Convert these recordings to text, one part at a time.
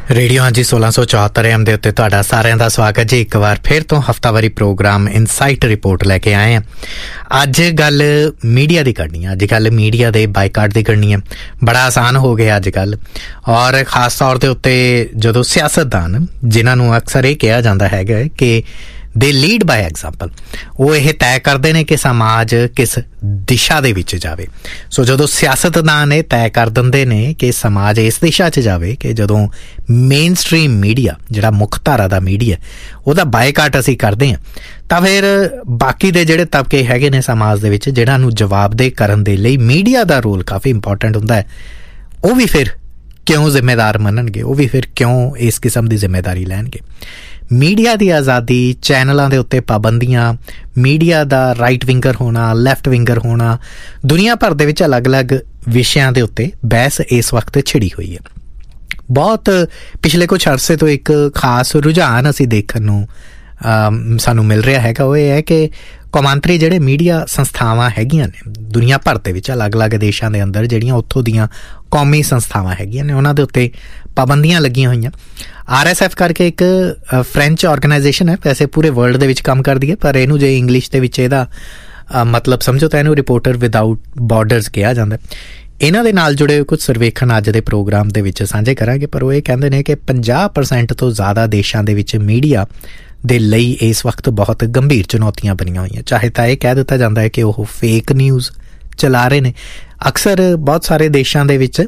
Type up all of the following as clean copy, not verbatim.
Radio ਹਾਂਜੀ 1674 AM ਦੇ ਉੱਤੇ ਤੁਹਾਡਾ ਸਾਰਿਆਂ ਦਾ ਸਵਾਗਤ ਜੀ। ਇੱਕ ਵਾਰ ਫਿਰ ਤੋਂ ਹਫ਼ਤਾਵਾਰੀ ਪ੍ਰੋਗਰਾਮ ਇਨਸਾਈਟ ਰਿਪੋਰਟ ਲੈ ਕੇ ਆਏ ਹਾਂ। ਅੱਜ ਗੱਲ ਮੀਡੀਆ ਦੀ ਕਰਨੀ ਹੈ। ਅੱਜ ਕੱਲ੍ਹ ਮੀਡੀਆ ਦੇ ਬਾਈਕਾਟ ਦੀ ਕਰਨੀ ਹੈ। ਬੜਾ ਆਸਾਨ ਹੋ ਗਿਆ ਅੱਜ ਕੱਲ੍ਹ, ਔਰ ਖ਼ਾਸ ਤੌਰ ਦੇ ਉੱਤੇ ਜਦੋਂ ਸਿਆਸਤਦਾਨ, ਜਿਨ੍ਹਾਂ ਨੂੰ ਅਕਸਰ ਇਹ ਕਿਹਾ ਜਾਂਦਾ ਹੈਗਾ ਕਿ ਦੇ ਲੀਡ ਬਾਏ ਐਗਜ਼ਾਮਪਲ, ਉਹ ਇਹ ਤੈਅ ਕਰਦੇ ਨੇ ਕਿ ਸਮਾਜ ਕਿਸ ਦਿਸ਼ਾ ਦੇ ਵਿੱਚ ਜਾਵੇ। ਸੋ ਜਦੋਂ ਸਿਆਸਤਦਾਨ ਇਹ ਤੈਅ ਕਰ ਦਿੰਦੇ ਨੇ ਕਿ ਸਮਾਜ ਇਸ ਦਿਸ਼ਾ 'ਚ ਜਾਵੇ, ਕਿ ਜਦੋਂ ਮੇਨ ਸਟਰੀਮ ਮੀਡੀਆ, ਜਿਹੜਾ ਮੁੱਖ ਧਾਰਾ ਦਾ ਮੀਡੀਆ, ਉਹਦਾ ਬਾਈਕਾਟ ਅਸੀਂ ਕਰਦੇ ਹਾਂ, ਤਾਂ ਫਿਰ ਬਾਕੀ ਦੇ ਜਿਹੜੇ ਤਬਕੇ ਹੈਗੇ ਨੇ ਸਮਾਜ ਦੇ ਵਿੱਚ, ਜਿਹਨਾਂ ਨੂੰ ਜਵਾਬਦੇਹ ਕਰਨ ਦੇ ਲਈ ਮੀਡੀਆ ਦਾ ਰੋਲ ਕਾਫੀ ਇੰਪੋਰਟੈਂਟ ਹੁੰਦਾ ਹੈ, ਉਹ ਵੀ ਫਿਰ ਕਿਉਂ ਜ਼ਿੰਮੇਦਾਰ ਮੰਨਣਗੇ? ਉਹ ਵੀ ਫਿਰ ਕਿਉਂ ਇਸ ਕਿਸਮ ਦੀ ਜ਼ਿੰਮੇਦਾਰੀ ਲੈਣਗੇ? ਮੀਡੀਆ ਦੀ ਆਜ਼ਾਦੀ, ਚੈਨਲਾਂ ਦੇ ਉੱਤੇ ਪਾਬੰਦੀਆਂ, ਮੀਡੀਆ ਦਾ ਰਾਈਟ ਵਿੰਗਰ ਹੋਣਾ, ਲੈਫਟ ਵਿੰਗਰ ਹੋਣਾ, ਦੁਨੀਆ ਭਰ ਦੇ ਵਿੱਚ ਅਲੱਗ-ਅਲੱਗ ਵਿਸ਼ਿਆਂ ਦੇ ਉੱਤੇ ਬਹਿਸ ਇਸ ਵਕਤ ਛਿੜੀ ਹੋਈ ਹੈ। ਬਹੁਤ ਪਿਛਲੇ ਕੁਝ ਅਰਸੇ ਤੋਂ ਇੱਕ ਖਾਸ ਰੁਝਾਨ ਅਸੀਂ ਦੇਖਣ ਨੂੰ ਸਾਨੂੰ ਮਿਲ ਰਿਹਾ ਹੈਗਾ। ਉਹ ਇਹ ਹੈ ਕਿ ਕੌਮਾਂਤਰੀ ਜਿਹੜੇ ਮੀਡੀਆ ਸੰਸਥਾਵਾਂ ਹੈਗੀਆਂ ਨੇ ਦੁਨੀਆ ਭਰ ਦੇ ਵਿੱਚ, ਅਲੱਗ-ਅਲੱਗ ਦੇਸ਼ਾਂ ਦੇ ਅੰਦਰ, ਜਿਹੜੀਆਂ ਉੱਥੋਂ ਦੀਆਂ ਕੌਮੀ ਸੰਸਥਾਵਾਂ ਹੈਗੀਆਂ ਨੇ, ਉਹਨਾਂ ਦੇ ਉੱਤੇ ਪਾਬੰਦੀਆਂ ਲੱਗੀਆਂ ਹੋਈਆਂ। RSF ਕਰਕੇ ਇੱਕ ਫਰੈਂਚ ਔਰਗਨਾਈਜੇਸ਼ਨ ਹੈ, ਵੈਸੇ ਪੂਰੇ ਵਰਲਡ ਦੇ ਵਿੱਚ ਕੰਮ ਕਰਦੀ ਹੈ, ਪਰ ਇਹਨੂੰ ਜੇ ਇੰਗਲਿਸ਼ ਦੇ ਵਿੱਚ ਇਹਦਾ ਮਤਲਬ ਸਮਝੋ ਤਾਂ ਇਹਨੂੰ ਰਿਪੋਰਟਰ ਵਿਦਆਊਟ ਬਾਰਡਰਸ ਕਿਹਾ ਜਾਂਦਾ। ਇਹਨਾਂ ਦੇ ਨਾਲ ਜੁੜੇ ਕੁਝ ਸਰਵੇਖਣ ਅੱਜ ਦੇ ਪ੍ਰੋਗਰਾਮ ਦੇ ਵਿੱਚ ਸਾਂਝੇ ਕਰਾਂਗੇ। ਪਰ ਉਹ ਇਹ ਕਹਿੰਦੇ ਨੇ ਕਿ 50% ਤੋਂ ਜ਼ਿਆਦਾ ਦੇਸ਼ਾਂ ਦੇ ਵਿੱਚ ਮੀਡੀਆ ਦੇ ਲਈ ਇਸ ਵਕਤ ਬਹੁਤ ਗੰਭੀਰ ਚੁਣੌਤੀਆਂ ਬਣੀਆਂ ਹੋਈਆਂ। ਚਾਹੇ ਤਾਂ ਇਹ ਕਹਿ ਦਿੱਤਾ ਜਾਂਦਾ ਹੈ ਕਿ ਉਹ ਫੇਕ ਨਿਊਜ਼ ਚਲਾ ਰਹੇ ਨੇ। ਅਕਸਰ ਬਹੁਤ ਸਾਰੇ ਦੇਸ਼ਾਂ ਦੇ ਵਿੱਚ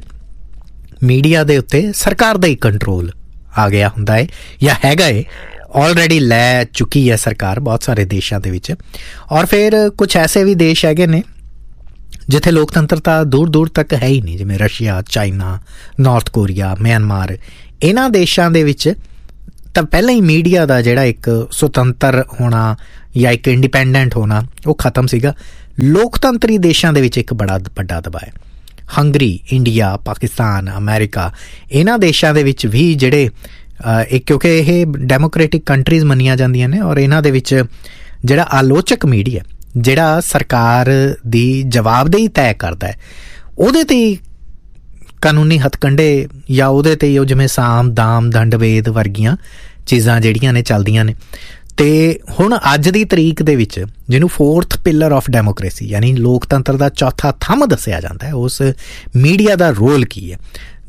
ਮੀਡੀਆ ਦੇ ਉੱਤੇ ਸਰਕਾਰ ਦਾ ਹੀ ਕੰਟਰੋਲ ਆ ਗਿਆ ਹੁੰਦਾ ਹੈ, ਜਾਂ ਹੈਗਾ ਏ, ਆਲਰੇਡੀ ਲੈ ਚੁੱਕੀ ਹੈ ਸਰਕਾਰ ਬਹੁਤ ਸਾਰੇ ਦੇਸ਼ਾਂ ਦੇ ਵਿੱਚ। ਔਰ ਫਿਰ ਕੁਛ ਐਸੇ ਵੀ ਦੇਸ਼ ਹੈਗੇ ਨੇ ਜਿੱਥੇ ਲੋਕਤੰਤਰਤਾ ਦੂਰ ਦੂਰ ਤੱਕ ਹੈ ਹੀ ਨਹੀਂ, ਜਿਵੇਂ Russia, China, north Korea, Myanmar. ਇਹਨਾਂ ਦੇਸ਼ਾਂ ਦੇ ਵਿੱਚ ਤਾਂ ਪਹਿਲਾਂ ਹੀ ਮੀਡੀਆ ਦਾ ਜਿਹੜਾ ਇੱਕ ਸੁਤੰਤਰ ਹੋਣਾ ਜਾਂ ਇੱਕ ਇੰਡੀਪੈਂਡੈਂਟ ਹੋਣਾ ਉਹ ਖਤਮ ਸੀਗਾ। ਲੋਕਤੰਤਰੀ ਦੇਸ਼ਾਂ ਦੇ ਵਿੱਚ ਇੱਕ ਬੜਾ ਵੱਡਾ ਦਬਾਅ ਹੈ। ਹੰਗਰੀ, ਇੰਡੀਆ, ਪਾਕਿਸਤਾਨ, ਅਮਰੀਕਾ, ਇਹਨਾਂ ਦੇਸ਼ਾਂ ਦੇ ਵਿੱਚ ਵੀ ਜਿਹੜੇ ਕਿਉਂਕਿ ਇਹ ਡੈਮੋਕ੍ਰੇਟਿਕ ਕੰਟਰੀਜ਼ ਮੰਨੀਆਂ ਜਾਂਦੀਆਂ ਨੇ, ਔਰ ਇਹਨਾਂ ਦੇ ਵਿੱਚ ਜਿਹੜਾ ਆਲੋਚਕ ਮੀਡੀਆ, ਜਿਹੜਾ ਸਰਕਾਰ ਦੀ ਜਵਾਬਦੇਹੀ ਤੈਅ ਕਰਦਾ ਹੈ, ਉਹਦੇ 'ਤੇ ਕਾਨੂੰਨੀ ਹੱਥਕੰਡੇ ਜਾਂ ਉਹਦੇ 'ਤੇ ਉਹ ਜਿਵੇਂ ਸਾਮ, ਦਾਮ, ਦੰਡ, ਵੇਦ ਵਰਗੀਆਂ ਚੀਜ਼ਾਂ ਜਿਹੜੀਆਂ ਨੇ ਚੱਲਦੀਆਂ ਨੇ। ਅਤੇ ਹੁਣ ਅੱਜ ਦੀ ਤਰੀਕ ਦੇ ਵਿੱਚ ਜਿਹਨੂੰ 4th ਪਿਲਰ ਆਫ ਡੈਮੋਕ੍ਰੇਸੀ, ਯਾਨੀ ਲੋਕਤੰਤਰ ਦਾ ਚੌਥਾ ਥੰਮ ਦੱਸਿਆ ਜਾਂਦਾ ਹੈ, ਉਸ ਮੀਡੀਆ ਦਾ ਰੋਲ ਕੀ ਹੈ?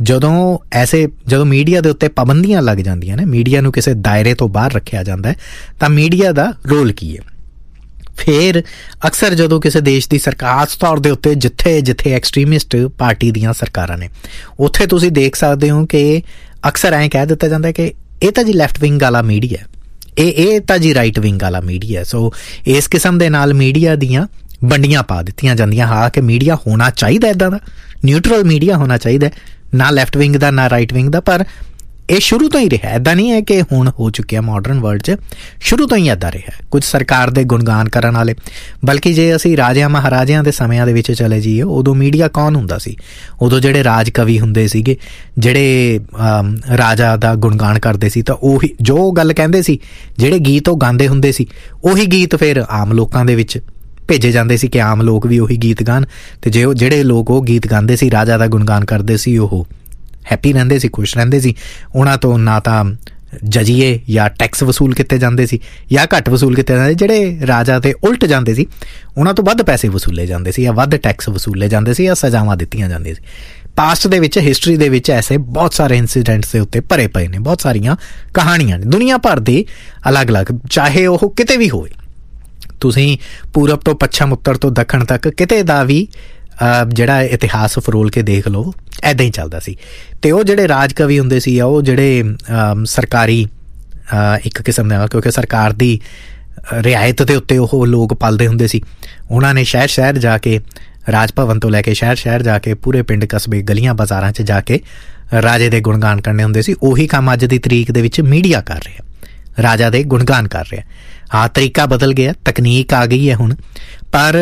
ਜਦੋਂ ਮੀਡੀਆ ਦੇ ਉੱਤੇ ਪਾਬੰਦੀਆਂ ਲੱਗ ਜਾਂਦੀਆਂ ਨੇ, ਮੀਡੀਆ ਨੂੰ ਕਿਸੇ ਦਾਇਰੇ ਤੋਂ ਬਾਹਰ ਰੱਖਿਆ ਜਾਂਦਾ ਹੈ, ਤਾਂ ਮੀਡੀਆ ਦਾ ਰੋਲ ਕੀ ਹੈ? ਫਿਰ ਅਕਸਰ ਜਦੋਂ ਕਿਸੇ ਦੇਸ਼ ਦੀ ਸਰਕਾਰ, ਖਾਸ ਤੌਰ ਦੇ ਉੱਤੇ ਜਿੱਥੇ ਐਕਸਟ੍ਰੀਮਿਸਟ ਪਾਰਟੀ ਦੀਆਂ ਸਰਕਾਰਾਂ ਨੇ, ਉੱਥੇ ਤੁਸੀਂ ਦੇਖ ਸਕਦੇ ਹੋ ਕਿ ਅਕਸਰ ਐਂ ਕਹਿ ਦਿੱਤਾ ਜਾਂਦਾ ਕਿ ਇਹ ਤਾਂ ਜੀ ਲੈਫਟ ਵਿੰਗ ਵਾਲਾ ਮੀਡੀਆ, ਇਹ ਤਾਂ ਜੀ ਰਾਈਟ ਵਿੰਗ ਵਾਲਾ ਮੀਡੀਆ। ਸੋ ਇਸ ਕਿਸਮ ਦੇ ਨਾਲ ਮੀਡੀਆ ਦੀਆਂ ਵੰਡੀਆਂ ਪਾ ਦਿੱਤੀਆਂ ਜਾਂਦੀਆਂ। ਹਾਂ ਕਿ ਮੀਡੀਆ ਹੋਣਾ ਚਾਹੀਦਾ ਇੱਦਾਂ ਦਾ, ਨਿਊਟਰਲ ਮੀਡੀਆ ਹੋਣਾ ਚਾਹੀਦਾ, ਨਾ ਲੈਫਟ ਵਿੰਗ ਦਾ ਨਾ ਰਾਈਟ ਵਿੰਗ ਦਾ। ਪਰ ਇਹ ਸ਼ੁਰੂ ਤੋਂ ਹੀ ਰਿਹਾ, ਇੱਦਾਂ ਨਹੀਂ ਹੈ ਕਿ ਹੁਣ ਹੋ ਚੁੱਕਿਆ ਮਾਡਰਨ ਵਰਲਡ 'ਚ, ਸ਼ੁਰੂ ਤੋਂ ਹੀ ਇੱਦਾਂ ਰਿਹਾ। ਕੁਝ ਸਰਕਾਰ ਦੇ ਗੁਣਗਾਨ ਕਰਨ ਵਾਲੇ, ਬਲਕਿ ਜੇ ਅਸੀਂ ਰਾਜਿਆਂ ਮਹਾਰਾਜਿਆਂ ਦੇ ਸਮਿਆਂ ਦੇ ਵਿੱਚ ਚਲੇ ਜਾਈਏ, ਉਦੋਂ ਮੀਡੀਆ ਕੌਣ ਹੁੰਦਾ ਸੀ? ਉਦੋਂ ਜਿਹੜੇ ਰਾਜ ਕਵੀ ਹੁੰਦੇ ਸੀਗੇ, ਜਿਹੜੇ ਰਾਜਾ ਦਾ ਗੁਣਗਾਨ ਕਰਦੇ ਸੀ, ਤਾਂ ਉਹੀ ਜੋ ਗੱਲ ਕਹਿੰਦੇ ਸੀ, ਜਿਹੜੇ ਗੀਤ ਉਹ ਗਾਉਂਦੇ ਹੁੰਦੇ ਸੀ, ਉਹੀ ਗੀਤ ਫਿਰ ਆਮ ਲੋਕਾਂ ਦੇ ਵਿੱਚ ਭੇਜੇ ਜਾਂਦੇ ਸੀ ਕਿ ਆਮ ਲੋਕ ਵੀ ਉਹੀ ਗੀਤ ਗਾਣ। ਅਤੇ ਜਿਹੜੇ ਲੋਕ ਉਹ ਗੀਤ ਗਾਉਂਦੇ ਸੀ, ਰਾਜਾ ਦਾ ਗੁਣਗਾਨ ਕਰਦੇ ਸੀ, ਉਹ ਹੈਪੀ ਰਹਿੰਦੇ ਸੀ, ਖੁਸ਼ ਰਹਿੰਦੇ ਸੀ। ਉਹਨਾਂ ਤੋਂ ਨਾ ਤਾਂ ਜਜੀਏ ਜਾਂ ਟੈਕਸ ਵਸੂਲ ਕੀਤੇ ਜਾਂਦੇ ਸੀ ਜਾਂ ਘੱਟ ਵਸੂਲ ਕੀਤੇ ਜਾਂਦੇ। ਜਿਹੜੇ ਰਾਜਾ ਦੇ ਉਲਟ ਜਾਂਦੇ ਸੀ, ਉਹਨਾਂ ਤੋਂ ਵੱਧ ਪੈਸੇ ਵਸੂਲੇ ਜਾਂਦੇ ਸੀ, ਜਾਂ ਵੱਧ ਟੈਕਸ ਵਸੂਲੇ ਜਾਂਦੇ ਸੀ, ਜਾਂ ਸਜ਼ਾਵਾਂ ਦਿੱਤੀਆਂ ਜਾਂਦੀਆਂ ਸੀ। ਪਾਸਟ ਦੇ ਵਿੱਚ, ਹਿਸਟਰੀ ਦੇ ਵਿੱਚ ਐਸੇ ਬਹੁਤ ਸਾਰੇ ਇੰਸੀਡੈਂਟਸ ਦੇ ਉੱਤੇ ਭਰੇ ਪਏ ਨੇ, ਬਹੁਤ ਸਾਰੀਆਂ ਕਹਾਣੀਆਂ ਨੇ ਦੁਨੀਆ ਭਰ ਦੀ ਅਲੱਗ-ਅਲੱਗ, ਚਾਹੇ ਉਹ ਕਿਤੇ ਵੀ ਹੋਵੇ। ਤੁਸੀਂ ਪੂਰਬ ਤੋਂ ਪੱਛਮ, ਉੱਤਰ ਤੋਂ ਦੱਖਣ ਤੱਕ ਕਿਤੇ ਦਾ ਵੀ ਜਿਹੜਾ ਇਤਿਹਾਸ ਫਰੋਲ ਕੇ ਦੇਖ ਲਓ, ਇੱਦਾਂ ਹੀ ਚੱਲਦਾ ਸੀ। ਅਤੇ ਉਹ ਜਿਹੜੇ ਰਾਜ ਕਵੀ ਹੁੰਦੇ ਸੀ, ਉਹ ਜਿਹੜੇ ਸਰਕਾਰੀ ਇੱਕ ਕਿਸਮ ਦੇ ਨਾਲ, ਕਿਉਂਕਿ ਸਰਕਾਰ ਦੀ ਰਿਆਇਤ ਦੇ ਉੱਤੇ ਉਹ ਲੋਕ ਪਲਦੇ ਹੁੰਦੇ ਸੀ, ਉਹਨਾਂ ਨੇ ਸ਼ਹਿਰ ਸ਼ਹਿਰ ਜਾ ਕੇ, ਰਾਜ ਭਵਨ ਤੋਂ ਲੈ ਕੇ ਸ਼ਹਿਰ ਸ਼ਹਿਰ ਜਾ ਕੇ, ਪੂਰੇ ਪਿੰਡ ਕਸਬੇ, ਗਲੀਆਂ ਬਾਜ਼ਾਰਾਂ 'ਚ ਜਾ ਕੇ ਰਾਜੇ ਦੇ ਗੁਣਗਾਨ ਕਰਨੇ ਹੁੰਦੇ ਸੀ। ਉਹੀ ਕੰਮ ਅੱਜ ਦੀ ਤਰੀਕ ਦੇ ਵਿੱਚ ਮੀਡੀਆ ਕਰ ਰਿਹਾ, ਰਾਜਾ ਦੇ ਗੁਣਗਾਨ ਕਰ ਰਿਹਾ। ਹਾਂ, ਤਰੀਕਾ ਬਦਲ ਗਿਆ, ਤਕਨੀਕ ਆ ਗਈ ਹੈ ਹੁਣ, ਪਰ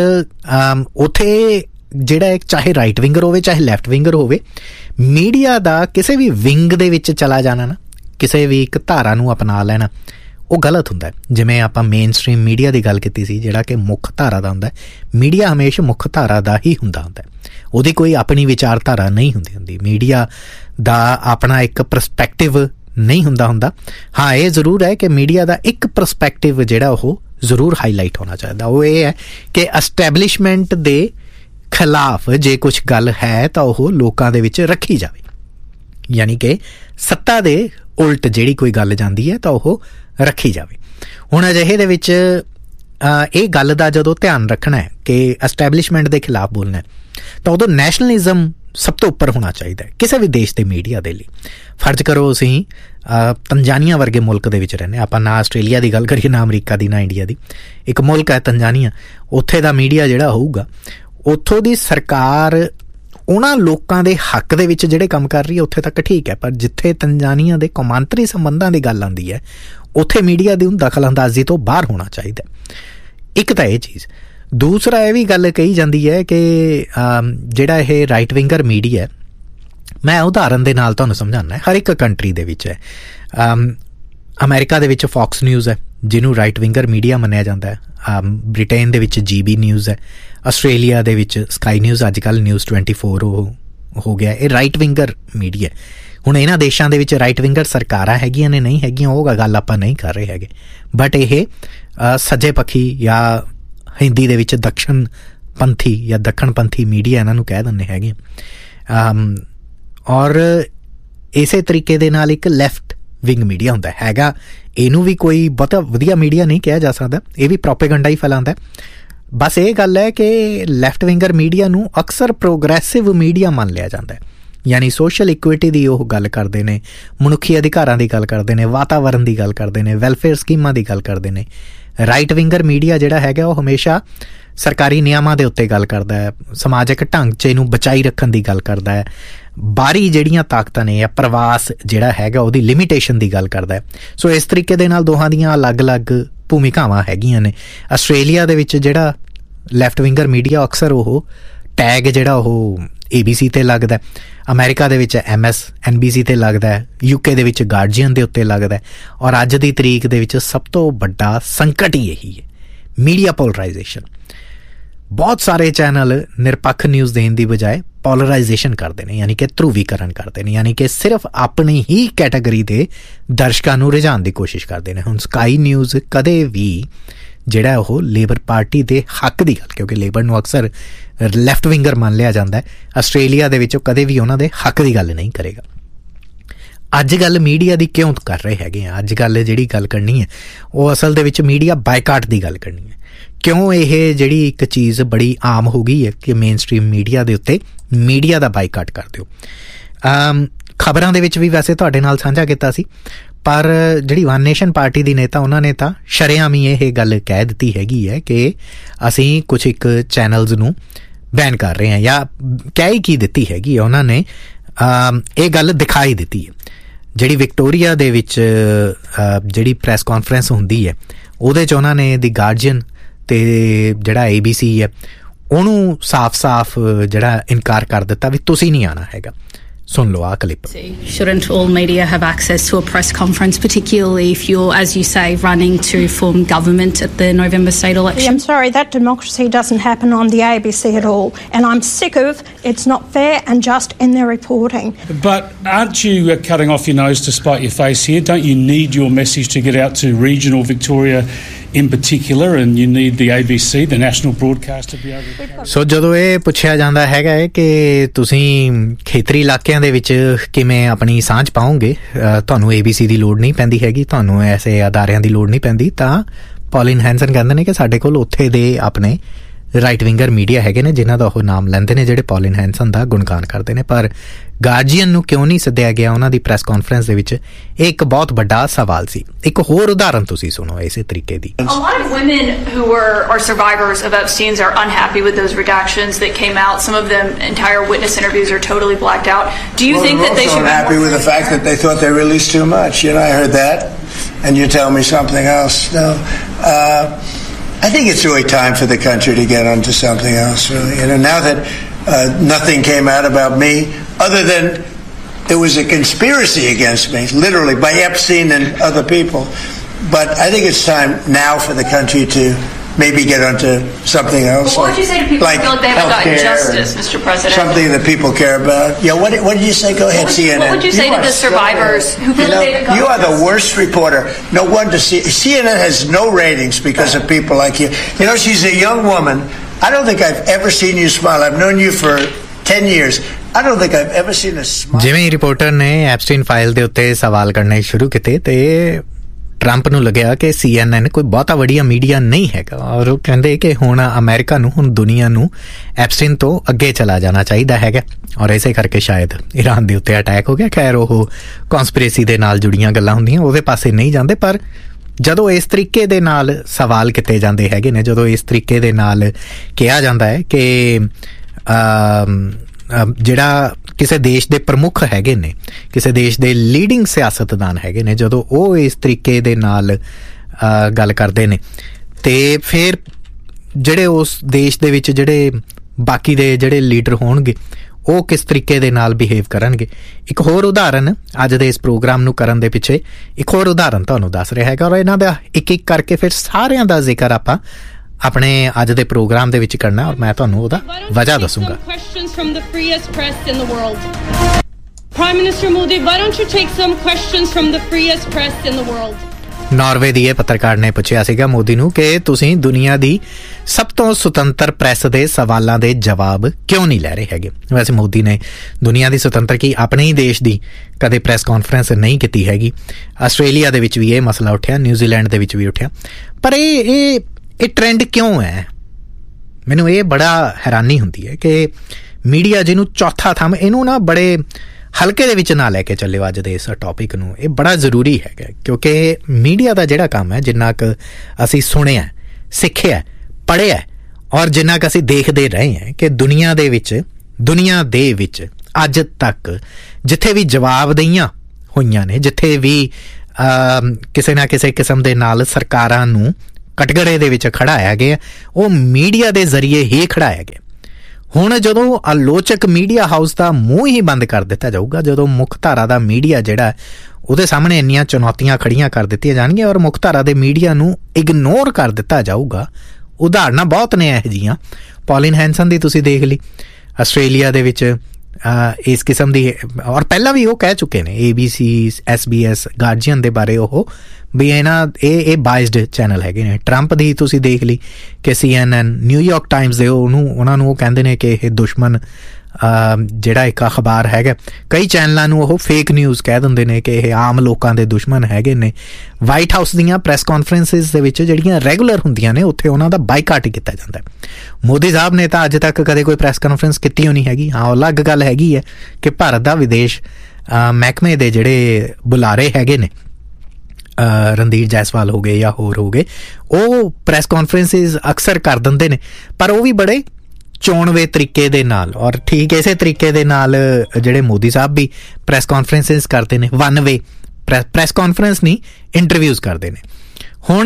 ਉੱਥੇ ਜਿਹੜਾ ਚਾਹੇ ਰਾਈਟ ਵਿੰਗਰ ਹੋਵੇ ਚਾਹੇ ਲੈਫਟ ਵਿੰਗਰ ਹੋਵੇ, ਮੀਡੀਆ ਦਾ ਕਿਸੇ ਵੀ ਵਿੰਗ ਦੇ ਵਿੱਚ ਚਲਾ ਜਾਣਾ ਨਾ, ਕਿਸੇ ਵੀ ਇੱਕ ਧਾਰਾ ਨੂੰ ਅਪਣਾ ਲੈਣਾ, ਉਹ ਗਲਤ ਹੁੰਦਾ। ਜਿਵੇਂ ਆਪਾਂ ਮੇਨ ਸਟਰੀਮ ਮੀਡੀਆ ਦੀ ਗੱਲ ਕੀਤੀ ਸੀ, ਜਿਹੜਾ ਕਿ ਮੁੱਖ ਧਾਰਾ ਦਾ ਹੁੰਦਾ, ਮੀਡੀਆ ਹਮੇਸ਼ਾ ਮੁੱਖ ਧਾਰਾ ਦਾ ਹੀ ਹੁੰਦਾ, ਉਹਦੀ ਕੋਈ ਆਪਣੀ ਵਿਚਾਰਧਾਰਾ ਨਹੀਂ ਹੁੰਦੀ। ਮੀਡੀਆ ਦਾ ਆਪਣਾ ਇੱਕ ਪਰਸਪੈਕਟਿਵ ਨਹੀਂ ਹੁੰਦਾ। ਹਾਂ, ਇਹ ਜ਼ਰੂਰ ਹੈ ਕਿ ਮੀਡੀਆ ਦਾ ਇੱਕ ਪਰਸਪੈਕਟਿਵ ਜਿਹੜਾ ਉਹ ਜ਼ਰੂਰ ਹਾਈਲਾਈਟ ਹੋਣਾ ਚਾਹੀਦਾ। ਉਹ ਇਹ ਹੈ ਕਿ ਐਸਟੈਬਲਿਸ਼ਮੈਂਟ ਦੇ ਖਿਲਾਫ ਜੇ ਕੁਛ ਗੱਲ ਹੈ ਤਾਂ ਉਹ ਲੋਕਾਂ ਦੇ ਵਿੱਚ ਰੱਖੀ ਜਾਵੇ, ਯਾਨੀ ਕਿ ਸੱਤਾ ਦੇ ਉਲਟ ਜਿਹੜੀ ਕੋਈ ਗੱਲ ਜਾਂਦੀ ਹੈ ਤਾਂ ਉਹ ਰੱਖੀ ਜਾਵੇ। ਹੁਣ ਅਜਿਹੇ ਦੇ ਵਿੱਚ ਇਹ ਗੱਲ ਦਾ ਜਦੋਂ ਧਿਆਨ ਰੱਖਣਾ ਹੈ ਕਿ ਐਸਟੈਬਲਿਸ਼ਮੈਂਟ ਦੇ ਖਿਲਾਫ ਬੋਲਣਾ ਹੈ ਤਾਂ ਉਦੋਂ ਨੈਸ਼ਨਲਿਜ਼ਮ ਸਭ ਤੋਂ ਉੱਪਰ ਹੋਣਾ ਚਾਹੀਦਾ ਹੈ ਕਿਸੇ ਵੀ ਦੇਸ਼ ਦੇ ਮੀਡੀਆ ਦੇ ਲਈ। ਫਰਜ਼ ਕਰੋ ਅਸੀਂ ਤੰਜਾਨੀਆ ਵਰਗੇ ਮੁਲਕ ਦੇ ਵਿੱਚ ਰਹਿੰਦੇ, ਆਪਾਂ ਨਾ ਆਸਟ੍ਰੇਲੀਆ ਦੀ ਗੱਲ ਕਰੀਏ, ਨਾ ਅਮਰੀਕਾ ਦੀ, ਨਾ ਇੰਡੀਆ ਦੀ, ਇੱਕ ਮੁਲਕ ਹੈ ਤੰਜਾਨੀਆ। ਉੱਥੇ ਦਾ ਮੀਡੀਆ ਜਿਹੜਾ ਹੋਊਗਾ, ਉੱਥੋਂ ਦੀ ਸਰਕਾਰ ਉਹਨਾਂ ਲੋਕਾਂ ਦੇ ਹੱਕ ਦੇ ਵਿੱਚ ਜਿਹੜੇ ਕੰਮ ਕਰ ਰਹੀ ਹੈ ਉੱਥੇ ਤੱਕ ਠੀਕ ਹੈ, ਪਰ ਜਿੱਥੇ ਤੰਜਾਨੀਆ ਦੇ ਕੌਮਾਂਤਰੀ ਸੰਬੰਧਾਂ ਦੀ ਗੱਲ ਆਉਂਦੀ ਹੈ ਉੱਥੇ ਮੀਡੀਆ ਦੀ ਦਖਲ ਅੰਦਾਜ਼ੀ ਤੋਂ ਬਾਹਰ ਹੋਣਾ ਚਾਹੀਦਾ। ਇੱਕ ਤਾਂ ਇਹ ਚੀਜ਼। ਦੂਸਰਾ ਇਹ ਵੀ ਗੱਲ ਕਹੀ ਜਾਂਦੀ ਹੈ ਕਿ ਜਿਹੜਾ ਇਹ ਰਾਈਟ ਵਿੰਗਰ ਮੀਡੀਆ, ਮੈਂ ਉਦਾਹਰਨ ਦੇ ਨਾਲ ਤੁਹਾਨੂੰ ਸਮਝਾਉਣਾ, ਹਰ ਇੱਕ ਕੰਟਰੀ ਦੇ ਵਿੱਚ ਹੈ। ਅਮਰੀਕਾ ਦੇ ਵਿੱਚ ਫੌਕਸ ਨਿਊਜ਼ ਹੈ ਜਿਹਨੂੰ ਰਾਈਟ ਵਿੰਗਰ ਮੀਡੀਆ ਮੰਨਿਆ ਜਾਂਦਾ ਹੈ। ਬ੍ਰਿਟੇਨ ਦੇ ਵਿੱਚ GB ਨਿਊਜ਼ ਹੈ। ਆਸਟ੍ਰੇਲੀਆ ਦੇ ਵਿੱਚ ਸਕਾਈ ਨਿਊਜ਼, ਅੱਜ ਕੱਲ੍ਹ ਨਿਊਜ਼ 24 ਹੋ ਗਿਆ, ਇਹ ਰਾਈਟ ਵਿੰਗਰ ਮੀਡੀਆ। ਹੁਣ ਇਹਨਾਂ ਦੇਸ਼ਾਂ ਦੇ ਵਿੱਚ ਰਾਈਟ ਵਿੰਗਰ ਸਰਕਾਰਾਂ ਹੈਗੀਆਂ ਨੇ, ਨਹੀਂ ਹੈਗੀਆਂ, ਉਹ ਗੱਲ ਆਪਾਂ ਨਹੀਂ ਕਰ ਰਹੇ ਹੈਗੇ, ਬਟ ਇਹ ਸੱਜੇ ਪੱਖੀ ਜਾਂ ਹਿੰਦੀ ਦੇ ਵਿੱਚ ਦਕਸ਼ਣ ਪੰਥੀ ਜਾਂ ਦੱਖਣ ਪੰਥੀ ਮੀਡੀਆ ਇਹਨਾਂ ਨੂੰ ਕਹਿ ਦਿੰਦੇ ਹੈਗੇ। ਔਰ ਇਸੇ ਤਰੀਕੇ ਦੇ ਨਾਲ ਇੱਕ ਲੈਫਟ ਵਿੰਗ ਮੀਡੀਆ ਹੁੰਦਾ ਹੈਗਾ। ਇਹਨੂੰ ਵੀ ਕੋਈ ਬਹੁਤਾ ਵਧੀਆ ਮੀਡੀਆ ਨਹੀਂ ਕਿਹਾ ਜਾ ਸਕਦਾ, ਇਹ ਵੀ ਪ੍ਰੋਪੇਗੰਡਾ ਹੀ ਫੈਲਾਉਂਦਾ। ਬਸ ਇਹ ਗੱਲ ਹੈ ਕਿ ਲੈਫਟ ਵਿੰਗਰ ਮੀਡੀਆ ਨੂੰ ਅਕਸਰ ਪ੍ਰੋਗਰੈਸਿਵ ਮੀਡੀਆ ਮੰਨ ਲਿਆ ਜਾਂਦਾ ਹੈ, ਯਾਨੀ ਸੋਸ਼ਲ ਇਕੁਇਟੀ ਦੀ ਉਹ ਗੱਲ ਕਰਦੇ ਨੇ, ਮਨੁੱਖੀ ਅਧਿਕਾਰਾਂ ਦੀ ਗੱਲ ਕਰਦੇ ਨੇ, ਵਾਤਾਵਰਨ ਦੀ ਗੱਲ ਕਰਦੇ ਨੇ, ਵੈਲਫੇਅਰ ਸਕੀਮਾਂ ਦੀ ਗੱਲ ਕਰਦੇ ਨੇ। ਰਾਈਟ ਵਿੰਗਰ ਮੀਡੀਆ ਜਿਹੜਾ ਹੈਗਾ ਉਹ ਹਮੇਸ਼ਾ ਸਰਕਾਰੀ ਨਿਯਮਾਂ ਦੇ ਉੱਤੇ ਗੱਲ ਕਰਦਾ ਹੈ, ਸਮਾਜਿਕ ਢਾਂਚੇ ਨੂੰ ਬਚਾਈ ਰੱਖਣ ਦੀ ਗੱਲ ਕਰਦਾ ਹੈ, ਬਾਹਰੀ ਜਿਹੜੀਆਂ ਤਾਕਤਾਂ ਨੇ ਜਾਂ ਪ੍ਰਵਾਸ ਜਿਹੜਾ ਹੈਗਾ ਉਹਦੀ ਲਿਮੀਟੇਸ਼ਨ ਦੀ ਗੱਲ ਕਰਦਾ ਹੈ। ਸੋ ਇਸ ਤਰੀਕੇ ਦੇ ਨਾਲ ਦੋਹਾਂ ਦੀਆਂ ਅਲੱਗ-ਅਲੱਗ ਭੂਮਿਕਾਵਾਂ ਹੈਗੀਆਂ ਨੇ। ਆਸਟ੍ਰੇਲੀਆ ਦੇ ਵਿੱਚ ਜਿਹੜਾ ਲੈਫਟ ਵਿੰਗਰ ਮੀਡੀਆ ਅਕਸਰ ਉਹ ਟੈਗ ਜਿਹੜਾ ਉਹ ABC ਤੇ ਲੱਗਦਾ, ਅਮਰੀਕਾ ਦੇ ਵਿੱਚ MSNBC ਤੇ ਲੱਗਦਾ, UK ਦੇ ਵਿੱਚ ਗਾਰਡੀਅਨ ਦੇ ਉੱਤੇ ਲੱਗਦਾ। ਔਰ ਅੱਜ ਦੀ ਤਰੀਕ ਦੇ ਵਿੱਚ ਸਭ ਤੋਂ ਵੱਡਾ ਸੰਕਟ ਹੀ ਇਹੀ ਹੈ, ਮੀਡੀਆ ਪੋਲਰਾਈਜੇਸ਼ਨ। ਬਹੁਤ ਸਾਰੇ ਚੈਨਲ ਨਿਰਪੱਖ ਨਿਊਜ਼ ਦੇਣ ਦੀ ਬਜਾਏ ਪੋਲਰਾਈਜੇਸ਼ਨ ਕਰਦੇ ਨੇ, ਯਾਨੀ ਕਿ ਧਰੂਵੀਕਰਨ ਕਰਦੇ ਨੇ, ਯਾਨੀ ਕਿ ਸਿਰਫ ਆਪਣੀ ਹੀ ਕੈਟਾਗਰੀ ਦੇ ਦਰਸ਼ਕਾਂ ਨੂੰ ਰਿਝਾਉਣ ਦੀ ਕੋਸ਼ਿਸ਼ ਕਰਦੇ ਨੇ। ਹੁਣ ਸਕਾਈ ਨਿਊਜ਼ ਕਦੇ ਵੀ ਜਿਹੜਾ ਉਹ ਲੇਬਰ ਪਾਰਟੀ ਦੇ ਹੱਕ ਦੀ ਗੱਲ, ਕਿਉਂਕਿ ਲੇਬਰ ਨੂੰ ਅਕਸਰ ਲੈਫਟ ਵਿੰਗਰ ਮੰਨ ਲਿਆ ਜਾਂਦਾ, ਆਸਟ੍ਰੇਲੀਆ ਦੇ ਵਿੱਚ ਕਦੇ ਵੀ ਉਹਨਾਂ ਦੇ ਹੱਕ ਦੀ ਗੱਲ ਨਹੀਂ ਕਰੇਗਾ। ਅੱਜ ਗੱਲ ਮੀਡੀਆ ਦੀ ਕਿਉਂ ਕਰ ਰਹੇ ਹੈਗੇ ਆ? ਅੱਜ ਗੱਲ ਜਿਹੜੀ ਗੱਲ ਕਰਨੀ ਹੈ ਉਹ ਅਸਲ ਦੇ ਵਿੱਚ ਮੀਡੀਆ ਬਾਈਕਾਟ ਦੀ ਗੱਲ ਕਰਨੀ ਹੈ। ਕਿਉਂ ਇਹ ਜਿਹੜੀ ਇੱਕ ਚੀਜ਼ ਬੜੀ ਆਮ ਹੋ ਗਈ ਹੈ ਕਿ ਮੇਨ ਸਟ੍ਰੀਮ ਮੀਡੀਆ ਦੇ ਉੱਤੇ ਮੀਡੀਆ ਦਾ ਬਾਈਕਾਟ ਕਰ ਦਿਓ। ਖਬਰਾਂ ਦੇ ਵਿੱਚ ਵੀ ਵੈਸੇ ਤੁਹਾਡੇ ਨਾਲ ਸਾਂਝਾ ਕੀਤਾ ਸੀ, ਪਰ ਜਿਹੜੀ ਵਨ ਨੇਸ਼ਨ ਪਾਰਟੀ ਦੀ ਨੇਤਾ ਉਹਨਾਂ ਨੇ ਤਾਂ ਸ਼ਰੇਆਮ ਹੀ ਇਹ ਗੱਲ ਕਹਿ ਦਿੱਤੀ ਹੈਗੀ ਹੈ ਕਿ ਅਸੀਂ ਕੁਛ ਇੱਕ ਚੈਨਲਸ ਨੂੰ ਬੈਨ ਕਰ ਰਹੇ ਹਾਂ, ਜਾਂ ਕਹਿ ਹੀ ਕੀ ਦਿੱਤੀ ਹੈਗੀ ਹੈ ਉਹਨਾਂ ਨੇ, ਇਹ ਗੱਲ ਦਿਖਾਈ ਦਿੱਤੀ ਹੈ। ਜਿਹੜੀ ਵਿਕਟੋਰੀਆ ਦੇ ਵਿੱਚ ਜਿਹੜੀ ਪ੍ਰੈਸ ਕਾਨਫਰੰਸ ਹੁੰਦੀ ਹੈ ਉਹਦੇ 'ਚ ਉਹਨਾਂ ਨੇ ਦੀ ਗਾਰਡੀਅਨ ਤੇ ਜਿਹੜਾ ABC ਹੈ ਉਹਨੂੰ ਸਾਫ਼-ਸਾਫ਼ ਜਿਹੜਾ ਇਨਕਾਰ ਕਰ ਦਿੱਤਾ ਵੀ ਤੁਸੀਂ ਨਹੀਂ ਆਉਣਾ ਹੈਗਾ। ਸੁਣ ਲਓ ਆਹ clip. Shouldn't all media have access to a press conference, particularly if you're, as you say, running to form government at the November state election? I'm sorry, that democracy doesn't happen on the ABC at all, and I'm sick of it's not fair and just in their reporting. But aren't you cutting off your nose to spite your face here? Don't you need your message to get out to regional Victoria in particular, and you need the ABC, the national broadcast, to be able to... ਸੋ ਜਦੋਂ ਇਹ ਪੁੱਛਿਆ ਜਾਂਦਾ ਹੈਗਾ ਹੈ ਕਿ ਤੁਸੀਂ ਖੇਤਰੀ ਇਲਾਕਿਆਂ ਦੇ ਵਿੱਚ ਕਿਵੇਂ ਆਪਣੀ ਸਾਂਝ ਪਾਓਗੇ, ਤੁਹਾਨੂੰ ABC ਦੀ ਲੋੜ ਨਹੀਂ ਪੈਂਦੀ ਹੈਗੀ, ਤੁਹਾਨੂੰ ਐਸੇ ਅਦਾਰਿਆਂ ਦੀ ਲੋੜ ਨਹੀਂ ਪੈਂਦੀ, ਤਾਂ ਪੌਲਿਨ ਹੈਂਸਨ ਕਹਿੰਦੇ ਨੇ ਕਿ ਸਾਡੇ ਕੋਲ ਉੱਥੇ ਦੇ ਆਪਣੇ ਰਾਈਟ ਵਿੰਗਰ ਮੀਡੀਆ ਹੈਗੇ ਨੇ ਜਿਨ੍ਹਾਂ ਦਾ ਉਹ ਨਾਮ ਲੈਂਦੇ ਨੇ, ਜਿਹੜੇ ਪੌਲਿਨ ਹੈਂਸਨ ਦਾ ਗੁਣਗਾਨ ਕਰਦੇ ਨੇ। ਪਰ ਗਾਰਡੀਅਨ ਨੂੰ ਕਿਉਂ ਨਹੀਂ ਸੱਦਿਆ ਗਿਆ ਉਹਨਾਂ ਦੀ ਪ੍ਰੈਸ ਕਾਨਫਰੰਸ ਦੇ ਵਿੱਚ, ਇਹ ਇੱਕ ਬਹੁਤ ਵੱਡਾ ਸਵਾਲ ਸੀ। ਇੱਕ ਹੋਰ ਉਦਾਹਰਨ ਤੁਸੀਂ ਸੁਣੋ ਇਸੇ ਤਰੀਕੇ ਦੀ। A lot of women who are survivors of Epstein's are unhappy with those redactions that came out. Some of them, entire witness interviews are totally blacked out. Do you think that they should be unhappy with the fact that they thought they released too much? You know, I heard that, and you tell me something else. No, I think it's really time for the country to get onto something else, really. You know, now that nothing came out about me, other than there was a conspiracy against me, literally, by Epstein and other people. But I think it's time now for the country to maybe get onto something else. But what would you say to people who feel like they haven't gotten justice, Mr. President? Something that people care about. Yeah, what did you say? Go ahead, CNN. What would you say to the survivors who feel like they haven't gotten justice? You are the worst reporter. No wonder CNN has no ratings because of people like you. You know, she's a young woman. I don't think I've ever seen you smile. I've known you for 10 years. I don't think I've ever seen a smile. ਜਿਵੇਂ reporter ਨੇ Epstein file ਦੇ ਉੱਤੇ ਸਵਾਲ ਕਰਨੇ ਸ਼ੁਰੂ ਕੀਤੇ ਤੇ Trump ਨੂੰ ਲੱਗਿਆ ਕਿ CNN ਕੋਈ ਬਹੁਤਾ ਵਧੀਆ ਮੀਡੀਆ ਨਹੀਂ ਹੈਗਾ ਔਰ ਉਹ ਕਹਿੰਦੇ ਕਿ ਹੁਣ ਅਮਰੀਕਾ ਨੂੰ ਹੁਣ ਦੁਨੀਆ ਨੂੰ ਐਪਸਟੀਨ ਤੋਂ ਅੱਗੇ ਚਲਾ ਜਾਣਾ ਚਾਹੀਦਾ ਹੈਗਾ ਔਰ ਇਸੇ ਕਰਕੇ ਸ਼ਾਇਦ ਈਰਾਨ ਦੇ ਉੱਤੇ ਅਟੈਕ ਹੋ ਗਿਆ। ਖੈਰ ਉਹ ਕਨਸਪੀਰੇਸੀ ਦੇ ਨਾਲ ਜੁੜੀਆਂ ਗੱਲਾਂ ਹੁੰਦੀਆਂ ਉਹਦੇ ਪਾਸੇ ਨਹੀਂ ਜਾਂਦੇ ਪਰ ਜਦੋਂ ਇਸ ਤਰੀਕੇ ਦੇ ਨਾਲ ਸਵਾਲ ਕੀਤੇ ਜਾਂਦੇ ਹੈਗੇ ਨੇ ਜਦੋਂ ਇਸ ਤਰੀਕੇ ਦੇ ਨਾਲ ਕਿਹਾ ਜਾਂਦਾ ਹੈ ਕਿ ਜਿਹੜਾ ਕਿਸੇ ਦੇਸ਼ ਦੇ ਪ੍ਰਮੁੱਖ ਹੈਗੇ ਨੇ ਕਿਸੇ ਦੇਸ਼ ਦੇ ਲੀਡਿੰਗ ਸਿਆਸਤਦਾਨ ਹੈਗੇ ਨੇ ਜਦੋਂ ਉਹ ਇਸ ਤਰੀਕੇ ਦੇ ਨਾਲ ਗੱਲ ਕਰਦੇ ਨੇ ਤੇ ਫਿਰ ਜਿਹੜੇ ਉਸ ਦੇਸ਼ ਦੇ ਵਿੱਚ ਜਿਹੜੇ ਬਾਕੀ ਦੇ ਜਿਹੜੇ ਲੀਡਰ ਹੋਣਗੇ ਉਹ ਕਿਸ ਤਰੀਕੇ ਦੇ ਨਾਲ ਬਿਹੇਵ ਕਰਨਗੇ। ਇੱਕ ਹੋਰ ਉਦਾਹਰਨ ਅੱਜ ਦੇ ਇਸ ਪ੍ਰੋਗਰਾਮ ਨੂੰ ਕਰਨ ਦੇ ਪਿੱਛੇ ਇੱਕ ਹੋਰ ਉਦਾਹਰਨ ਤੁਹਾਨੂੰ ਦੱਸ ਰਿਹਾ ਹੈਗਾ ਔਰ ਇਹਨਾਂ ਦਾ ਇੱਕ ਇੱਕ ਕਰਕੇ ਫਿਰ ਸਾਰਿਆਂ ਦਾ ਜ਼ਿਕਰ ਆਪਾਂ ਆਪਣੇ ਅੱਜ ਦੇ ਪ੍ਰੋਗਰਾਮ ਦੇ ਵਿੱਚ ਕਰਨਾ ਔਰ ਮੈਂ ਤੁਹਾਨੂੰ ਉਹਦਾ ਵਜ੍ਹਾ ਦੱਸੂਗਾ। Prime Minister Modi, why don't you take some questions from the freest press in the world? Norway ਦੀ ਇਹ ਪੱਤਰਕਾਰ ਨੇ ਪੁੱਛਿਆ ਸੀਗਾ ਮੋਦੀ ਨੂੰ ਕਿ ਤੁਸੀਂ ਦੁਨੀਆ ਦੀ ਸਭ ਤੋਂ ਸੁਤੰਤਰ ਪ੍ਰੈਸ ਦੇ ਸਵਾਲਾਂ ਦੇ ਜਵਾਬ ਕਿਉਂ ਨਹੀਂ ਲੈ ਰਹੇ ਹੈਗੇ। ਵੈਸੇ ਮੋਦੀ ਨੇ ਦੁਨੀਆ ਦੀ ਸੁਤੰਤਰ ਕੀ ਆਪਣੇ ਹੀ ਦੇਸ਼ ਦੀ ਕਦੇ ਪ੍ਰੈਸ ਕਾਨਫਰੰਸ ਨਹੀਂ ਕੀਤੀ ਹੈਗੀ। ਆਸਟ੍ਰੇਲੀਆ ਦੇ ਵਿੱਚ ਵੀ ਇਹ ਮਸਲਾ ਉੱਠਿਆ, ਨਿਊਜ਼ੀਲੈਂਡ ਦੇ ਵਿੱਚ ਵੀ ਉੱਠਿਆ ਪਰ ਇਹ ਟ੍ਰੈਂਡ ਕਿਉਂ ਹੈ ਮੈਨੂੰ ਇਹ ਬੜਾ ਹੈਰਾਨੀ ਹੁੰਦੀ ਹੈ ਕਿ ਮੀਡੀਆ ਜਿਹਨੂੰ ਚੌਥਾ ਥੰਮ ਇਹਨੂੰ ਨਾ ਬੜੇ ਹਲਕੇ ਦੇ ਵਿੱਚ ਨਾ ਲੈ ਕੇ ਚੱਲਿਓ ਅੱਜ ਦੇ ਇਸ ਟੌਪਿਕ ਨੂੰ। ਇਹ ਬੜਾ ਜ਼ਰੂਰੀ ਹੈਗਾ ਕਿਉਂਕਿ ਮੀਡੀਆ ਦਾ ਜਿਹੜਾ ਕੰਮ ਹੈ ਜਿੰਨਾ ਕੁ ਅਸੀਂ ਸੁਣਿਆ ਸਿੱਖਿਆ ਪੜ੍ਹਿਆ ਔਰ ਜਿੰਨਾ ਕੁ ਅਸੀਂ ਦੇਖਦੇ ਰਹੇ ਹਾਂ ਕਿ ਦੁਨੀਆ ਦੇ ਵਿੱਚ ਅੱਜ ਤੱਕ ਜਿੱਥੇ ਵੀ ਜਵਾਬਦੇਹੀਆਂ ਹੋਈਆਂ ਨੇ ਜਿੱਥੇ ਵੀ ਕਿਸੇ ਨਾ ਕਿਸੇ ਕਿਸਮ ਦੇ ਨਾਲ ਸਰਕਾਰਾਂ ਨੂੰ ਕਟਗੜੇ ਦੇ ਵਿੱਚ ਖੜਾਇਆ ਗਿਆ ਉਹ ਮੀਡੀਆ ਦੇ ਜ਼ਰੀਏ ਹੀ ਖੜਾਇਆ ਗਿਆ। ਹੁਣ ਜਦੋਂ ਆਲੋਚਕ ਮੀਡੀਆ ਹਾਊਸ ਦਾ ਮੂੰਹ ਹੀ ਬੰਦ ਕਰ ਦਿੱਤਾ ਜਾਊਗਾ ਜਦੋਂ ਮੁੱਖ ਧਾਰਾ ਦਾ ਮੀਡੀਆ ਜਿਹੜਾ ਉਹਦੇ ਸਾਹਮਣੇ ਇੰਨੀਆਂ ਚੁਣੌਤੀਆਂ ਖੜੀਆਂ ਕਰ ਦਿੱਤੀਆਂ ਜਾਣਗੀਆਂ ਔਰ ਮੁੱਖ ਧਾਰਾ ਦੇ ਮੀਡੀਆ ਨੂੰ ਇਗਨੋਰ ਕਰ ਦਿੱਤਾ ਜਾਊਗਾ। ਉਦਾਹਰਨਾਂ ਬਹੁਤ ਨੇ ਇਹੋ ਜਿਹੀਆਂ। ਪੌਲਿਨ ਹੈਂਸਨ ਦੀ ਤੁਸੀਂ ਦੇਖ ਲਈ ਆਸਟ੍ਰੇਲੀਆ ਦੇ ਵਿੱਚ ਇਸ ਕਿਸਮ ਦੀ ਔਰ ਪਹਿਲਾਂ ਵੀ ਉਹ ਕਹਿ ਚੁੱਕੇ ਨੇ ABC SBS ਗਾਰਡੀਅਨ ਦੇ ਬਾਰੇ ਉਹ ਵੀ ਇਹ ਬਾਇਸਡ ਚੈਨਲ ਹੈਗੇ ਨੇ। ਟਰੰਪ ਦੀ ਤੁਸੀਂ ਦੇਖ ਲਈ ਕਿ CNN ਨਿਊਯਾਰਕ ਟਾਈਮਸ ਦੇ ਉਹਨਾਂ ਨੂੰ ਉਹ ਕਹਿੰਦੇ ਨੇ ਕਿ ਇਹ ਦੁਸ਼ਮਣ ਜਿਹੜਾ ਇੱਕ ਅਖਬਾਰ ਹੈਗਾ ਕਈ ਚੈਨਲਾਂ ਨੂੰ ਉਹ ਫੇਕ ਨਿਊਜ਼ ਕਹਿ ਦਿੰਦੇ ਨੇ ਕਿ ਇਹ ਆਮ ਲੋਕਾਂ ਦੇ ਦੁਸ਼ਮਣ ਹੈਗੇ ਨੇ। ਵਾਈਟ ਹਾਊਸ ਦੀਆਂ ਪ੍ਰੈਸ ਕਾਨਫਰੰਸਿਸ ਦੇ ਵਿੱਚ ਜਿਹੜੀਆਂ ਰੈਗੂਲਰ ਹੁੰਦੀਆਂ ਨੇ ਉੱਥੇ ਉਹਨਾਂ ਦਾ ਬਾਈਕਾਟ ਹੀ ਕੀਤਾ ਜਾਂਦਾ। ਮੋਦੀ ਸਾਹਿਬ ਨੇ ਤਾਂ ਅੱਜ ਤੱਕ ਕਦੇ ਕੋਈ ਪ੍ਰੈਸ ਕਾਨਫਰੰਸ ਕੀਤੀ ਹੋਈ ਨਹੀਂ ਹੈਗੀ। ਹਾਂ ਅਲੱਗ ਗੱਲ ਹੈਗੀ ਹੈ ਕਿ ਭਾਰਤ ਦਾ ਵਿਦੇਸ਼ ਮਹਿਕਮੇ ਦੇ ਜਿਹੜੇ ਬੁਲਾਰੇ ਹੈਗੇ ਨੇ ਰਣਧੀਰ ਜੈਸਵਾਲ ਹੋ ਗਏ ਜਾਂ ਹੋਰ ਹੋ ਗਏ ਉਹ ਪ੍ਰੈਸ ਕਾਨਫਰੰਸਿਸ ਅਕਸਰ ਕਰ ਦਿੰਦੇ ਨੇ ਪਰ ਉਹ ਵੀ ਬੜੇ ਚੋਣਵੇਂ ਤਰੀਕੇ ਦੇ ਨਾਲ ਔਰ ਠੀਕ ਇਸੇ ਤਰੀਕੇ ਦੇ ਨਾਲ ਜਿਹੜੇ ਮੋਦੀ ਸਾਹਿਬ ਵੀ ਪ੍ਰੈਸ ਕਾਨਫਰੰਸਿਸ ਕਰਦੇ ਨੇ ਵਨ ਵੇ ਪ੍ਰੈਸ ਕਾਨਫਰੰਸ ਨਹੀਂ ਇੰਟਰਵਿਊਜ਼ ਕਰਦੇ ਨੇ। ਹੁਣ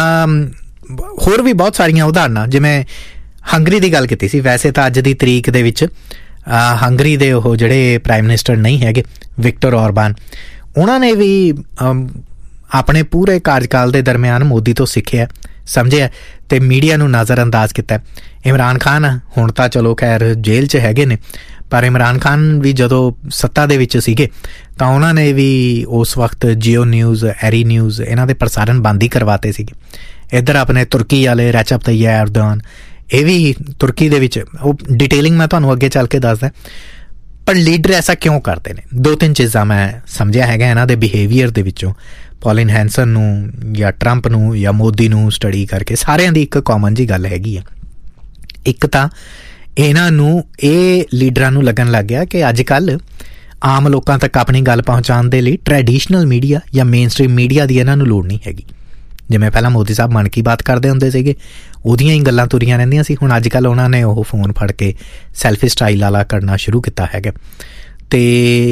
ਹੋਰ ਵੀ ਬਹੁਤ ਸਾਰੀਆਂ ਉਦਾਹਰਨਾਂ ਜਿਵੇਂ ਹੰਗਰੀ ਦੀ ਗੱਲ ਕੀਤੀ ਸੀ। ਵੈਸੇ ਤਾਂ ਅੱਜ ਦੀ ਤਰੀਕ ਦੇ ਵਿੱਚ ਹੰਗਰੀ ਦੇ ਉਹ ਜਿਹੜੇ ਪ੍ਰਾਈਮ ਮਿਨਿਸਟਰ ਨਹੀਂ ਹੈਗੇ ਵਿਕਟਰ ਔਰਬਾਨ ਉਹਨਾਂ ਨੇ ਵੀ ਆਪਣੇ ਪੂਰੇ ਕਾਰਜਕਾਲ ਦੇ ਦਰਮਿਆਨ ਮੋਦੀ ਤੋਂ ਸਿੱਖਿਆ ਸਮਝਿਆ ਤੇ ਮੀਡੀਆ ਨੂੰ ਨਜ਼ਰ ਅੰਦਾਜ਼ ਕੀਤਾ। ਇਮਰਾਨ ਖਾਨ ਹੁਣ ਤਾਂ ਚਲੋ ਖੈਰ ਜੇਲ੍ਹ 'ਚ ਹੈਗੇ ਨੇ ਪਰ ਇਮਰਾਨ ਖਾਨ ਵੀ ਜਦੋਂ ਸੱਤਾ ਦੇ ਵਿੱਚ ਸੀਗੇ ਤਾਂ ਉਹਨਾਂ ਨੇ ਵੀ ਉਸ ਵਕਤ ਜੀਓ ਨਿਊਜ਼ ਐਰੀ ਨਿਊਜ਼ ਇਹਨਾਂ ਦੇ ਪ੍ਰਸਾਰਣ ਬੰਦ ਹੀ ਕਰਵਾਤੇ ਸੀਗੇ। ਇੱਧਰ ਆਪਣੇ ਤੁਰਕੀ ਵਾਲੇ ਰੈਚਪ ਤੈਯਿਪ ਐਰਦੋਗਨ ਇਹ ਵੀ ਤੁਰਕੀ ਦੇ ਵਿੱਚ ਉਹ ਡਿਟੇਲਿੰਗ ਮੈਂ ਤੁਹਾਨੂੰ ਅੱਗੇ ਚੱਲ ਕੇ ਦੱਸਦਾ ਪਰ ਲੀਡਰ ਐਸਾ ਕਿਉਂ ਕਰਦੇ ਨੇ। 2-3 ਚੀਜ਼ਾਂ ਮੈਂ ਸਮਝਿਆ ਹੈਗਾ ਇਹਨਾਂ ਦੇ ਬਿਹੇਵੀਅਰ ਦੇ ਵਿੱਚੋਂ ਪੌਲਿਨ ਹੈਂਸਨ ਨੂੰ ਜਾਂ ਟਰੰਪ ਨੂੰ ਜਾਂ ਮੋਦੀ ਨੂੰ ਸਟੱਡੀ ਕਰਕੇ ਸਾਰਿਆਂ ਦੀ ਇੱਕ ਕਾਮਨ ਜੀ ਗੱਲ ਹੈਗੀ ਆ। ਇੱਕ ਤਾਂ ਇਹਨਾਂ ਨੂੰ ਇਹ ਲੀਡਰਾਂ ਨੂੰ ਲੱਗਣ ਲੱਗ ਗਿਆ ਕਿ ਅੱਜ ਕੱਲ੍ਹ ਆਮ ਲੋਕਾਂ ਤੱਕ ਆਪਣੀ ਗੱਲ ਪਹੁੰਚਾਉਣ ਦੇ ਲਈ ਟ੍ਰੈਡੀਸ਼ਨਲ ਮੀਡੀਆ ਜਾਂ ਮੇਨ ਸਟ੍ਰੀਮ ਮੀਡੀਆ ਦੀ ਇਹਨਾਂ ਨੂੰ ਲੋੜ ਨਹੀਂ ਹੈਗੀ। ਜਿਵੇਂ ਪਹਿਲਾਂ ਮੋਦੀ ਸਾਹਿਬ ਮਨ ਕੀ ਬਾਤ ਕਰਦੇ ਹੁੰਦੇ ਸੀਗੇ ਉਹਦੀਆਂ ਹੀ ਗੱਲਾਂ ਤੁਰੀਆਂ ਰਹਿੰਦੀਆਂ ਸੀ। ਹੁਣ ਅੱਜ ਕੱਲ੍ਹ ਉਹਨਾਂ ਨੇ ਉਹ ਫੋਨ ਫੜ ਕੇ ਸੈਲਫੀ ਸਟਾਈਲ ਵਾਲਾ ਕਰਨਾ ਸ਼ੁਰੂ ਕੀਤਾ ਹੈਗਾ ਤੇ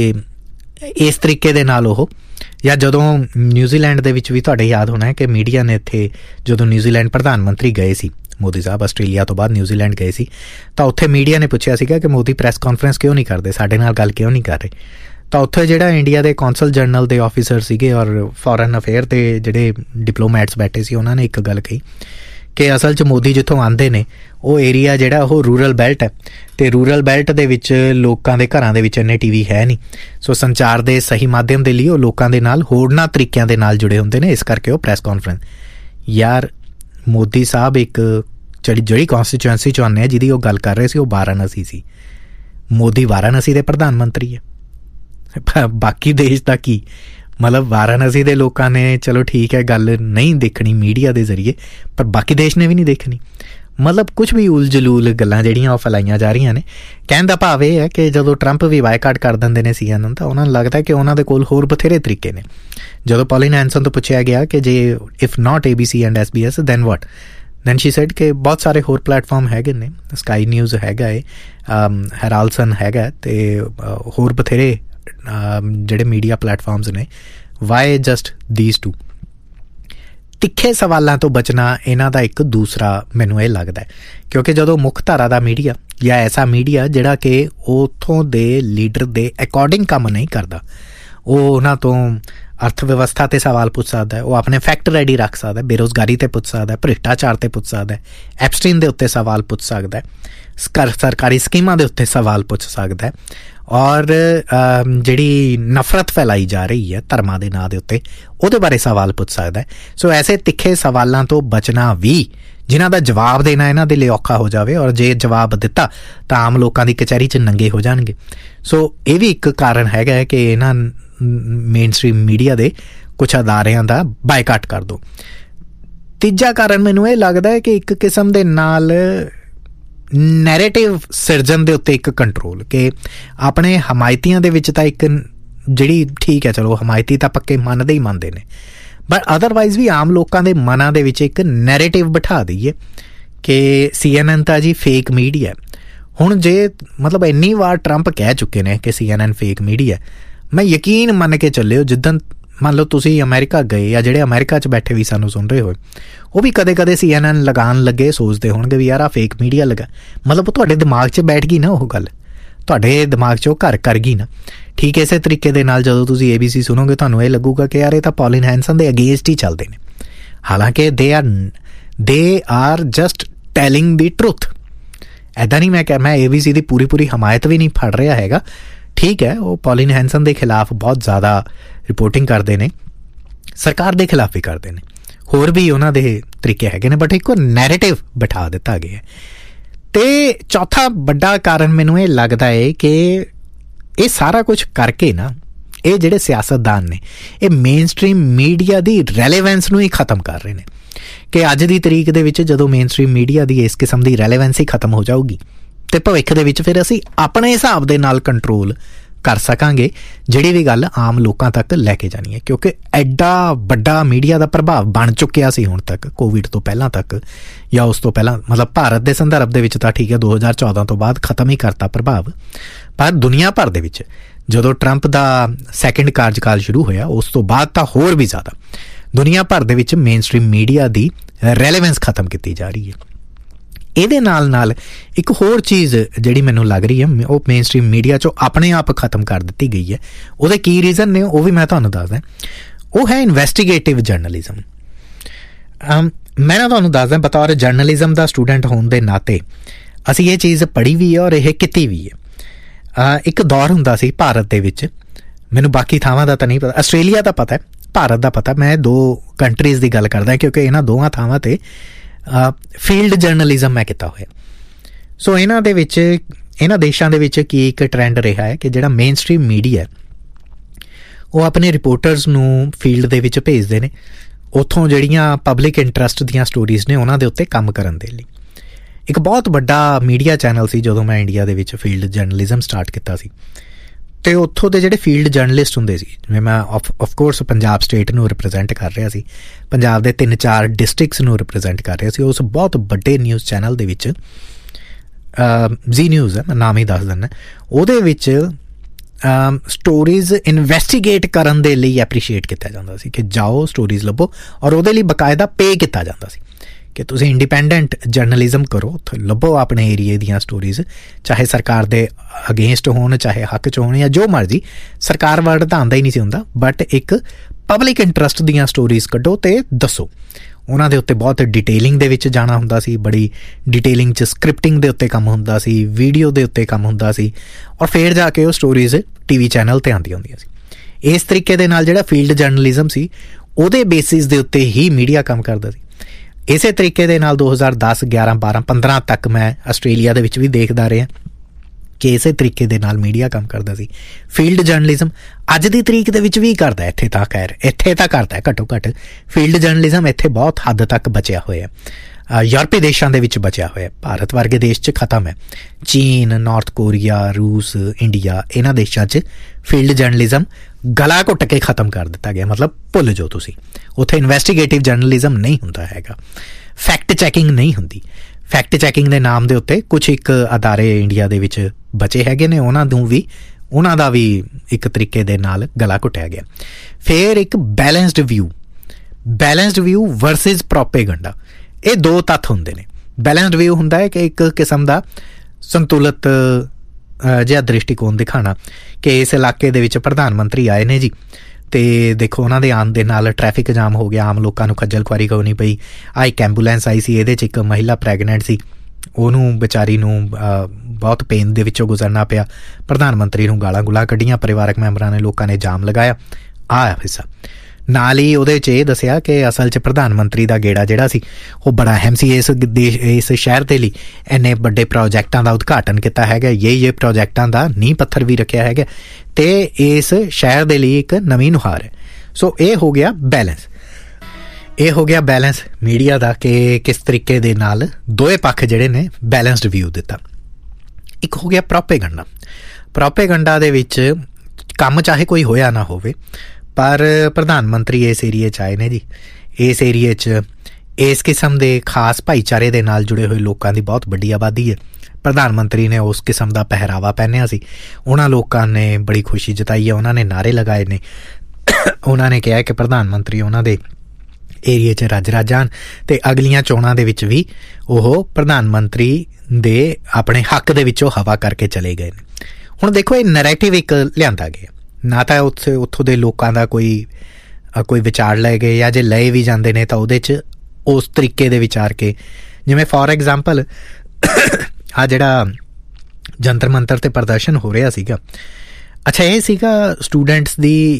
ਇਸ ਤਰੀਕੇ ਦੇ ਨਾਲ ਉਹ ਜਾਂ ਜਦੋਂ ਨਿਊਜ਼ੀਲੈਂਡ ਦੇ ਵਿੱਚ ਵੀ ਤੁਹਾਡੇ ਯਾਦ ਹੋਣਾ ਹੈ ਕਿ ਮੀਡੀਆ ਨੇ ਇੱਥੇ ਜਦੋਂ ਨਿਊਜ਼ੀਲੈਂਡ ਪ੍ਰਧਾਨ ਮੰਤਰੀ ਗਏ ਸੀ ਮੋਦੀ ਸਾਹਿਬ ਆਸਟ੍ਰੇਲੀਆ ਤੋਂ ਬਾਅਦ ਨਿਊਜ਼ੀਲੈਂਡ ਗਏ ਸੀ ਤਾਂ ਉੱਥੇ ਮੀਡੀਆ ਨੇ ਪੁੱਛਿਆ ਸੀਗਾ ਕਿ ਮੋਦੀ ਪ੍ਰੈਸ ਕਾਨਫਰੰਸ ਕਿਉਂ ਨਹੀਂ ਕਰਦੇ ਸਾਡੇ ਨਾਲ ਗੱਲ ਕਿਉਂ ਨਹੀਂ ਕਰ ਰਹੇ ਤਾਂ ਉੱਥੇ ਜਿਹੜਾ ਇੰਡੀਆ ਦੇ ਕੌਂਸਲ ਜਨਰਲ ਦੇ ਆਫਿਸਰ ਸੀਗੇ ਔਰ ਫੋਰਨ ਅਫੇਅਰ ਦੇ ਜਿਹੜੇ ਡਿਪਲੋਮੈਟਸ ਬੈਠੇ ਸੀ ਉਹਨਾਂ ਨੇ ਇੱਕ ਗੱਲ ਕਹੀ ਕਿ ਅਸਲ 'ਚ ਮੋਦੀ ਜਿੱਥੋਂ ਆਉਂਦੇ ਨੇ ਉਹ ਏਰੀਆ ਜਿਹੜਾ ਉਹ ਰੂਰਲ ਬੈਲਟ ਹੈ, ਅਤੇ ਰੂਰਲ ਬੈਲਟ ਦੇ ਵਿੱਚ ਲੋਕਾਂ ਦੇ ਘਰਾਂ ਦੇ ਵਿੱਚ ਇੰਨੇ TV ਹੈ ਨਹੀਂ। ਸੋ ਸੰਚਾਰ ਦੇ ਸਹੀ ਮਾਧਿਅਮ ਦੇ ਲਈ ਉਹ ਲੋਕਾਂ ਦੇ ਨਾਲ ਹੋਰਨਾਂ ਤਰੀਕਿਆਂ ਦੇ ਨਾਲ ਜੁੜੇ ਹੁੰਦੇ ਨੇ, ਇਸ ਕਰਕੇ ਉਹ ਪ੍ਰੈਸ ਕਾਨਫਰੰਸ। ਯਾਰ ਮੋਦੀ ਸਾਹਿਬ ਇੱਕ ਜਿਹੜੀ ਕੌਂਸਟੀਚੁਐਂਸੀ 'ਚ ਆਉਂਦੇ ਆ ਜਿਹਦੀ ਉਹ ਗੱਲ ਕਰ ਰਹੇ ਸੀ, ਉਹ ਵਾਰਾਣਸੀ ਸੀ। ਮੋਦੀ ਵਾਰਾਣਸੀ ਦੇ ਪ੍ਰਧਾਨ ਮੰਤਰੀ ਹੈ। ਬਾਕੀ ਦੇਸ਼ ਦਾ ਕੀ ਮਤਲਬ? ਵਾਰਾਣਸੀ ਦੇ ਲੋਕਾਂ ਨੇ ਚਲੋ ਠੀਕ ਹੈ ਗੱਲ ਨਹੀਂ ਦੇਖਣੀ ਮੀਡੀਆ ਦੇ ਜ਼ਰੀਏ, ਪਰ ਬਾਕੀ ਦੇਸ਼ ਨੇ ਵੀ ਨਹੀਂ ਦੇਖਣੀ। ਮਤਲਬ ਕੁਛ ਵੀ ਉਲ ਜਲੂਲ ਗੱਲਾਂ ਜਿਹੜੀਆਂ ਉਹ ਫੈਲਾਈਆਂ ਜਾ ਰਹੀਆਂ ਨੇ। ਕਹਿਣ ਦਾ ਭਾਵ ਇਹ ਹੈ ਕਿ ਜਦੋਂ ਟਰੰਪ ਵੀ ਬਾਈਕਾਟ ਕਰ ਦਿੰਦੇ ਨੇ CNN, ਤਾਂ ਉਹਨਾਂ ਨੂੰ ਲੱਗਦਾ ਕਿ ਉਹਨਾਂ ਦੇ ਕੋਲ ਹੋਰ ਬਥੇਰੇ ਤਰੀਕੇ ਨੇ। ਜਦੋਂ ਪੌਲਿਨ ਹੈਂਸਨ ਤੋਂ ਪੁੱਛਿਆ ਗਿਆ ਕਿ ਜੇ if not ABC and SBS then what, then Shri sad ਕਿ ਬਹੁਤ ਸਾਰੇ ਹੋਰ ਪਲੇਟਫਾਰਮ ਹੈਗੇ ਨੇ, ਸਕਾਈ ਨਿਊਜ਼ ਹੈਗਾ ਏ, ਹੈਰਾਲਸਨ ਹੈਗਾ, ਅਤੇ ਹੋਰ ਬਥੇਰੇ ਜਿਹੜੇ ਮੀਡੀਆ ਪਲੇਟਫਾਰਮਸ ਨੇ। Y just these to? ਤਿੱਖੇ ਸਵਾਲਾਂ ਤੋਂ ਬਚਣਾ ਇਹਨਾਂ ਦਾ ਇੱਕ ਦੂਸਰਾ ਮੈਨੂੰ ਇਹ ਲੱਗਦਾ ਹੈ, ਕਿਉਂਕਿ ਜਦੋਂ ਮੁੱਖ ਧਾਰਾ ਦਾ ਮੀਡੀਆ ਜਾਂ ਐਸਾ ਮੀਡੀਆ ਜਿਹੜਾ ਕਿ ਉੱਥੋਂ ਦੇ ਲੀਡਰ ਦੇ ਅਕੋਰਡਿੰਗ ਕੰਮ ਨਹੀਂ ਕਰਦਾ, ਉਹ ਉਹਨਾਂ ਤੋਂ ਅਰਥ ਵਿਵਸਥਾ 'ਤੇ ਸਵਾਲ ਪੁੱਛ ਸਕਦਾ ਹੈ, ਉਹ ਆਪਣੇ ਫੈਕਟ ਰੈਡੀ ਰੱਖ ਸਕਦਾ, ਬੇਰੁਜ਼ਗਾਰੀ 'ਤੇ ਪੁੱਛ ਸਕਦਾ, ਭ੍ਰਿਸ਼ਟਾਚਾਰ 'ਤੇ ਪੁੱਛ ਸਕਦਾ, ਐਪਸਟੀਨ ਦੇ ਉੱਤੇ ਸਵਾਲ ਪੁੱਛ ਸਕਦਾ, ਸਰਕਾਰੀ ਸਕੀਮਾਂ ਦੇ ਉੱਤੇ ਸਵਾਲ ਪੁੱਛ ਸਕਦਾ, ਔਰ ਜਿਹੜੀ ਨਫ਼ਰਤ ਫੈਲਾਈ ਜਾ ਰਹੀ ਹੈ ਧਰਮਾਂ ਦੇ ਨਾਂ ਦੇ ਉੱਤੇ ਉਹਦੇ ਬਾਰੇ ਸਵਾਲ ਪੁੱਛ ਸਕਦਾ। ਸੋ ਐਸੇ ਤਿੱਖੇ ਸਵਾਲਾਂ ਤੋਂ ਬਚਣਾ ਵੀ, ਜਿਨ੍ਹਾਂ ਦਾ ਜਵਾਬ ਦੇਣਾ ਇਹਨਾਂ ਦੇ ਲਈ ਔਖਾ ਹੋ ਜਾਵੇ, ਔਰ ਜੇ ਜਵਾਬ ਦਿੱਤਾ ਤਾਂ ਆਮ ਲੋਕਾਂ ਦੀ ਕਚਹਿਰੀ 'ਚ ਨੰਗੇ ਹੋ ਜਾਣਗੇ। ਸੋ ਇਹ ਵੀ ਇੱਕ ਕਾਰਨ ਹੈਗਾ ਹੈ ਕਿ ਇਹਨਾਂ ਮੇਨ ਸਟ੍ਰੀਮ ਮੀਡੀਆ ਦੇ ਕੁਛ ਅਦਾਰਿਆਂ ਦਾ ਬਾਈਕਾਟ ਕਰ ਦਿਓ। ਤੀਜਾ ਕਾਰਨ ਮੈਨੂੰ ਇਹ ਲੱਗਦਾ ਹੈ ਕਿ ਇੱਕ ਕਿਸਮ ਦੇ ਨਾਲ ਨੈਰੇਟਿਵ ਸਿਰਜਣ ਦੇ ਉੱਤੇ ਇੱਕ ਕੰਟਰੋਲ, ਕਿ ਆਪਣੇ ਹਮਾਇਤੀਆਂ ਦੇ ਵਿੱਚ ਤਾਂ ਇੱਕ ਜਿਹੜੀ ਠੀਕ ਹੈ ਚਲੋ ਹਮਾਇਤੀ ਤਾਂ ਪੱਕੇ ਮੰਨਦੇ ਹੀ ਮੰਨਦੇ ਨੇ, ਬਟ ਅਦਰਵਾਈਜ਼ ਵੀ ਆਮ ਲੋਕਾਂ ਦੇ ਮਨਾਂ ਦੇ ਵਿੱਚ ਇੱਕ ਨੈਰੇਟਿਵ ਬਿਠਾ ਦਈਏ ਕਿ CNN ਤਾਂ ਜੀ ਫੇਕ ਮੀਡੀਆ। ਹੁਣ ਜੇ ਮਤਲਬ ਇੰਨੀ ਵਾਰ ਟਰੰਪ ਕਹਿ ਚੁੱਕੇ ਨੇ ਕਿ CNN ਫੇਕ ਮੀਡੀਆ, ਮੈਂ ਯਕੀਨ ਮੰਨ ਕੇ ਚੱਲਿਓ ਜਿੱਦਣ ਮੰਨ ਲਓ ਤੁਸੀਂ ਅਮਰੀਕਾ ਗਏ, ਜਾਂ ਜਿਹੜੇ ਅਮਰੀਕਾ 'ਚ ਬੈਠੇ ਵੀ ਸਾਨੂੰ ਸੁਣ ਰਹੇ ਹੋਏ, ਉਹ ਵੀ ਕਦੇ ਕਦੇ CNN ਲਗਾਉਣ ਲੱਗੇ ਸੋਚਦੇ ਹੋਣਗੇ ਵੀ ਯਾਰ ਆ ਫੇਕ ਮੀਡੀਆ ਲਗਾ। ਮਤਲਬ ਤੁਹਾਡੇ ਦਿਮਾਗ 'ਚ ਬੈਠ ਗਈ ਨਾ ਉਹ ਗੱਲ, ਤੁਹਾਡੇ ਦਿਮਾਗ 'ਚ ਉਹ ਘਰ ਕਰ ਗਈ ਨਾ। ਠੀਕ ਇਸੇ ਤਰੀਕੇ ਦੇ ਨਾਲ ਜਦੋਂ ਤੁਸੀਂ ABC ਸੁਣੋਗੇ ਤੁਹਾਨੂੰ ਇਹ ਲੱਗੂਗਾ ਕਿ ਯਾਰ ਇਹ ਤਾਂ ਪੌਲਿਨ ਹੈਂਸਨ ਦੇ ਅਗੇਂਸਟ ਹੀ ਚੱਲਦੇ ਨੇ, ਹਾਲਾਂਕਿ they are just telling the truth. ਇੱਦਾਂ ਨਹੀਂ ਮੈਂ ABC ਦੀ ਪੂਰੀ ਹਮਾਇਤ ਵੀ ਨਹੀਂ ਫੜ ਰਿਹਾ ਹੈਗਾ। ਠੀਕ ਹੈ, ਉਹ ਪੌਲਿਨ ਹੈਂਸਨ ਦੇ ਖਿਲਾਫ ਬਹੁਤ ਜ਼ਿਆਦਾ ਰਿਪੋਰਟਿੰਗ ਕਰਦੇ ਨੇ, ਸਰਕਾਰ ਦੇ ਖਿਲਾਫ ਵੀ ਕਰਦੇ ਨੇ, ਹੋਰ ਵੀ ਉਹਨਾਂ ਦੇ ਤਰੀਕੇ ਹੈਗੇ ਨੇ, ਬਟ ਇੱਕ ਨੈਰੇਟਿਵ ਬਿਠਾ ਦਿੱਤਾ ਗਿਆ। ਤੇ ਚੌਥਾ ਵੱਡਾ ਕਾਰਨ ਮੈਨੂੰ ਇਹ ਲੱਗਦਾ ਹੈ ਕਿ ਇਹ ਸਾਰਾ ਕੁਝ ਕਰਕੇ ਨਾ ਇਹ ਜਿਹੜੇ ਸਿਆਸਤਦਾਨ ਨੇ ਇਹ ਮੇਨ ਸਟ੍ਰੀਮ ਮੀਡੀਆ ਦੀ ਰੈਲੇਵੈਂਸ ਨੂੰ ਹੀ ਖਤਮ ਕਰ ਰਹੇ ਨੇ, ਕਿ ਅੱਜ ਦੀ ਤਰੀਕ ਦੇ ਵਿੱਚ ਜਦੋਂ ਮੇਨ ਸਟ੍ਰੀਮ ਮੀਡੀਆ ਦੀ ਇਸ ਕਿਸਮ ਦੀ ਰੈਲੇਵੈਂਸ ਹੀ ਖਤਮ ਹੋ ਜਾਊਗੀ ਤੇ ਭਵਿੱਖ ਦੇ ਵਿੱਚ ਫਿਰ ਅਸੀਂ ਆਪਣੇ ਹਿਸਾਬ ਦੇ ਨਾਲ ਕੰਟਰੋਲ ਕਰ ਸਕਾਂਗੇ ਜਿਹੜੀ ਵੀ ਗੱਲ ਆਮ ਲੋਕਾਂ ਤੱਕ ਲੈ ਕੇ ਜਾਣੀ ਹੈ। ਕਿਉਂਕਿ ਐਡਾ ਵੱਡਾ ਮੀਡੀਆ ਦਾ ਪ੍ਰਭਾਵ ਬਣ ਚੁੱਕਿਆ ਸੀ ਹੁਣ ਤੱਕ, ਕੋਵਿਡ ਤੋਂ ਪਹਿਲਾਂ ਤੱਕ ਜਾਂ ਉਸ ਤੋਂ ਪਹਿਲਾਂ, ਮਤਲਬ ਭਾਰਤ ਦੇ ਸੰਦਰਭ ਦੇ ਵਿੱਚ ਤਾਂ ਠੀਕ ਹੈ 2014 ਤੋਂ ਬਾਅਦ ਖਤਮ ਹੀ ਕਰਤਾ ਪ੍ਰਭਾਵ, ਪਰ ਦੁਨੀਆ ਭਰ ਦੇ ਵਿੱਚ ਜਦੋਂ ਟਰੰਪ ਦਾ ਸੈਕਿੰਡ ਕਾਰਜਕਾਲ ਸ਼ੁਰੂ ਹੋਇਆ ਉਸ ਤੋਂ ਬਾਅਦ ਤਾਂ ਹੋਰ ਵੀ ਜ਼ਿਆਦਾ ਦੁਨੀਆ ਭਰ ਦੇ ਵਿੱਚ ਮੇਨ ਸਟ੍ਰੀਮ ਮੀਡੀਆ ਦੀ ਰੈਲੇਵੈਂਸ ਖਤਮ ਕੀਤੀ ਜਾ ਰਹੀ ਹੈ। ਇਹਦੇ ਨਾਲ ਇੱਕ ਹੋਰ ਚੀਜ਼ ਜਿਹੜੀ ਮੈਨੂੰ ਲੱਗ ਰਹੀ ਹੈ ਉਹ ਮੇਨ ਸਟ੍ਰੀਮ ਮੀਡੀਆ 'ਚੋਂ ਆਪਣੇ ਆਪ ਖਤਮ ਕਰ ਦਿੱਤੀ ਗਈ ਹੈ। ਉਹਦੇ ਕੀ ਰੀਜ਼ਨ ਨੇ ਉਹ ਵੀ ਮੈਂ ਤੁਹਾਨੂੰ ਦੱਸਦਾ। ਉਹ ਹੈ ਇਨਵੈਸਟੀਗੇਟਿਵ ਜਰਨਲਿਜ਼ਮ। ਮੈਂ ਨਾ ਤੁਹਾਨੂੰ ਦੱਸਦਾ, ਬਤੌਰ ਜਰਨਲਿਜ਼ਮ ਦਾ ਸਟੂਡੈਂਟ ਹੋਣ ਦੇ ਨਾਤੇ ਅਸੀਂ ਇਹ ਚੀਜ਼ ਪੜ੍ਹੀ ਵੀ ਹੈ ਔਰ ਇਹ ਕੀਤੀ ਵੀ ਹੈ। ਇੱਕ ਦੌਰ ਹੁੰਦਾ ਸੀ ਭਾਰਤ ਦੇ ਵਿੱਚ, ਮੈਨੂੰ ਬਾਕੀ ਥਾਵਾਂ ਦਾ ਤਾਂ ਨਹੀਂ ਪਤਾ, ਆਸਟ੍ਰੇਲੀਆ ਦਾ ਪਤਾ, ਭਾਰਤ ਦਾ ਪਤਾ, ਮੈਂ 2 ਕੰਟਰੀਜ਼ ਦੀ ਗੱਲ ਕਰਦਾ ਕਿਉਂਕਿ ਇਹਨਾਂ ਦੋਵਾਂ ਥਾਵਾਂ 'ਤੇ ਫੀਲਡ ਜਰਨਲਿਜ਼ਮ ਮੈਂ ਕੀਤਾ ਹੋਇਆ। ਸੋ ਇਹਨਾਂ ਦੇ ਵਿੱਚ, ਇਹਨਾਂ ਦੇਸ਼ਾਂ ਦੇ ਵਿੱਚ ਕੀ ਇੱਕ ਟਰੈਂਡ ਰਿਹਾ ਹੈ ਕਿ ਜਿਹੜਾ ਮੇਨ ਸਟ੍ਰੀਮ ਮੀਡੀਆ ਉਹ ਆਪਣੇ ਰਿਪੋਰਟਰਸ ਨੂੰ ਫੀਲਡ ਦੇ ਵਿੱਚ ਭੇਜਦੇ ਨੇ, ਉੱਥੋਂ ਜਿਹੜੀਆਂ ਪਬਲਿਕ ਇੰਟਰਸਟ ਦੀਆਂ ਸਟੋਰੀਜ਼ ਨੇ ਉਹਨਾਂ ਦੇ ਉੱਤੇ ਕੰਮ ਕਰਨ ਦੇ ਲਈ। ਇੱਕ ਬਹੁਤ ਵੱਡਾ ਮੀਡੀਆ ਚੈਨਲ ਸੀ ਜਦੋਂ ਮੈਂ ਇੰਡੀਆ ਦੇ ਵਿੱਚ ਫੀਲਡ ਜਰਨਲਿਜ਼ਮ ਸਟਾਰਟ ਕੀਤਾ ਸੀ, ਅਤੇ ਉੱਥੋਂ ਦੇ ਜਿਹੜੇ ਫੀਲਡ ਜਰਨਲਿਸਟ ਹੁੰਦੇ ਸੀ, ਜਿਵੇਂ ਮੈਂ ਆਫਕੋਰਸ ਪੰਜਾਬ ਸਟੇਟ ਨੂੰ ਰਿਪਰੈਜ਼ੈਂਟ ਕਰ ਰਿਹਾ ਸੀ, ਪੰਜਾਬ ਦੇ 3-4 ਡਿਸਟ੍ਰਿਕਟਸ ਨੂੰ ਰਿਪਰੈਜ਼ੈਂਟ ਕਰ ਰਿਹਾ ਸੀ। ਉਸ ਬਹੁਤ ਵੱਡੇ ਨਿਊਜ਼ ਚੈਨਲ ਦੇ ਵਿੱਚ ਜ਼ੀ ਨਿਊਜ਼ ਹੈ, ਮੈਂ ਨਾਮ ਹੀ ਦੱਸ ਦਿੰਦਾ, ਉਹਦੇ ਵਿੱਚ ਸਟੋਰੀਜ਼ ਇਨਵੈਸਟੀਗੇਟ ਕਰਨ ਦੇ ਲਈ ਐਪਰੀਸ਼ੀਏਟ ਕੀਤਾ ਜਾਂਦਾ ਸੀ ਕਿ ਜਾਓ ਸਟੋਰੀਜ਼ ਲੱਭੋ, ਔਰ ਉਹਦੇ ਲਈ ਬਕਾਇਦਾ ਪੇ ਕੀਤਾ ਜਾਂਦਾ ਸੀ ਕਿ ਤੁਸੀਂ ਇੰਡੀਪੈਂਡੈਂਟ ਜਰਨਲਿਜ਼ਮ ਕਰੋ, ਉੱਥੇ ਲੱਭੋ ਆਪਣੇ ਏਰੀਏ ਦੀਆਂ ਸਟੋਰੀਜ਼, ਚਾਹੇ ਸਰਕਾਰ ਦੇ ਅਗੇਂਸਟ ਹੋਣ, ਚਾਹੇ ਹੱਕ 'ਚ ਹੋਣ, ਜਾਂ ਜੋ ਮਰਜ਼ੀ। ਸਰਕਾਰ ਵਰਡ ਤਾਂ ਆਉਂਦਾ ਹੀ ਨਹੀਂ ਸੀ ਹੁੰਦਾ, ਬਟ ਇੱਕ ਪਬਲਿਕ ਇੰਟਰਸਟ ਦੀਆਂ ਸਟੋਰੀਜ਼ ਕੱਢੋ ਅਤੇ ਦੱਸੋ। ਉਹਨਾਂ ਦੇ ਉੱਤੇ ਬਹੁਤ ਡਿਟੇਲਿੰਗ ਦੇ ਵਿੱਚ ਜਾਣਾ ਹੁੰਦਾ ਸੀ, ਬੜੀ ਡਿਟੇਲਿੰਗ 'ਚ ਸਕ੍ਰਿਪਟਿੰਗ ਦੇ ਉੱਤੇ ਕੰਮ ਹੁੰਦਾ ਸੀ, ਵੀਡੀਓ ਦੇ ਉੱਤੇ ਕੰਮ ਹੁੰਦਾ ਸੀ, ਔਰ ਫਿਰ ਜਾ ਕੇ ਉਹ ਸਟੋਰੀਜ਼ TV ਚੈਨਲ 'ਤੇ ਆਉਂਦੀਆਂ ਹੁੰਦੀਆਂ ਸੀ। ਇਸ ਤਰੀਕੇ ਦੇ ਨਾਲ ਜਿਹੜਾ ਫੀਲਡ ਜਰਨਲਿਜ਼ਮ ਸੀ ਉਹਦੇ ਬੇਸਿਸ ਦੇ ਉੱਤੇ ਹੀ ਮੀਡੀਆ ਕੰਮ ਕਰਦਾ ਸੀ। ਇਸੇ ਤਰੀਕੇ ਦੇ ਨਾਲ 2010, 11, 12, 15 ਤੱਕ ਮੈਂ ਆਸਟ੍ਰੇਲੀਆ ਦੇ ਵਿੱਚ ਵੀ ਦੇਖਦਾ ਰਿਹਾ ਕਿ ਇਸੇ ਤਰੀਕੇ ਦੇ ਨਾਲ ਮੀਡੀਆ ਕੰਮ ਕਰਦਾ ਸੀ। ਫੀਲਡ ਜਰਨਲਿਜ਼ਮ ਅੱਜ ਦੀ ਤਰੀਕ ਦੇ ਵਿੱਚ ਵੀ ਕਰਦਾ, ਇੱਥੇ ਤਾਂ ਖੈਰ ਇੱਥੇ ਤਾਂ ਕਰਦਾ ਘੱਟੋ ਘੱਟ। ਫੀਲਡ ਜਰਨਲਿਜ਼ਮ ਇੱਥੇ ਬਹੁਤ ਹੱਦ ਤੱਕ ਬਚਿਆ ਹੋਇਆ, ਯੂਰਪੀ ਦੇਸ਼ਾਂ ਦੇ ਵਿੱਚ ਬਚਿਆ ਹੋਇਆ, ਭਾਰਤ ਵਰਗੇ ਦੇਸ਼ 'ਚ ਖਤਮ ਹੈ। ਚੀਨ, ਨਾਰਥ ਕੋਰੀਆ, ਰੂਸ, ਇੰਡੀਆ, ਇਹਨਾਂ ਦੇਸ਼ਾਂ 'ਚ ਫੀਲਡ ਜਰਨਲਿਜ਼ਮ ਗਲਾ ਘੁੱਟ ਕੇ ਖਤਮ ਕਰ ਦਿੱਤਾ ਗਿਆ, ਮਤਲਬ ਭੁੱਲ ਜਾਓ ਤੁਸੀਂ। ਉੱਥੇ ਇਨਵੈਸਟੀਗੇਟਿਵ ਜਰਨਲਿਜ਼ਮ ਨਹੀਂ ਹੁੰਦਾ ਹੈਗਾ, ਫੈਕਟ ਚੈਕਿੰਗ ਨਹੀਂ ਹੁੰਦੀ। ਫੈਕਟ ਚੈਕਿੰਗ ਦੇ ਨਾਮ ਦੇ ਉੱਤੇ ਕੁਛ ਇੱਕ ਅਦਾਰੇ ਇੰਡੀਆ ਦੇ ਵਿੱਚ ਬਚੇ ਹੈਗੇ ਨੇ, ਉਹਨਾਂ ਦਾ ਵੀ ਇੱਕ ਤਰੀਕੇ ਦੇ ਨਾਲ ਗਲਾ ਘੁੱਟਿਆ ਗਿਆ। ਫਿਰ ਇੱਕ ਬੈਲੈਂਸਡ ਵਿਊ ਵਰਸਿਸ ਪ੍ਰੋਪੇਗੰਡਾ, ਇਹ ਦੋ ਤੱਥ ਹੁੰਦੇ ਨੇ। ਬੈਲੈਂਸਡ ਵਿਊ ਹੁੰਦਾ ਹੈ ਕਿ ਇੱਕ ਕਿਸਮ ਦਾ ਸੰਤੁਲਿਤ ਜਿਹਾ ਦ੍ਰਿਸ਼ਟੀਕੋਣ ਦਿਖਾਉਣਾ ਕਿ ਇਸ ਇਲਾਕੇ ਦੇ ਵਿੱਚ ਪ੍ਰਧਾਨ ਮੰਤਰੀ ਆਏ ਨੇ ਜੀ, ਅਤੇ ਦੇਖੋ ਉਹਨਾਂ ਦੇ ਆਉਣ ਦੇ ਨਾਲ ਟ੍ਰੈਫਿਕ ਜਾਮ ਹੋ ਗਿਆ, ਆਮ ਲੋਕਾਂ ਨੂੰ ਖੱਜਲ ਖੁਆਰੀ ਕਰਨੀ ਪਈ। ਇੱਕ ਐਂਬੂਲੈਂਸ ਆਈ ਸੀ, ਇਹਦੇ 'ਚ ਇੱਕ ਮਹਿਲਾ ਪ੍ਰੈਗਨੈਂਟ ਸੀ, ਉਹਨੂੰ ਵਿਚਾਰੀ ਨੂੰ ਬਹੁਤ ਪੇਨ ਦੇ ਵਿੱਚੋਂ ਗੁਜ਼ਰਨਾ ਪਿਆ। ਪ੍ਰਧਾਨ ਮੰਤਰੀ ਨੂੰ ਗਾਲਾਂ ਗੁਲਾਂ ਕੱਢੀਆਂ, ਪਰਿਵਾਰਕ ਮੈਂਬਰਾਂ ਨੇ, ਲੋਕਾਂ ਨੇ ਜਾਮ ਲਗਾਇਆ। ਆਹ ਹਿੱਸਾ ਨਾਲ ਹੀ ਉਹਦੇ 'ਚ ਇਹ ਦੱਸਿਆ ਕਿ ਅਸਲ 'ਚ ਪ੍ਰਧਾਨ ਮੰਤਰੀ ਦਾ ਗੇੜਾ ਜਿਹੜਾ ਸੀ ਉਹ ਬੜਾ ਅਹਿਮ ਸੀ ਇਸ ਸ਼ਹਿਰ ਦੇ ਲਈ। ਇੰਨੇ ਵੱਡੇ ਪ੍ਰੋਜੈਕਟਾਂ ਦਾ ਉਦਘਾਟਨ ਕੀਤਾ ਹੈਗਾ, ਇਹ ਪ੍ਰੋਜੈਕਟਾਂ ਦਾ ਨੀਂਹ ਪੱਥਰ ਵੀ ਰੱਖਿਆ ਹੈਗਾ, ਅਤੇ ਇਸ ਸ਼ਹਿਰ ਦੇ ਲਈ ਇੱਕ ਨਵੀਂ ਨੁਹਾਰ ਹੈ। ਸੋ ਇਹ ਹੋ ਗਿਆ ਬੈਲੈਂਸ ਮੀਡੀਆ ਦਾ, ਕਿ ਕਿਸ ਤਰੀਕੇ ਦੇ ਨਾਲ ਦੋਵੇਂ ਪੱਖ ਜਿਹੜੇ ਨੇ ਬੈਲੈਂਸਡ ਵਿਊ ਦਿੱਤਾ। ਇੱਕ ਹੋ ਗਿਆ ਪ੍ਰੋਪੇਗੰਡਾ ਦੇ ਵਿੱਚ ਕੰਮ ਚਾਹੇ ਕੋਈ ਹੋਇਆ ਨਾ ਹੋਵੇ, ਪਰ ਪ੍ਰਧਾਨ ਮੰਤਰੀ ਇਸ ਏਰੀਏ 'ਚ ਆਏ ਨੇ ਜੀ। ਇਸ ਏਰੀਏ 'ਚ ਇਸ ਕਿਸਮ ਦੇ ਖਾਸ ਭਾਈਚਾਰੇ ਦੇ ਨਾਲ ਜੁੜੇ ਹੋਏ ਲੋਕਾਂ ਦੀ ਬਹੁਤ ਵੱਡੀ ਆਬਾਦੀ ਹੈ। ਪ੍ਰਧਾਨ ਮੰਤਰੀ ਨੇ ਉਸ ਕਿਸਮ ਦਾ ਪਹਿਰਾਵਾ ਪਹਿਨਿਆ ਸੀ, ਉਹਨਾਂ ਲੋਕਾਂ ਨੇ ਬੜੀ ਖੁਸ਼ੀ ਜਤਾਈ ਹੈ, ਉਹਨਾਂ ਨੇ ਨਾਅਰੇ ਲਗਾਏ ਨੇ, ਉਹਨਾਂ ਨੇ ਕਿਹਾ ਕਿ ਪ੍ਰਧਾਨ ਮੰਤਰੀ ਉਹਨਾਂ ਦੇ ਏਰੀਏ 'ਚ ਰੱਜ ਜਾਣ, ਅਤੇ ਅਗਲੀਆਂ ਚੋਣਾਂ ਦੇ ਵਿੱਚ ਵੀ ਉਹ ਪ੍ਰਧਾਨ ਮੰਤਰੀ ਦੇ ਆਪਣੇ ਹੱਕ ਦੇ ਵਿੱਚੋਂ ਹਵਾ ਕਰਕੇ ਚਲੇ ਗਏ ਨੇ। ਹੁਣ ਦੇਖੋ, ਇਹ ਨੈਰੇਟਿਵ ਇੱਕ ਲਿਆਂਦਾ ਗਿਆ, ਨਾ ਤਾਂ ਉੱਥੋਂ ਦੇ ਲੋਕਾਂ ਦਾ ਕੋਈ ਵਿਚਾਰ ਲਏ ਗਏ, ਜਾਂ ਜੇ ਲਏ ਵੀ ਜਾਂਦੇ ਨੇ ਤਾਂ ਉਹਦੇ 'ਚ ਉਸ ਤਰੀਕੇ ਦੇ ਵਿਚਾਰ ਕੇ, ਜਿਵੇਂ ਫੋਰ ਐਗਜ਼ਾਮਪਲ ਜਿਹੜਾ ਜੰਤਰ ਮੰਤਰ 'ਤੇ ਪ੍ਰਦਰਸ਼ਨ ਹੋ ਰਿਹਾ ਸੀਗਾ, ਅੱਛਾ ਇਹ ਸੀਗਾ ਸਟੂਡੈਂਟਸ ਦੀ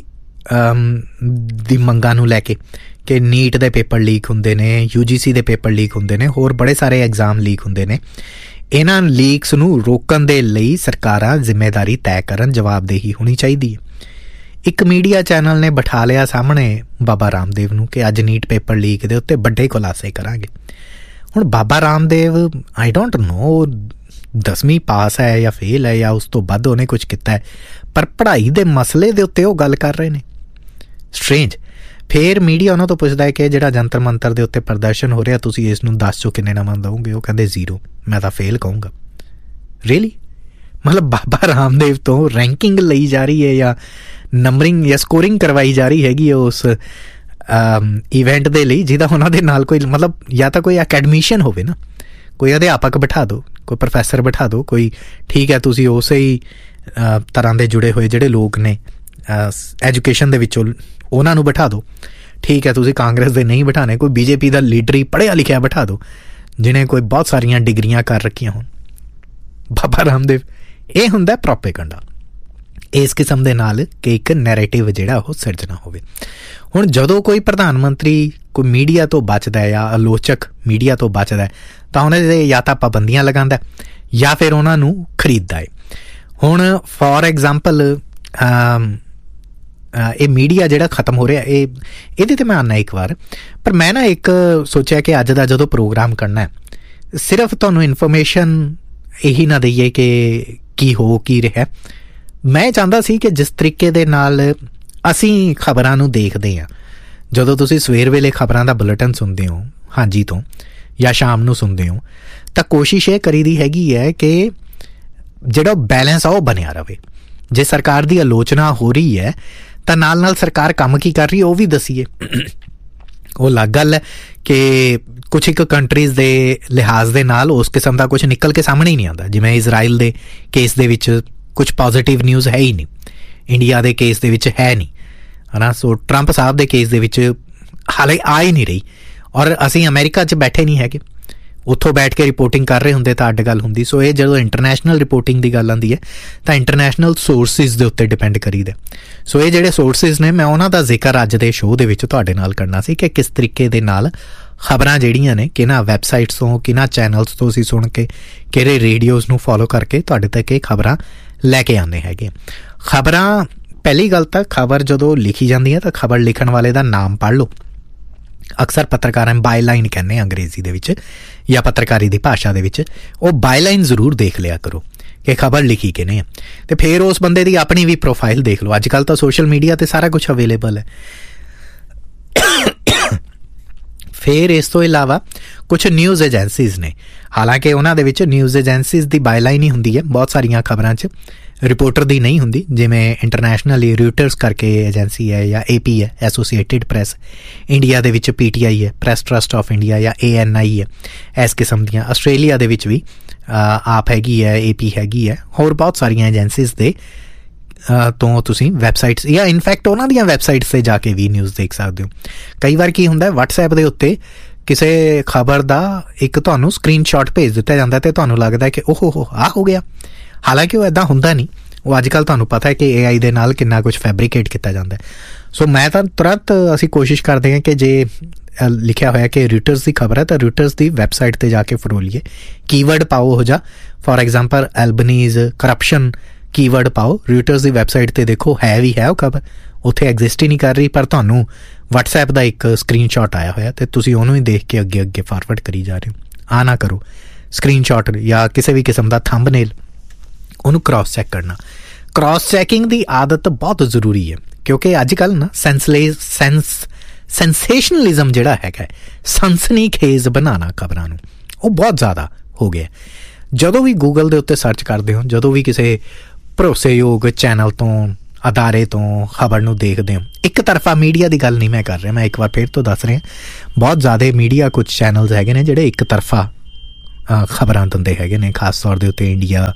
ਮੰਗਾਂ ਨੂੰ ਲੈ ਕੇ ਕਿ ਨੀਟ ਦੇ ਪੇਪਰ ਲੀਕ ਹੁੰਦੇ ਨੇ, UGC ਦੇ ਪੇਪਰ ਲੀਕ ਹੁੰਦੇ ਨੇ, ਹੋਰ ਬੜੇ ਸਾਰੇ ਐਗਜ਼ਾਮ ਲੀਕ ਹੁੰਦੇ ਨੇ। ਇਹਨਾਂ ਲੀਕਸ ਨੂੰ ਰੋਕਣ ਦੇ ਲਈ ਸਰਕਾਰਾਂ ਜ਼ਿੰਮੇਦਾਰੀ ਤੈਅ ਕਰਨ, ਜਵਾਬਦੇਹੀ ਹੋਣੀ ਚਾਹੀਦੀ ਹੈ। ਇੱਕ ਮੀਡੀਆ ਚੈਨਲ ਨੇ ਬਿਠਾ ਲਿਆ ਸਾਹਮਣੇ ਬਾਬਾ ਰਾਮਦੇਵ ਨੂੰ ਕਿ ਅੱਜ ਨੀਟ ਪੇਪਰ ਲੀਕ ਦੇ ਉੱਤੇ ਵੱਡੇ ਖੁਲਾਸੇ ਕਰਾਂਗੇ। ਹੁਣ Baba Ramdev I don't know 10ਵੀਂ ਪਾਸ ਹੈ ਜਾਂ ਫੇਲ ਹੈ ਜਾਂ ਉਸ ਤੋਂ ਵੱਧ ਉਹਨੇ ਕੁਝ ਕੀਤਾ ਹੈ, ਪਰ ਪੜ੍ਹਾਈ ਦੇ ਮਸਲੇ ਦੇ ਉੱਤੇ ਉਹ ਗੱਲ ਕਰ ਰਹੇ ਨੇ। ਸਟ੍ਰੇਂਜ। ਫਿਰ ਮੀਡੀਆ ਉਹਨਾਂ ਤੋਂ ਪੁੱਛਦਾ ਹੈ ਕਿ ਜਿਹੜਾ ਜੰਤਰ ਮੰਤਰ ਦੇ ਉੱਤੇ ਪ੍ਰਦਰਸ਼ਨ ਹੋ ਰਿਹਾ, ਤੁਸੀਂ ਇਸ ਨੂੰ 10 ਚੋਂ ਕਿੰਨੇ ਨੰਬਰ ਦਓਗੇ? ਉਹ ਕਹਿੰਦੇ 0, ਮੈਂ ਤਾਂ ਫੇਲ ਕਹੂੰਗਾ। ਰੀਅਲੀ? ਮਤਲਬ ਬਾਬਾ ਰਾਮਦੇਵ ਤੋਂ ਰੈਂਕਿੰਗ ਲਈ ਜਾ ਰਹੀ ਹੈ ਜਾਂ ਨੰਬਰਿੰਗ ਜਾਂ ਸਕੋਰਿੰਗ ਕਰਵਾਈ ਜਾ ਰਹੀ ਹੈਗੀ ਉਸ ਇਵੈਂਟ ਦੇ ਲਈ, ਜਿਹਦਾ ਉਹਨਾਂ ਦੇ ਨਾਲ ਕੋਈ ਮਤਲਬ ਜਾਂ ਤਾਂ ਕੋਈ ਅਕੈਡਮੀਸ਼ੀਅਨ ਹੋਵੇ ਨਾ, ਕੋਈ ਅਧਿਆਪਕ ਬਿਠਾ ਦਿਓ, ਕੋਈ ਪ੍ਰੋਫੈਸਰ ਬਿਠਾ ਦਿਓ, ਕੋਈ ਠੀਕ ਹੈ ਤੁਸੀਂ ਉਸੇ ਹੀ ਤਰ੍ਹਾਂ ਦੇ ਜੁੜੇ ਹੋਏ ਜਿਹੜੇ ਲੋਕ ਨੇ ਐਜੂਕੇਸ਼ਨ ਦੇ ਵਿੱਚੋਂ ਉਹਨਾਂ ਨੂੰ ਬਿਠਾ ਦਿਓ, ਠੀਕ ਹੈ ਤੁਸੀਂ ਕਾਂਗਰਸ ਦੇ ਨਹੀਂ ਬਿਠਾਣੇ, ਕੋਈ BJP ਦਾ ਲੀਡਰ ਹੀ ਪੜ੍ਹਿਆ ਲਿਖਿਆ ਬਿਠਾ ਦਿਓ ਜਿਹਨੇ ਕੋਈ ਬਹੁਤ ਸਾਰੀਆਂ ਡਿਗਰੀਆਂ ਕਰ ਰੱਖੀਆਂ ਹੋਣ। ਬਾਬਾ ਰਾਮਦੇਵ, ਇਹ ਹੁੰਦਾ ਪ੍ਰੋਪੇਗੰਡਾ, ਇਸ ਕਿਸਮ ਦੇ ਨਾਲ ਕਿ ਇੱਕ ਨੈਰੇਟਿਵ ਜਿਹੜਾ ਉਹ ਸਿਰਜਣਾ ਹੋਵੇ। ਹੁਣ ਜਦੋਂ ਕੋਈ ਪ੍ਰਧਾਨ ਮੰਤਰੀ ਕੋਈ ਮੀਡੀਆ ਤੋਂ ਬਚਦਾ ਹੈ ਜਾਂ ਆਲੋਚਕ ਮੀਡੀਆ ਤੋਂ ਬਚਦਾ ਹੈ ਤਾਂ ਉਹਨਾਂ ਦੇ ਜਾਂ ਤਾਂ ਪਾਬੰਦੀਆਂ ਲਗਾਉਂਦਾ ਜਾਂ ਫਿਰ ਉਹਨਾਂ ਨੂੰ ਖਰੀਦਦਾ ਹੈ। ਹੁਣ ਫੋਰ ਐਗਜ਼ਾਮਪਲ ਇਹ ਮੀਡੀਆ ਜਿਹੜਾ ਖਤਮ ਹੋ ਰਿਹਾ, ਇਹਦੇ 'ਤੇ ਮੈਂ ਆਉਂਦਾ ਇੱਕ ਵਾਰ, ਪਰ ਮੈਂ ਨਾ ਇੱਕ ਸੋਚਿਆ ਕਿ ਅੱਜ ਦਾ ਜਦੋਂ ਪ੍ਰੋਗਰਾਮ ਕਰਨਾ ਹੈ, ਸਿਰਫ ਤੁਹਾਨੂੰ ਇਨਫੋਰਮੇਸ਼ਨ ਇਹੀ ਨਾ ਦਈਏ ਕਿ ਕੀ ਹੋ ਕੀ ਰਿਹਾ। ਮੈਂ ਚਾਹੁੰਦਾ ਸੀ ਕਿ ਜਿਸ ਤਰੀਕੇ ਦੇ ਨਾਲ ਅਸੀਂ ਖਬਰਾਂ ਨੂੰ ਦੇਖਦੇ ਹਾਂ, ਜਦੋਂ ਤੁਸੀਂ ਸਵੇਰ ਵੇਲੇ ਖਬਰਾਂ ਦਾ ਬੁਲੇਟਿਨ ਸੁਣਦੇ ਹੋ ਹਾਂਜੀ ਤੋਂ ਜਾਂ ਸ਼ਾਮ ਨੂੰ ਸੁਣਦੇ ਹੋ, ਤਾਂ ਕੋਸ਼ਿਸ਼ ਇਹ ਕਰੀਦੀ ਹੈਗੀ ਹੈ ਕਿ ਜਿਹੜਾ ਬੈਲੈਂਸ ਆ ਉਹ ਬਣਿਆ ਰਹੇ। ਜੇ ਸਰਕਾਰ ਦੀ ਆਲੋਚਨਾ ਹੋ ਰਹੀ ਹੈ ਤਾਂ ਨਾਲ ਨਾਲ ਸਰਕਾਰ ਕੰਮ ਕੀ ਕਰ ਰਹੀ ਹੈ ਉਹ ਵੀ ਦੱਸੀਏ। ਉਹ ਅਲੱਗ ਗੱਲ ਹੈ ਕਿ ਕੁਛ ਇੱਕ ਕੰਟਰੀਜ਼ ਦੇ ਲਿਹਾਜ਼ ਦੇ ਨਾਲ ਉਸ ਕਿਸਮ ਦਾ ਕੁਛ ਨਿਕਲ ਕੇ ਸਾਹਮਣੇ ਹੀ ਨਹੀਂ ਆਉਂਦਾ। ਜਿਵੇਂ ਇਜ਼ਰਾਈਲ ਦੇ ਕੇਸ ਦੇ ਵਿੱਚ ਕੁਛ ਪੋਜ਼ੀਟਿਵ ਨਿਊਜ਼ ਹੈ ਹੀ ਨਹੀਂ, ਇੰਡੀਆ ਦੇ ਕੇਸ ਦੇ ਵਿੱਚ ਹੈ ਨਹੀਂ, ਹੈ ਨਾ। ਸੋ ਟਰੰਪ ਸਾਹਿਬ ਦੇ ਕੇਸ ਦੇ ਵਿੱਚ ਹਾਲੇ ਆ ਹੀ ਨਹੀਂ ਰਹੀ, ਔਰ ਅਸੀਂ ਅਮਰੀਕਾ 'ਚ ਬੈਠੇ ਨਹੀਂ ਹੈਗੇ, ਉੱਥੋਂ ਬੈਠ ਕੇ ਰਿਪੋਰਟਿੰਗ ਕਰ ਰਹੇ ਹੁੰਦੇ ਤਾਂ ਅੱਡ ਗੱਲ ਹੁੰਦੀ। ਸੋ ਇਹ ਜਦੋਂ ਇੰਟਰਨੈਸ਼ਨਲ ਰਿਪੋਰਟਿੰਗ ਦੀ ਗੱਲ ਆਉਂਦੀ ਹੈ ਤਾਂ ਇੰਟਰਨੈਸ਼ਨਲ ਸੋਰਸਿਸ ਦੇ ਉੱਤੇ ਡਿਪੈਂਡ ਕਰੀਦਾ। ਸੋ ਇਹ ਜਿਹੜੇ ਸੋਰਸਿਸ ਨੇ, ਮੈਂ ਉਹਨਾਂ ਦਾ ਜ਼ਿਕਰ ਅੱਜ ਦੇ ਸ਼ੋਅ ਦੇ ਵਿੱਚ ਤੁਹਾਡੇ ਨਾਲ ਕਰਨਾ ਸੀ ਕਿ ਕਿਸ ਤਰੀਕੇ ਦੇ ਨਾਲ ਖਬਰਾਂ ਜਿਹੜੀਆਂ ਨੇ ਕਿਹਨਾਂ ਵੈਬਸਾਈਟਸ ਤੋਂ, ਕਿਹਨਾਂ ਚੈਨਲਸ ਤੋਂ ਅਸੀਂ ਸੁਣ ਕੇ, ਕਿਹੜੇ ਰੇਡੀਓਜ਼ ਨੂੰ ਫੋਲੋ ਕਰਕੇ ਤੁਹਾਡੇ ਤੱਕ ਇਹ ਖਬਰਾਂ ਲੈ ਕੇ ਆਉਂਦੇ ਹੈਗੇ। ਖਬਰਾਂ, ਪਹਿਲੀ ਗੱਲ ਤਾਂ ਖਬਰ ਜਦੋਂ ਲਿਖੀ ਜਾਂਦੀ ਹੈ ਤਾਂ ਖਬਰ ਲਿਖਣ ਵਾਲੇ ਦਾ ਨਾਮ ਪੜ੍ਹ ਲਓ। ਅਕਸਰ ਪੱਤਰਕਾਰਾਂ ਬਾਈਲਾਈਨ ਕਹਿੰਦੇ ਅੰਗਰੇਜ਼ੀ ਦੇ ਵਿੱਚ ਜਾਂ ਪੱਤਰਕਾਰੀ ਦੀ ਭਾਸ਼ਾ ਦੇ ਵਿੱਚ, ਉਹ ਬਾਈਲਾਈਨ ਜ਼ਰੂਰ ਦੇਖ ਲਿਆ ਕਰੋ ਕਿ ਖਬਰ ਲਿਖੀ ਕਿਹਨੇ ਹੈ, ਅਤੇ ਫਿਰ ਉਸ ਬੰਦੇ ਦੀ ਆਪਣੀ ਵੀ ਪ੍ਰੋਫਾਈਲ ਦੇਖ ਲਓ। ਅੱਜ ਕੱਲ੍ਹ ਤਾਂ ਸੋਸ਼ਲ ਮੀਡੀਆ 'ਤੇ ਸਾਰਾ ਕੁਛ ਅਵੇਲੇਬਲ ਹੈ। ਫਿਰ ਇਸ ਤੋਂ ਇਲਾਵਾ ਕੁਛ ਨਿਊਜ਼ ਏਜੰਸੀਜ਼ ਨੇ, ਹਾਲਾਂਕਿ ਉਹਨਾਂ ਦੇ ਵਿੱਚ ਨਿਊਜ਼ ਏਜੰਸੀਜ਼ ਦੀ ਬਾਈਲਾਈਨ ਹੀ ਹੁੰਦੀ ਹੈ ਬਹੁਤ ਸਾਰੀਆਂ ਖਬਰਾਂ 'ਚ, ਰਿਪੋਰਟਰ ਦੀ ਨਹੀਂ ਹੁੰਦੀ। ਜਿਵੇਂ ਇੰਟਰਨੈਸ਼ਨਲੀ ਰਿਊਟਰਸ ਕਰਕੇ ਏਜੰਸੀ ਹੈ, ਜਾਂ AP ਹੈ, ਐਸੋਸੀਏਟਿਡ ਪ੍ਰੈਸ। ਇੰਡੀਆ ਦੇ ਵਿੱਚ PTI ਹੈ, ਪ੍ਰੈਸ ਟਰਸਟ ਆਫ ਇੰਡੀਆ, ਜਾਂ ANI ਹੈ। ਇਸ ਕਿਸਮ ਦੀਆਂ ਆਸਟ੍ਰੇਲੀਆ ਦੇ ਵਿੱਚ ਵੀ ਆਪ ਹੈਗੀ ਹੈ, AP ਹੈਗੀ ਹੈ। ਹੋਰ ਬਹੁਤ ਸਾਰੀਆਂ ਏਜੰਸੀਜ਼ ਦੇ ਤੋਂ ਤੁਸੀਂ ਵੈਬਸਾਈਟਸ ਜਾਂ ਇਨਫੈਕਟ ਉਹਨਾਂ ਦੀਆਂ ਵੈਬਸਾਈਟਸ 'ਤੇ ਜਾ ਕੇ ਵੀ ਨਿਊਜ਼ ਦੇਖ ਸਕਦੇ ਹੋ। ਕਈ ਵਾਰ ਕੀ ਹੁੰਦਾ, WhatsApp ਦੇ ਉੱਤੇ ਕਿਸੇ ਖਬਰ ਦਾ ਇੱਕ ਤੁਹਾਨੂੰ ਸਕਰੀਨਸ਼ਾਟ ਭੇਜ ਦਿੱਤਾ ਜਾਂਦਾ ਅਤੇ ਤੁਹਾਨੂੰ ਲੱਗਦਾ ਕਿ ਓਹੋ ਆਹ ਹੋ ਗਿਆ, ਹਾਲਾਂਕਿ ਉਹ ਇੱਦਾਂ ਹੁੰਦਾ ਨਹੀਂ। ਉਹ ਅੱਜ ਕੱਲ੍ਹ ਤੁਹਾਨੂੰ ਪਤਾ ਹੈ ਕਿ AI ਦੇ ਨਾਲ ਕਿੰਨਾ ਕੁਛ ਫੈਬਰੀਕੇਟ ਕੀਤਾ ਜਾਂਦਾ। ਸੋ ਮੈਂ ਤਾਂ ਤੁਰੰਤ ਅਸੀਂ ਕੋਸ਼ਿਸ਼ ਕਰਦੇ ਹਾਂ ਕਿ ਜੇ ਲਿਖਿਆ ਹੋਇਆ ਕਿ ਰਿਟਰਸ ਦੀ ਖਬਰ ਹੈ ਤਾਂ ਰਿਟਰਸ ਦੀ ਵੈਬਸਾਈਟ 'ਤੇ ਜਾ ਕੇ ਫਰੋਲੀਏ, ਕੀਵਰਡ ਪਾਓ ਹੋ ਜਾ, for example Albanese corruption keyword ਪਾਓ, ਰਿਟਰਸ ਦੀ ਵੈਬਸਾਈਟ 'ਤੇ ਦੇਖੋ ਹੈ ਵੀ ਹੈ ਉਹ ਖਬਰ, ਉੱਥੇ ਐਗਜ਼ਿਸਟ ਹੀ ਨਹੀਂ ਕਰ ਰਹੀ, ਪਰ ਤੁਹਾਨੂੰ WhatsApp ਦਾ ਇੱਕ ਸਕਰੀਨਸ਼ਾਟ ਆਇਆ ਹੋਇਆ ਅਤੇ ਤੁਸੀਂ ਉਹਨੂੰ ਹੀ ਦੇਖ ਕੇ ਅੱਗੇ ਅੱਗੇ ਫਾਰਵਰਡ ਕਰੀ ਜਾ ਰਹੇ ਹੋ। ਆ ਨਾ ਕਰੋ, ਸਕਰੀਨਸ਼ਾਟ ਜਾਂ ਕਿਸੇ ਵੀ ਕਿਸਮ ਦਾ ਥੰਬਨੇਲ, ਉਹਨੂੰ ਕ੍ਰਾਸ ਚੈੱਕ ਕਰਨਾ। ਕ੍ਰਾਸ ਚੈਕਿੰਗ ਦੀ ਆਦਤ ਬਹੁਤ ਜ਼ਰੂਰੀ ਹੈ, ਕਿਉਂਕਿ ਅੱਜ ਕੱਲ੍ਹ ਨਾ ਸੈਂਸੇਸ਼ਨਲਿਜ਼ਮ ਜਿਹੜਾ ਹੈਗਾ, ਸਨਸਨੀਖੇਜ਼ ਬਣਾਉਣਾ ਖਬਰਾਂ ਨੂੰ, ਉਹ ਬਹੁਤ ਜ਼ਿਆਦਾ ਹੋ ਗਿਆ। ਜਦੋਂ ਵੀ ਗੂਗਲ ਦੇ ਉੱਤੇ ਸਰਚ ਕਰਦੇ ਹੋ, ਜਦੋਂ ਵੀ ਕਿਸੇ ਭਰੋਸੇਯੋਗ ਚੈਨਲ ਤੋਂ, ਅਦਾਰੇ ਤੋਂ ਖਬਰ ਨੂੰ ਦੇਖਦੇ ਹੋ, ਇੱਕ ਤਰਫਾ ਮੀਡੀਆ ਦੀ ਗੱਲ ਨਹੀਂ ਮੈਂ ਕਰ ਰਿਹਾ, ਮੈਂ ਇੱਕ ਵਾਰ ਫਿਰ ਤੋਂ ਦੱਸ ਰਿਹਾ, ਬਹੁਤ ਜ਼ਿਆਦਾ ਮੀਡੀਆ, ਕੁਛ ਚੈਨਲਸ ਹੈਗੇ ਨੇ ਜਿਹੜੇ ਇੱਕ ਤਰਫਾ ਖਬਰਾਂ ਦਿੰਦੇ ਹੈਗੇ ਨੇ, ਖਾਸ ਤੌਰ ਦੇ ਉੱਤੇ ਇੰਡੀਆ,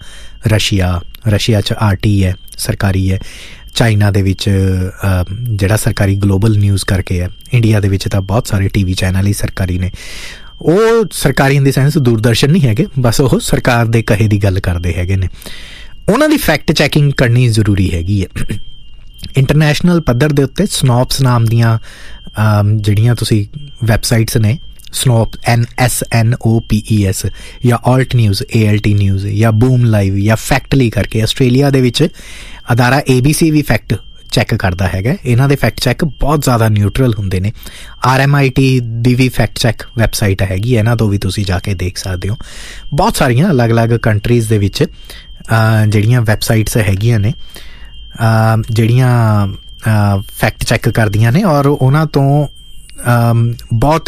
ਰਸ਼ੀਆ 'ਚ RT ਹੈ, ਸਰਕਾਰੀ ਹੈ, ਚਾਈਨਾ ਦੇ ਵਿੱਚ ਜਿਹੜਾ ਸਰਕਾਰੀ ਗਲੋਬਲ ਨਿਊਜ਼ ਕਰਕੇ ਹੈ, ਇੰਡੀਆ ਦੇ ਵਿੱਚ ਤਾਂ ਬਹੁਤ ਸਾਰੇ TV ਚੈਨਲ ਹੀ ਸਰਕਾਰੀ ਨੇ। ਉਹ ਸਰਕਾਰੀ ਇਨ ਦੀ ਸੈਂਸ ਦੂਰਦਰਸ਼ਨ ਨਹੀਂ ਹੈਗੇ, ਬਸ ਉਹ ਸਰਕਾਰ ਦੇ ਕਹੇ ਦੀ ਗੱਲ ਕਰਦੇ ਹੈਗੇ ਨੇ। ਉਹਨਾਂ ਦੀ ਫੈਕਟ ਚੈਕਿੰਗ ਕਰਨੀ ਜ਼ਰੂਰੀ ਹੈਗੀ ਹੈ। ਇੰਟਰਨੈਸ਼ਨਲ ਪੱਧਰ ਦੇ ਉੱਤੇ ਸਨੋਪਸ ਨਾਮ ਦੀਆਂ ਜਿਹੜੀਆਂ ਤੁਸੀਂ ਵੈਬਸਾਈਟਸ ਨੇ, ਸਨੋਪ SNOPES, ਜਾਂ ਆਲਟ ਨਿਊਜ਼ ALT ਨਿਊਜ਼, ਜਾਂ ਬੂਮ ਲਾਈਵ, ਜਾਂ ਫੈਕਟਲੀ ਕਰਕੇ, ਆਸਟ੍ਰੇਲੀਆ ਦੇ ਵਿੱਚ ਅਦਾਰਾ ABC ਵੀ ਫੈਕਟ ਚੈੱਕ ਕਰਦਾ ਹੈਗਾ। ਇਹਨਾਂ ਦੇ ਫੈਕਟ ਚੈੱਕ ਬਹੁਤ ਜ਼ਿਆਦਾ ਨਿਊਟਰਲ ਹੁੰਦੇ ਨੇ। RMIT ਦੀ ਵੀ ਫੈਕਟ ਚੈੱਕ ਵੈਬਸਾਈਟ ਹੈਗੀ, ਇਹਨਾਂ ਤੋਂ ਵੀ ਤੁਸੀਂ ਜਾ ਕੇ ਦੇਖ ਸਕਦੇ ਹੋ। ਬਹੁਤ ਸਾਰੀਆਂ ਅਲੱਗ-ਅਲੱਗ ਕੰਟਰੀਜ਼ ਦੇ ਵਿੱਚ ਜਿਹੜੀਆਂ ਵੈਬਸਾਈਟਸ ਹੈਗੀਆਂ ਨੇ, ਜਿਹੜੀਆਂ ਫੈਕਟ ਚੈੱਕ ਕਰਦੀਆਂ ਨੇ, ਔਰ ਉਹਨਾਂ ਤੋਂ ਬਹੁਤ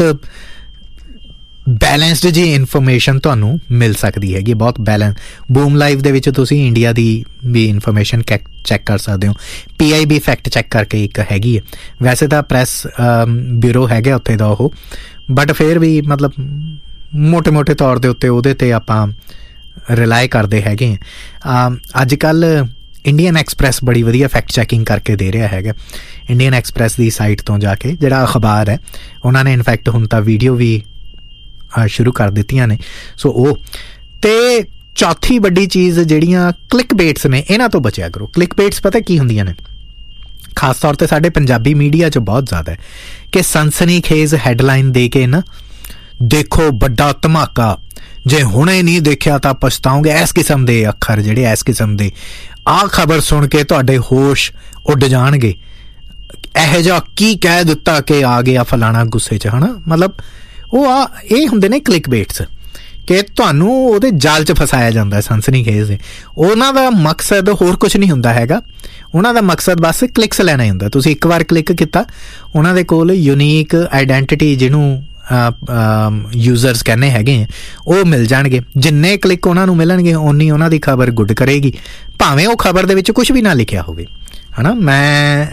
ਬੈਲੈਂਸਡ ਜੀ ਇਨਫੋਰਮੇਸ਼ਨ ਤੁਹਾਨੂੰ ਮਿਲ ਸਕਦੀ ਹੈਗੀ, ਬਹੁਤ ਬੈਲੈਂਸ। ਬੂਮ ਲਾਈਵ ਦੇ ਵਿੱਚ ਤੁਸੀਂ ਇੰਡੀਆ ਦੀ ਵੀ ਇਨਫੋਰਮੇਸ਼ਨ ਚੈੱਕ ਕਰ ਸਕਦੇ ਹੋ। PIB ਫੈਕਟ ਚੈੱਕ ਕਰਕੇ ਇੱਕ ਹੈਗੀ ਹੈ, ਵੈਸੇ ਤਾਂ ਪ੍ਰੈਸ ਬਿਊਰੋ ਹੈਗਾ ਉੱਥੇ ਦਾ ਉਹ, ਬਟ ਫਿਰ ਵੀ ਮਤਲਬ ਮੋਟੇ ਤੌਰ ਦੇ ਉੱਤੇ ਉਹਦੇ 'ਤੇ ਆਪਾਂ ਰਿਲਾਈ ਕਰਦੇ ਹੈਗੇ। ਅੱਜ ਕੱਲ੍ਹ ਇੰਡੀਅਨ ਐਕਸਪ੍ਰੈਸ ਬੜੀ ਵਧੀਆ ਫੈਕਟ ਚੈਕਿੰਗ ਕਰਕੇ ਦੇ ਰਿਹਾ ਹੈਗਾ। ਇੰਡੀਅਨ ਐਕਸਪ੍ਰੈਸ ਦੀ ਸਾਈਟ ਤੋਂ ਜਾ ਕੇ, ਜਿਹੜਾ ਅਖਬਾਰ ਹੈ, ਉਹਨਾਂ ਨੇ ਇਨਫੈਕਟ ਹੁਣ ਤਾਂ ਵੀਡੀਓ ਵੀ ਸ਼ੁਰੂ ਕਰ ਦਿੱਤੀਆਂ ਨੇ। ਸੋ ਉਹ ਤੇ ਚੌਥੀ ਵੱਡੀ ਚੀਜ਼ ਜਿਹੜੀਆਂ ਕਲਿੱਕ ਬੇਟਸ ਨੇ, ਇਹਨਾਂ ਤੋਂ ਬਚਿਆ ਕਰੋ। ਕਲਿੱਕ ਬੇਟਸ ਪਤਾ ਕੀ ਹੁੰਦੀਆਂ ਨੇ, ਖਾਸ ਤੌਰ 'ਤੇ ਸਾਡੇ ਪੰਜਾਬੀ ਮੀਡੀਆ 'ਚ ਬਹੁਤ ਜ਼ਿਆਦਾ ਹੈ ਕਿ ਸਨਸਨੀਖੇਜ਼ ਹੈਡਲਾਈਨ ਦੇ ਕੇ ਨਾ, ਦੇਖੋ ਵੱਡਾ ਧਮਾਕਾ, ਜੇ ਹੁਣੇ ਨਹੀਂ ਦੇਖਿਆ ਤਾਂ ਪਛਤਾਓਗੇ, ਇਸ ਕਿਸਮ ਦੇ ਅੱਖਰ ਜਿਹੜੇ, ਇਸ ਕਿਸਮ ਦੇ, ਆਹ ਖਬਰ ਸੁਣ ਕੇ ਤੁਹਾਡੇ ਹੋਸ਼ ਉੱਡ ਜਾਣਗੇ, ਇਹੋ ਜਿਹਾ ਕੀ ਕਹਿ ਦਿੱਤਾ ਕਿ ਆ ਗਿਆ ਫਲਾਣਾ ਗੁੱਸੇ 'ਚ, ਹੈ ਨਾ। ਮਤਲਬ ਇਹ ਹੁੰਦੇ ਨੇ ਕਲਿੱਕ ਬੇਟਸ, ਕਿ ਤੁਹਾਨੂੰ ਉਹਦੇ ਜਾਲ 'ਚ ਫਸਾਇਆ ਜਾਂਦਾ ਹੈ ਸਨਸਨੀਖੇਜ਼ ਦੇ। ਉਹਨਾਂ ਦਾ ਮਕਸਦ ਹੋਰ ਕੁਛ ਨਹੀਂ ਹੁੰਦਾ ਹੈਗਾ, ਉਹਨਾਂ ਦਾ ਮਕਸਦ ਬਸ ਕਲਿੱਕਸ ਲੈਣਾ ਹੀ ਹੁੰਦਾ। ਤੁਸੀਂ ਇੱਕ ਵਾਰ ਕਲਿੱਕ ਕੀਤਾ, ਉਹਨਾਂ ਦੇ ਕੋਲ ਯੂਨੀਕ ਆਈਡੈਂਟਿਟੀ, ਜਿਹਨੂੰ ਯੂਜ਼ਰਸ ਕਹਿੰਦੇ ਹੈਗੇ, ਉਹ ਮਿਲ ਜਾਣਗੇ। ਜਿੰਨੇ ਕਲਿੱਕ ਉਹਨਾਂ ਨੂੰ ਮਿਲਣਗੇ, ਓਨੀ ਉਹਨਾਂ ਦੀ ਖਬਰ ਗੁੱਡ ਕਰੇਗੀ, ਭਾਵੇਂ ਉਹ ਖਬਰ ਦੇ ਵਿੱਚ ਕੁਛ ਵੀ ਨਾ ਲਿਖਿਆ ਹੋਵੇ, ਹੈ ਨਾ। ਮੈਂ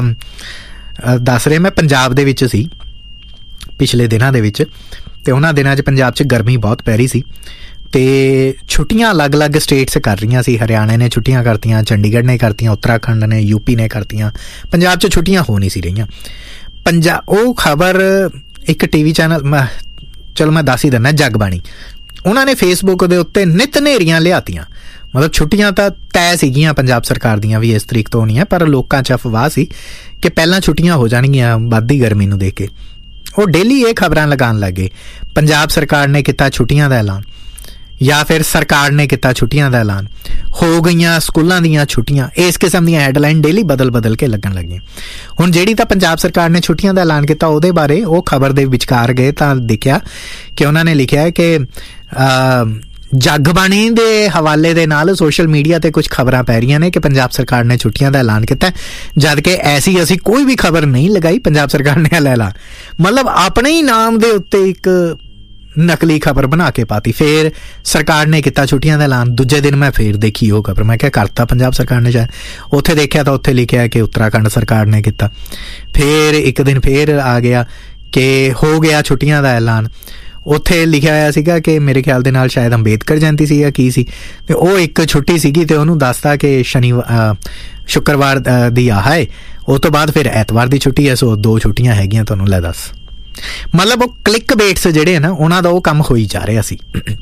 ਦੱਸ ਰਿਹਾ, ਮੈਂ ਪੰਜਾਬ ਦੇ ਵਿੱਚ ਸੀ ਪਿਛਲੇ ਦਿਨਾਂ ਦੇ ਵਿੱਚ, ਅਤੇ ਉਹਨਾਂ ਦਿਨਾਂ 'ਚ ਪੰਜਾਬ 'ਚ ਗਰਮੀ ਬਹੁਤ ਪੈ ਰਹੀ ਸੀ, ਅਤੇ ਛੁੱਟੀਆਂ ਅਲੱਗ-ਅਲੱਗ ਸਟੇਟਸ ਕਰ ਰਹੀਆਂ ਸੀ। ਹਰਿਆਣੇ ਨੇ ਛੁੱਟੀਆਂ ਕਰਤੀਆਂ, ਚੰਡੀਗੜ੍ਹ ਨੇ ਕਰਤੀਆਂ, ਉੱਤਰਾਖੰਡ ਨੇ, UP ਨੇ ਕਰਤੀਆਂ, ਪੰਜਾਬ 'ਚ ਛੁੱਟੀਆਂ ਹੋ ਨਹੀਂ ਸੀ ਰਹੀਆਂ। ਉਹ ਖਬਰ ਇੱਕ TV ਚੈਨਲ ਚਲੋ ਮੈਂ ਦੱਸ ਹੀ ਦਿੰਦਾ, ਜਗਬਾਣੀ, ਉਹਨਾਂ ਨੇ ਫੇਸਬੁੱਕ ਦੇ ਉੱਤੇ ਨਿਤ ਨੇਰੀਆਂ ਲਿਆਤੀਆਂ। ਮਤਲਬ ਛੁੱਟੀਆਂ ਤਾਂ ਤੈਅ ਸੀਗੀਆਂ ਪੰਜਾਬ ਸਰਕਾਰ ਦੀਆਂ ਵੀ ਇਸ ਤਰੀਕ ਤੋਂ ਹੋਣੀਆਂ, ਪਰ ਲੋਕਾਂ 'ਚ ਅਫਵਾਹ ਸੀ ਕਿ ਪਹਿਲਾਂ ਛੁੱਟੀਆਂ ਹੋ ਜਾਣਗੀਆਂ ਵੱਧਦੀ ਗਰਮੀ ਨੂੰ ਦੇਖ ਕੇ। ਉਹ ਡੇਲੀ ਇਹ ਖਬਰਾਂ ਲਗਾਉਣ ਲੱਗੇ, ਪੰਜਾਬ ਸਰਕਾਰ ਨੇ ਕੀਤਾ ਛੁੱਟੀਆਂ ਦਾ ਐਲਾਨ, ਜਾਂ ਫਿਰ ਸਰਕਾਰ ਨੇ ਕੀਤਾ ਛੁੱਟੀਆਂ ਦਾ ਐਲਾਨ, ਹੋ ਗਈਆਂ ਸਕੂਲਾਂ ਦੀਆਂ ਛੁੱਟੀਆਂ। ਇਸ ਕਿਸਮ ਦੀਆਂ ਹੈਡਲਾਈਨ ਡੇਲੀ ਬਦਲ ਕੇ ਲੱਗਣ ਲੱਗੀਆਂ। ਹੁਣ ਜਿਹੜੀ ਤਾਂ ਪੰਜਾਬ ਸਰਕਾਰ ਨੇ ਛੁੱਟੀਆਂ ਦਾ ਐਲਾਨ ਕੀਤਾ, ਉਹਦੇ ਬਾਰੇ ਉਹ ਖਬਰ ਦੇ ਵਿਚਕਾਰ ਗਏ ਤਾਂ ਦੇਖਿਆ ਕਿ ਉਹਨਾਂ ਨੇ ਲਿਖਿਆ ਕਿ ਜਗਬਾਣੀ ਦੇ ਹਵਾਲੇ ਦੇ ਨਾਲ ਸੋਸ਼ਲ ਮੀਡੀਆ ਤੇ ਕੁਝ ਖਬਰਾਂ ਪੈ ਰਹੀਆਂ ਨੇ ਕਿ ਪੰਜਾਬ ਸਰਕਾਰ ਨੇ ਛੁੱਟੀਆਂ ਦਾ ਐਲਾਨ ਕੀਤਾ, ਜਦ ਕਿ ਐਸੀ ਅਸੀਂ ਕੋਈ ਵੀ ਖਬਰ ਨਹੀਂ ਲਗਾਈ, ਪੰਜਾਬ ਸਰਕਾਰ ਨੇ ਐਲਾਨ ਮਤਲਬ ਆਪਣੇ ਹੀ ਨਾਮ ਦੇ ਉੱਤੇ ਇੱਕ ਨਕਲੀ ਖਬਰ ਬਣਾ ਕੇ ਪਾਤੀ। ਫਿਰ ਸਰਕਾਰ ਨੇ ਕੀਤਾ ਛੁੱਟੀਆਂ ਦਾ ਐਲਾਨ। ਦੂਜੇ ਦਿਨ ਮੈਂ ਫਿਰ ਦੇਖੀ ਉਹ ਖਬਰ, ਮੈਂ ਕਿਹਾ ਕਰਤਾ ਪੰਜਾਬ ਸਰਕਾਰ ਨੇ ਸ਼ਾਇਦ। ਉੱਥੇ ਦੇਖਿਆ ਤਾਂ ਉੱਥੇ ਲਿਖਿਆ ਕਿ ਉੱਤਰਾਖੰਡ ਸਰਕਾਰ ਨੇ ਕੀਤਾ। ਫਿਰ ਇੱਕ ਦਿਨ ਫਿਰ ਆ ਗਿਆ ਕਿ ਹੋ ਗਿਆ ਛੁੱਟੀਆਂ ਦਾ ਐਲਾਨ। ਉੱਥੇ ਲਿਖਿਆ ਹੋਇਆ ਸੀਗਾ ਕਿ ਮੇਰੇ ਖਿਆਲ ਦੇ ਨਾਲ ਸ਼ਾਇਦ ਅੰਬੇਦਕਰ ਜਯੰਤੀ ਸੀ ਜਾਂ ਕੀ ਸੀ, ਤੇ ਉਹ ਇੱਕ ਛੁੱਟੀ ਸੀਗੀ ਤੇ ਉਹਨੂੰ ਦੱਸਤਾ ਕਿ ਸ਼ੁੱਕਰਵਾਰ ਦੀ ਆਹ ਹੈ, ਉਹ ਤੋਂ ਬਾਅਦ ਫਿਰ ਐਤਵਾਰ ਦੀ ਛੁੱਟੀ ਹੈ, ਸੋ 2 ਛੁੱਟੀਆਂ ਹੈਗੀਆਂ ਤੁਹਾਨੂੰ। ਲੈ ਦੱਸ, ਮਤਲਬ ਉਹ ਕਲਿੱਕ ਬੇਟਸ ਜਿਹੜੇ ਹੈ ਨਾ, ਉਹਨਾਂ ਦਾ ਉਹ ਕੰਮ ਹੋਈ ਜਾ ਰਿਹਾ ਸੀ।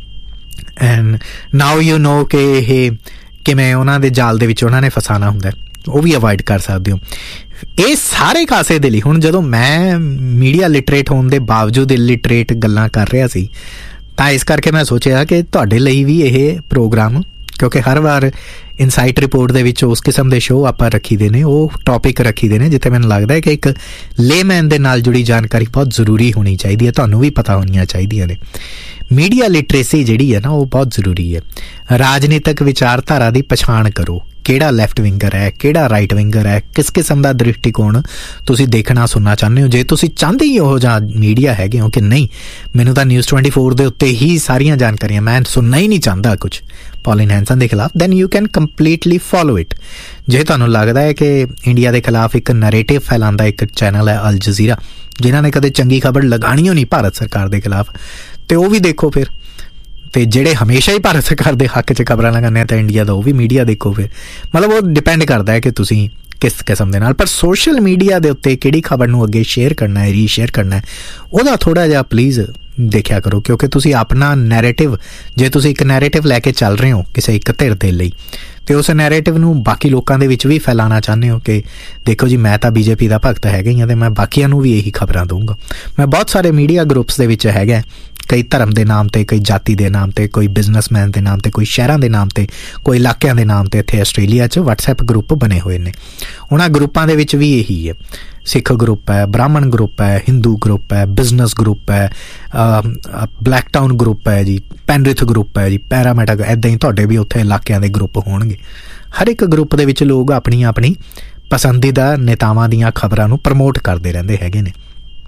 ਐਂਡ ਨਾਓ ਯੂ ਨੋ ਕਿ ਇਹ ਕਿਵੇਂ ਉਹਨਾਂ ਦੇ ਜਾਲ ਦੇ ਵਿੱਚ ਉਹਨਾਂ ਨੇ ਫਸਾਣਾ ਹੁੰਦਾ, ਉਹ ਵੀ ਅਵੋਇਡ ਕਰ ਸਕਦੇ ਹੋ। ਇਹ ਸਾਰੇ ਕਾਸੇ ਦੇ ਲਈ ਹੁਣ ਜਦੋਂ ਮੈਂ ਮੀਡੀਆ ਲਿਟਰੇਟ ਹੋਣ ਦੇ ਬਾਵਜੂਦ ਇਲਿਟਰੇਟ ਗੱਲਾਂ ਕਰ ਰਿਹਾ ਸੀ, ਤਾਂ ਇਸ ਕਰਕੇ ਮੈਂ ਸੋਚਿਆ ਕਿ ਤੁਹਾਡੇ ਲਈ ਵੀ ਇਹ ਪ੍ਰੋਗਰਾਮ, ਕਿਉਂਕਿ ਹਰ ਵਾਰ ਇਨਸਾਈਟ ਰਿਪੋਰਟ ਦੇ ਵਿੱਚ ਉਸ ਕਿਸਮ ਦੇ ਸ਼ੋਅ ਆਪਾਂ ਰੱਖੀ ਦੇ ਨੇ, ਉਹ ਟੌਪਿਕ ਰੱਖੀ ਦੇ ਨੇ ਜਿੱਥੇ ਮੈਨੂੰ ਲੱਗਦਾ ਹੈ ਕਿ ਇੱਕ ਲੇਮੈਨ ਦੇ ਨਾਲ ਜੁੜੀ ਜਾਣਕਾਰੀ ਬਹੁਤ ਜ਼ਰੂਰੀ ਹੋਣੀ ਚਾਹੀਦੀ ਹੈ, ਤੁਹਾਨੂੰ ਵੀ ਪਤਾ ਹੋਣੀਆਂ ਚਾਹੀਦੀਆਂ ਨੇ। ਮੀਡੀਆ ਲਿਟਰੇਸੀ ਜਿਹੜੀ ਹੈ ਨਾ, ਉਹ ਬਹੁਤ ਜ਼ਰੂਰੀ ਹੈ। ਰਾਜਨੀਤਿਕ ਵਿਚਾਰਧਾਰਾ ਦੀ ਪਛਾਣ ਕਰੋ, ਕਿਹੜਾ ਲੈਫਟ ਵਿੰਗਰ ਹੈ, ਕਿਹੜਾ ਰਾਈਟ ਵਿੰਗਰ ਹੈ, ਕਿਸ ਕਿਸਮ ਦਾ ਦ੍ਰਿਸ਼ਟੀਕੋਣ ਤੁਸੀਂ ਦੇਖਣਾ ਸੁਣਨਾ ਚਾਹੁੰਦੇ ਹੋ। ਜੇ ਤੁਸੀਂ ਚਾਹੁੰਦੇ ਹੀ ਉਹ ਜਾਂ ਮੀਡੀਆ ਹੈਗੇ ਹੋ ਕਿ ਨਹੀਂ ਮੈਨੂੰ ਤਾਂ ਨਿਊਜ਼ 24 ਦੇ ਉੱਤੇ ਹੀ ਸਾਰੀਆਂ ਜਾਣਕਾਰੀਆਂ, ਮੈਂ ਸੁਣਨਾ ਹੀ ਨਹੀਂ ਚਾਹੁੰਦਾ ਕੁਝ ਪੌਲਿਨ ਹੈਂਸਨ ਦੇ ਖਿਲਾਫ, then you can completely follow it. ਜੇ ਤੁਹਾਨੂੰ ਲੱਗਦਾ ਹੈ ਕਿ ਇੰਡੀਆ ਦੇ ਖਿਲਾਫ ਇੱਕ ਨੈਰੇਟਿਵ ਫੈਲਾਉਂਦਾ ਇੱਕ ਚੈਨਲ ਹੈ ਅਲ ਜਜ਼ੀਰਾ, ਜਿਨ੍ਹਾਂ ਨੇ ਕਦੇ ਚੰਗੀ ਖਬਰ ਲਗਾਣੀ ਹੋਣੀ ਭਾਰਤ ਸਰਕਾਰ ਦੇ ਖਿਲਾਫ, ਤੇ ਉਹ ਵੀ ਦੇਖੋ ਫਿਰ। ਤੇ ਜਿਹੜੇ ਹਮੇਸ਼ਾ ਹੀ ਭਾਰਤ ਸਰਕਾਰ ਦੇ ਹੱਕ 'ਚ ਖਬਰਾਂ ਲਗਾਉਂਦੇ ਆ ਤਾਂ ਇੰਡੀਆ ਦਾ ਉਹ ਵੀ ਮੀਡੀਆ ਦੇਖੋ ਫਿਰ। ਮਤਲਬ ਉਹ ਡਿਪੈਂਡ ਕਰਦਾ ਹੈ ਕਿ ਤੁਸੀਂ ਕਿਸ ਕਿਸਮ ਦੇ ਨਾਲ। ਪਰ ਸੋਸ਼ਲ ਮੀਡੀਆ ਦੇ ਉੱਤੇ ਕਿਹੜੀ ਖਬਰ ਨੂੰ ਅੱਗੇ ਸ਼ੇਅਰ ਕਰਨਾ ਹੈ, ਰੀਸ਼ੇਅਰ ਕਰਨਾ ਹੈ, ਉਹਦਾ ਥੋੜ੍ਹਾ ਜਿਹਾ ਪਲੀਜ਼ ਦੇਖਿਆ ਕਰੋ, ਕਿਉਂਕਿ ਤੁਸੀਂ ਆਪਣਾ ਨੈਰੇਟਿਵ, ਜੇ ਤੁਸੀਂ ਇੱਕ ਨੈਰੇਟਿਵ ਲੈ ਕੇ ਚੱਲ ਰਹੇ ਹੋ ਕਿਸੇ ਇੱਕ ਧਿਰ ਦੇ ਲਈ, ਤੇ ਉਸ ਨੈਰੇਟਿਵ ਨੂੰ ਬਾਕੀ ਲੋਕਾਂ ਦੇ ਵਿੱਚ ਵੀ ਫੈਲਾਉਣਾ ਚਾਹੁੰਦੇ ਹੋ ਕਿ ਦੇਖੋ ਜੀ ਮੈਂ ਤਾਂ BJP ਦਾ ਭਗਤ ਹੈਗਾ ਹੀ ਹਾਂ ਤੇ ਮੈਂ ਬਾਕੀਆਂ ਨੂੰ ਵੀ ਇਹੀ ਖਬਰਾਂ ਦਊਂਗਾ। ਮੈਂ ਬਹੁਤ ਸਾਰੇ ਮੀਡੀਆ ਗਰੁੱਪਸ ਦੇ ਵਿੱਚ ਹੈਗਾ, ਕਈ ਧਰਮ ਦੇ ਨਾਮ ਤੇ, ਕਈ ਜਾਤੀ ਦੇ ਨਾਮ ਤੇ, ਕੋਈ ਬਿਜ਼ਨਸਮੈਨ ਦੇ ਨਾਮ ਤੇ, ਕੋਈ ਸ਼ਹਿਰਾਂ ਦੇ ਨਾਮ ਤੇ, ਕੋਈ ਇਲਾਕਿਆਂ ਦੇ ਨਾਮ ਤੇ। ਇੱਥੇ ਆਸਟ੍ਰੇਲੀਆ 'ਚ WhatsApp ਗਰੁੱਪ ਬਣੇ ਹੋਏ ਨੇ, ਉਹਨਾਂ ਗਰੁੱਪਾਂ ਦੇ ਵਿੱਚ ਵੀ ਇਹੀ ਹੈ। ਸਿੱਖ ਗਰੁੱਪ ਹੈ, ਬ੍ਰਾਹਮਣ ਗਰੁੱਪ ਹੈ, ਹਿੰਦੂ ਗਰੁੱਪ ਹੈ, ਬਿਜ਼ਨਸ ਗਰੁੱਪ ਹੈ, ਬਲੈਕ ਟਾਊਨ ਗਰੁੱਪ ਹੈ ਜੀ, ਪੈਨਰਿਥ ਗਰੁੱਪ ਹੈ ਜੀ, ਪੈਰਾਮੈਟਾ, ਇੱਦਾਂ ਹੀ ਤੁਹਾਡੇ ਵੀ ਉੱਥੇ ਇਲਾਕਿਆਂ ਦੇ ਗਰੁੱਪ ਹੋਣਗੇ। ਹਰ ਇੱਕ ਗਰੁੱਪ ਦੇ ਵਿੱਚ ਲੋਕ ਆਪਣੀ ਆਪਣੀ ਪਸੰਦੀਦਾ ਨੇਤਾਵਾਂ ਦੀਆਂ ਖਬਰਾਂ ਨੂੰ ਪ੍ਰਮੋਟ ਕਰਦੇ ਰਹਿੰਦੇ ਹੈਗੇ ਨੇ।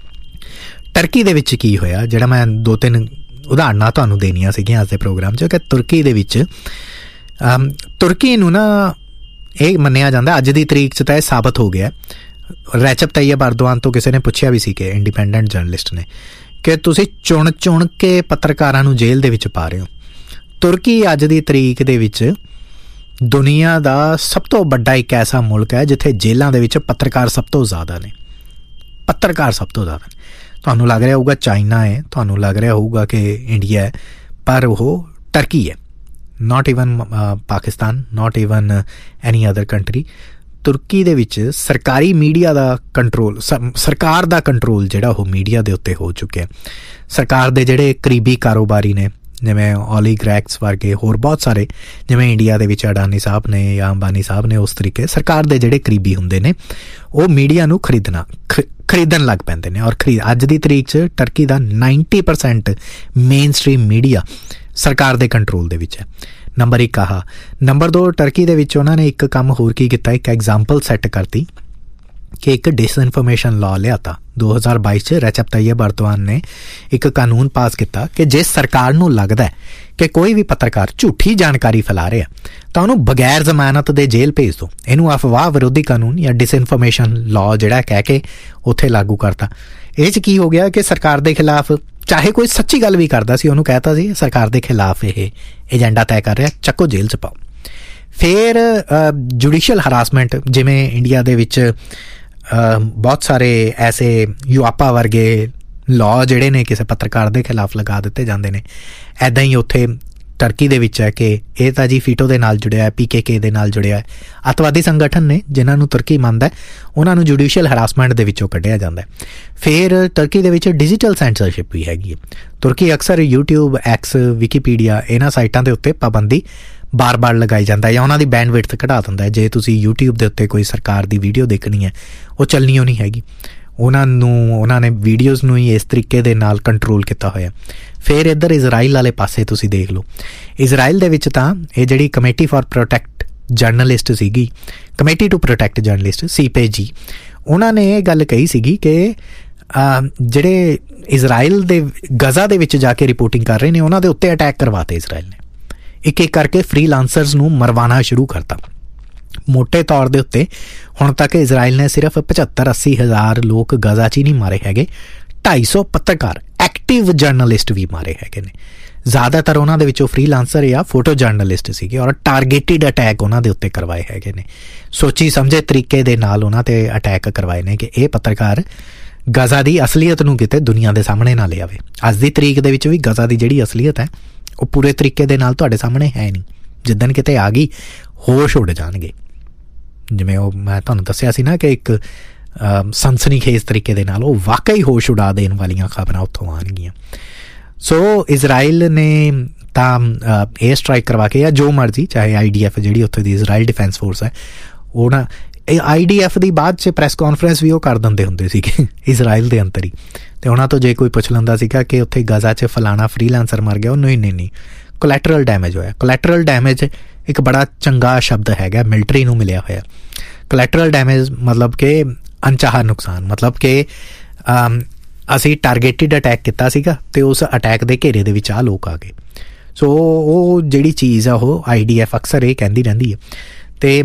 ਟਰਕੀ ਦੇ ਵਿੱਚ ਕੀ ਹੋਇਆ, ਜਿਹੜਾ ਮੈਂ 2-3 ਉਦਾਹਰਨਾਂ ਤੁਹਾਨੂੰ ਦੇਣੀਆਂ ਸੀਗੀਆਂ ਅੱਜ ਦੇ ਪ੍ਰੋਗਰਾਮ 'ਚ, ਕਿ ਤੁਰਕੀ ਦੇ ਵਿੱਚ ਤੁਰਕੀ ਨੂੰ ਨਾ ਇਹ ਮੰਨਿਆ ਜਾਂਦਾ, ਅੱਜ ਦੀ ਤਰੀਕ 'ਚ ਤਾਂ ਇਹ ਸਾਬਤ ਹੋ ਗਿਆ। ਰੈਚਪ ਤੈਯਿਬ ਅਰਦੋਆਨ ਤੋਂ ਕਿਸੇ ਨੇ ਪੁੱਛਿਆ ਵੀ ਸੀ ਕਿ ਇੰਡੀਪੈਂਡੈਂਟ ਜਰਨਲਿਸਟ ਨੇ, ਕਿ ਤੁਸੀਂ ਚੁਣ ਕੇ ਪੱਤਰਕਾਰਾਂ ਨੂੰ ਜੇਲ੍ਹ ਦੇ ਵਿੱਚ ਪਾ ਰਹੇ ਹੋ। ਤੁਰਕੀ ਅੱਜ ਦੀ ਤਰੀਕ ਦੇ ਵਿੱਚ ਦੁਨੀਆ ਦਾ ਸਭ ਤੋਂ ਵੱਡਾ ਇੱਕ ਐਸਾ ਮੁਲਕ ਹੈ ਜਿੱਥੇ ਜੇਲ੍ਹਾਂ ਦੇ ਵਿੱਚ ਪੱਤਰਕਾਰ ਸਭ ਤੋਂ ਜ਼ਿਆਦਾ ਨੇ, ਪੱਤਰਕਾਰ ਸਭ ਤੋਂ ਜ਼ਿਆਦਾ ਨੇ। ਤੁਹਾਨੂੰ ਲੱਗ ਰਿਹਾ ਹੋਊਗਾ ਚਾਈਨਾ ਹੈ, ਤੁਹਾਨੂੰ ਲੱਗ ਰਿਹਾ ਹੋਊਗਾ ਕਿ ਇੰਡੀਆ ਹੈ, ਪਰ ਉਹ ਟਰਕੀ ਹੈ। Not even Pakistan, not even any other country. ਤੁਰਕੀ ਦੇ ਵਿੱਚ ਸਰਕਾਰੀ ਮੀਡੀਆ ਦਾ ਕੰਟਰੋਲ, ਸਰਕਾਰ ਦਾ ਕੰਟਰੋਲ ਜਿਹੜਾ ਉਹ ਮੀਡੀਆ ਦੇ ਉੱਤੇ ਹੋ ਚੁੱਕਿਆ। ਸਰਕਾਰ ਦੇ ਜਿਹੜੇ ਕਰੀਬੀ ਕਾਰੋਬਾਰੀ ਨੇ, ਜਿਵੇਂ ਓਲੀਗਰੈਕਸ ਵਰਗੇ, ਹੋਰ ਬਹੁਤ ਸਾਰੇ, ਜਿਵੇਂ ਇੰਡੀਆ ਦੇ ਵਿੱਚ ਅਡਾਨੀ ਸਾਹਿਬ ਨੇ ਜਾਂ ਅੰਬਾਨੀ ਸਾਹਿਬ ਨੇ, ਉਸ ਤਰੀਕੇ ਸਰਕਾਰ ਦੇ ਜਿਹੜੇ ਕਰੀਬੀ ਹੁੰਦੇ ਨੇ ਉਹ ਮੀਡੀਆ ਨੂੰ ਖਰੀਦਣ ਲੱਗ ਪੈਂਦੇ ਨੇ। ਔਰ ਅੱਜ ਦੀ ਤਰੀਕ 'ਚ ਟਰਕੀ ਦਾ 90% ਮੇਨ ਸਟ੍ਰੀਮ ਮੀਡੀਆ ਸਰਕਾਰ ਦੇ ਕੰਟਰੋਲ ਦੇ ਵਿੱਚ ਹੈ। ਨੰਬਰ 1 ਆਹ। ਨੰਬਰ 2, ਟਰਕੀ ਦੇ ਵਿੱਚ ਉਹਨਾਂ ਨੇ ਇੱਕ ਕੰਮ ਹੋਰ ਕੀ ਕੀਤਾ, ਇੱਕ ਐਗਜ਼ਾਮਪਲ ਸੈੱਟ ਕਰਤੀ ਕਿ ਇੱਕ ਡਿਸਇਨਫੋਰਮੇਸ਼ਨ ਲਾਅ ਲਿਆਤਾ 2022 'ਚ। ਰੈਚਪ ਤੈਯਿਬ ਅਰਦੋਆਨ ਨੇ ਇੱਕ ਕਾਨੂੰਨ ਪਾਸ ਕੀਤਾ ਕਿ ਜੇ ਸਰਕਾਰ ਨੂੰ ਲੱਗਦਾ ਕਿ ਕੋਈ ਵੀ ਪੱਤਰਕਾਰ ਝੂਠੀ ਜਾਣਕਾਰੀ ਫੈਲਾ ਰਿਹਾ ਤਾਂ ਉਹਨੂੰ ਬਗੈਰ ਜ਼ਮਾਨਤ ਦੇ ਜੇਲ੍ਹ ਭੇਜ ਦਿਓ। ਇਹਨੂੰ ਅਫਵਾਹ ਵਿਰੋਧੀ ਕਾਨੂੰਨ ਜਾਂ ਡਿਸਇਨਫੋਰਮੇਸ਼ਨ ਲਾਅ ਜਿਹੜਾ ਕਹਿ ਕੇ ਉੱਥੇ ਲਾਗੂ ਕਰਤਾ। ਇਹ 'ਚ ਕੀ ਹੋ ਗਿਆ ਕਿ ਸਰਕਾਰ ਦੇ ਖਿਲਾਫ, ਚਾਹੇ ਕੋਈ ਸੱਚੀ ਗੱਲ ਵੀ ਕਰਦਾ ਸੀ, ਉਹਨੂੰ ਕਹਿਤਾ ਸੀ ਸਰਕਾਰ ਦੇ ਖਿਲਾਫ ਇਹ ਏਜੰਡਾ ਤੈਅ ਕਰ ਰਿਹਾ, ਚੱਕੋ ਜੇਲ੍ਹ 'ਚ ਪਾਓ। ਫਿਰ ਜੁਡੀਸ਼ੀਅਲ ਹਰਾਸਮੈਂਟ, ਜਿਵੇਂ ਇੰਡੀਆ ਦੇ ਵਿੱਚ ਬਹੁਤ ਸਾਰੇ ਐਸੇ ਯੂਆਪਾ ਵਰਗੇ ਲਾਅ ਜਿਹੜੇ ਨੇ ਕਿਸੇ ਪੱਤਰਕਾਰ ਦੇ ਖਿਲਾਫ ਲਗਾ ਦਿੱਤੇ ਜਾਂਦੇ ਨੇ। ਇੱਦਾਂ ਹੀ ਉੱਥੇ ਟਰਕੀ ਦੇ ਵਿੱਚ ਹੈ ਕਿ ਇਹ ਤਾਂ ਜੀ ਫੀਟੋ ਦੇ ਨਾਲ ਜੁੜਿਆ ਹੈ, PKK ਦੇ ਨਾਲ ਜੁੜਿਆ ਹੈ, ਅੱਤਵਾਦੀ ਸੰਗਠਨ ਨੇ ਜਿਨ੍ਹਾਂ ਨੂੰ ਤੁਰਕੀ ਮੰਨਦਾ, ਉਹਨਾਂ ਨੂੰ ਜੁਡੀਸ਼ੀਅਲ ਹਰਾਸਮੈਂਟ ਦੇ ਵਿੱਚੋਂ ਕੱਢਿਆ ਜਾਂਦਾ। ਫਿਰ ਟਰਕੀ ਦੇ ਵਿੱਚ ਡਿਜੀਟਲ ਸੈਂਸਰਸ਼ਿਪ ਵੀ ਹੈਗੀ ਹੈ। ਤੁਰਕੀ ਅਕਸਰ YouTube, X, ਵਿਕੀਪੀਡੀਆ ਇਹਨਾਂ ਸਾਈਟਾਂ ਦੇ ਉੱਤੇ ਪਾਬੰਦੀ ਬਾਰ-ਬਾਰ ਲਗਾਈ ਜਾਂਦਾ ਜਾਂ ਉਹਨਾਂ ਦੀ ਬੈਂਡਵਿਡਥ ਘਟਾ ਦਿੰਦਾ। ਜੇ ਤੁਸੀਂ YouTube ਦੇ ਉੱਤੇ ਕੋਈ ਸਰਕਾਰ ਦੀ ਵੀਡੀਓ ਦੇਖਣੀ ਹੈ, ਉਹ ਚੱਲਣੀ ਓ ਨਹੀਂ ਹੈਗੀ। ਉਹਨਾਂ ਨੇ ਵੀਡੀਓਜ਼ ਨੂੰ ਹੀ ਇਸ ਤਰੀਕੇ ਦੇ ਨਾਲ ਕੰਟਰੋਲ ਕੀਤਾ ਹੋਇਆ। ਫਿਰ ਇੱਧਰ ਇਜ਼ਰਾਈਲ ਵਾਲੇ ਪਾਸੇ ਤੁਸੀਂ ਦੇਖ ਲਓ। ਇਜ਼ਰਾਈਲ ਦੇ ਵਿੱਚ ਤਾਂ ਇਹ ਜਿਹੜੀ ਕਮੇਟੀ ਫਾਰ ਪ੍ਰੋਟੈਕਟ ਜਰਨਲਿਸਟ ਸੀਗੀ, committee to protect journalist CPJ, ਉਹਨਾਂ ਨੇ ਇਹ ਗੱਲ ਕਹੀ ਸੀਗੀ ਕਿ ਜਿਹੜੇ ਇਜ਼ਰਾਈਲ ਦੇ ਗਜ਼ਾ ਦੇ ਵਿੱਚ ਜਾ ਕੇ ਰਿਪੋਰਟਿੰਗ ਕਰ ਰਹੇ ਨੇ, ਉਹਨਾਂ ਦੇ ਉੱਤੇ ਅਟੈਕ ਕਰਵਾਤੇ ਇਜ਼ਰਾਈਲ ਨੇ। ਇੱਕ ਇੱਕ ਕਰਕੇ ਫ੍ਰੀਲਾਂਸਰਸ ਨੂੰ ਮਰਵਾਉਣਾ ਸ਼ੁਰੂ ਕਰਤਾ। ਮੋਟੇ ਤੌਰ ਦੇ ਉੱਤੇ ਹੁਣ ਤੱਕ ਇਜ਼ਰਾਈਲ ਨੇ ਸਿਰਫ 75-80 ਹਜ਼ਾਰ ਲੋਕ ਗਜ਼ਾ 'ਚ ਹੀ ਨਹੀਂ ਮਾਰੇ ਹੈਗੇ, 250 ਪੱਤਰਕਾਰ ਐਕਟਿਵ ਜਰਨਲਿਸਟ ਵੀ ਮਾਰੇ ਹੈਗੇ ਨੇ। ਜ਼ਿਆਦਾਤਰ ਉਹਨਾਂ ਦੇ ਵਿੱਚੋਂ ਫ੍ਰੀਲਾਂਸਰ ਜਾਂ ਫੋਟੋ ਜਰਨਲਿਸਟ ਸੀਗੇ ਔਰ ਟਾਰਗੇਟਿਡ ਅਟੈਕ ਉਹਨਾਂ ਦੇ ਉੱਤੇ ਕਰਵਾਏ ਹੈਗੇ ਨੇ। ਸੋਚੀ ਸਮਝੇ ਤਰੀਕੇ ਦੇ ਨਾਲ ਉਹਨਾਂ 'ਤੇ ਅਟੈਕ ਕਰਵਾਏ ਨੇ ਕਿ ਇਹ ਪੱਤਰਕਾਰ ਗਜ਼ਾ ਦੀ ਅਸਲੀਅਤ ਨੂੰ ਕਿਤੇ ਦੁਨੀਆ ਦੇ ਸਾਹਮਣੇ ਨਾ ਲਿਆਵੇ। ਅੱਜ ਦੀ ਤਰੀਕ ਦੇ ਵਿੱਚ ਵੀ ਗਜ਼ਾ ਦੀ ਜਿਹੜੀ ਅਸਲੀਅਤ ਹੈ ਉਹ ਪੂਰੇ ਤਰੀਕੇ ਦੇ ਨਾਲ ਤੁਹਾਡੇ ਸਾਹਮਣੇ ਹੈ ਨਹੀਂ। ਜਿੱਦਣ ਕਿਤੇ ਆ ਗਈ ਹੋਸ਼ ਉੱਡ ਜਾਣਗੇ। ਜਿਵੇਂ ਉਹ ਮੈਂ ਤੁਹਾਨੂੰ ਦੱਸਿਆ ਸੀ ਨਾ ਕਿ ਇੱਕ ਸਨਸਨੀਖੇਜ਼ ਤਰੀਕੇ ਦੇ ਨਾਲ ਉਹ ਵਾਕਈ ਹੋਸ਼ ਉਡਾ ਦੇਣ ਵਾਲੀਆਂ ਖਬਰਾਂ ਉੱਥੋਂ ਆਉਣਗੀਆਂ। ਸੋ ਇਜ਼ਰਾਈਲ ਨੇ ਤਾਂ ਏਅਰ ਸਟ੍ਰਾਈਕ ਕਰਵਾ ਕੇ ਜਾਂ ਜੋ ਮਰਜ਼ੀ, ਚਾਹੇ IDF ਜਿਹੜੀ ਉੱਥੇ ਦੀ ਇਜ਼ਰਾਈਲ ਡਿਫੈਂਸ ਫੋਰਸ ਹੈ, ਉਹ ਨਾ ਇਹ IDF ਦੀ ਬਾਅਦ 'ਚ ਪ੍ਰੈਸ ਕਾਨਫਰੰਸ ਵੀ ਉਹ ਕਰ ਦਿੰਦੇ ਹੁੰਦੇ ਸੀਗੇ ਇਜ਼ਰਾਈਲ ਦੇ ਅੰਦਰ ਹੀ। ਅਤੇ ਉਹਨਾਂ ਤੋਂ ਜੇ ਕੋਈ ਪੁੱਛ ਲੈਂਦਾ ਸੀਗਾ ਕਿ ਉੱਥੇ ਗਜ਼ਾ 'ਚ ਫਲਾਣਾ ਫ੍ਰੀਲਾਂਸਰ ਮਰ ਗਿਆ, ਉਹ ਨਹੀਂ ਕੋਲੈਟਰਲ ਡੈਮੇਜ ਹੋਇਆ। ਕੋਲੈਟਰਲ ਡੈਮੇਜ ਇੱਕ ਬੜਾ ਚੰਗਾ ਸ਼ਬਦ ਹੈਗਾ, ਮਿਲਟਰੀ ਨੂੰ ਮਿਲਿਆ ਹੋਇਆ। ਕੋਲੈਟਰਲ ਡੈਮੇਜ ਮਤਲਬ ਕਿ ਅਣਚਾਹਾ ਨੁਕਸਾਨ, ਮਤਲਬ ਕਿ ਅਸੀਂ ਟਾਰਗੇਟਿਡ ਅਟੈਕ ਕੀਤਾ ਸੀਗਾ ਅਤੇ ਉਸ ਅਟੈਕ ਦੇ ਘੇਰੇ ਦੇ ਵਿੱਚ ਆਹ ਲੋਕ ਆ ਗਏ। ਸੋ ਉਹ ਜਿਹੜੀ ਚੀਜ਼ ਆ ਉਹ IDF ਅਕਸਰ ਇਹ ਕਹਿੰਦੀ ਰਹਿੰਦੀ ਹੈ। ਅਤੇ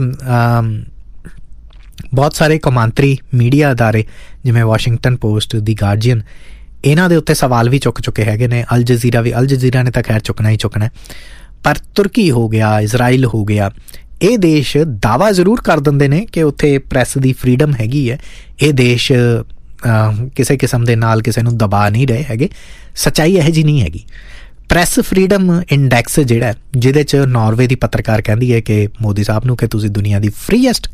ਬਹੁਤ ਸਾਰੇ ਕੌਮਾਂਤਰੀ ਮੀਡੀਆ ਅਦਾਰੇ ਜਿਵੇਂ ਵਾਸ਼ਿੰਗਟਨ ਪੋਸਟ, ਦੀ ਗਾਰਡੀਅਨ, ਇਹਨਾਂ ਦੇ ਉੱਤੇ ਸਵਾਲ ਵੀ ਚੁੱਕ ਚੁੱਕੇ ਹੈਗੇ ਨੇ। ਅਲ ਜਜ਼ੀਰਾ ਨੇ ਤਾਂ ਖੈਰ ਚੁੱਕਣਾ ਹੀ ਚੁੱਕਣਾ, ਪਰ ਤੁਰਕੀ ਹੋ ਗਿਆ, ਇਜ਼ਰਾਈਲ ਹੋ ਗਿਆ, ਇਹ ਦੇਸ਼ ਦਾਅਵਾ ਜ਼ਰੂਰ ਕਰ ਦਿੰਦੇ ਨੇ ਕਿ ਉੱਥੇ ਪ੍ਰੈਸ ਦੀ ਫਰੀਡਮ ਹੈਗੀ ਹੈ। ਇਹ ਦੇਸ਼ ਕਿਸੇ ਕਿਸਮ ਦੇ ਨਾਲ ਕਿਸੇ ਨੂੰ ਦਬਾ ਨਹੀਂ ਰਹੇ ਹੈਗੇ। ਸੱਚਾਈ ਇਹੋ ਜਿਹੀ ਨਹੀਂ ਹੈਗੀ। ਪ੍ਰੈਸ ਫਰੀਡਮ ਇੰਡੈਕਸ ਜਿਹੜਾ, ਜਿਹਦੇ 'ਚ ਨਾਰਵੇ ਦੀ ਪੱਤਰਕਾਰ ਕਹਿੰਦੀ ਹੈ ਕਿ ਮੋਦੀ ਸਾਹਿਬ ਨੂੰ ਕਿ ਤੁਸੀਂ ਦੁਨੀਆ ਦੀ ਫਰੀਐਸਟ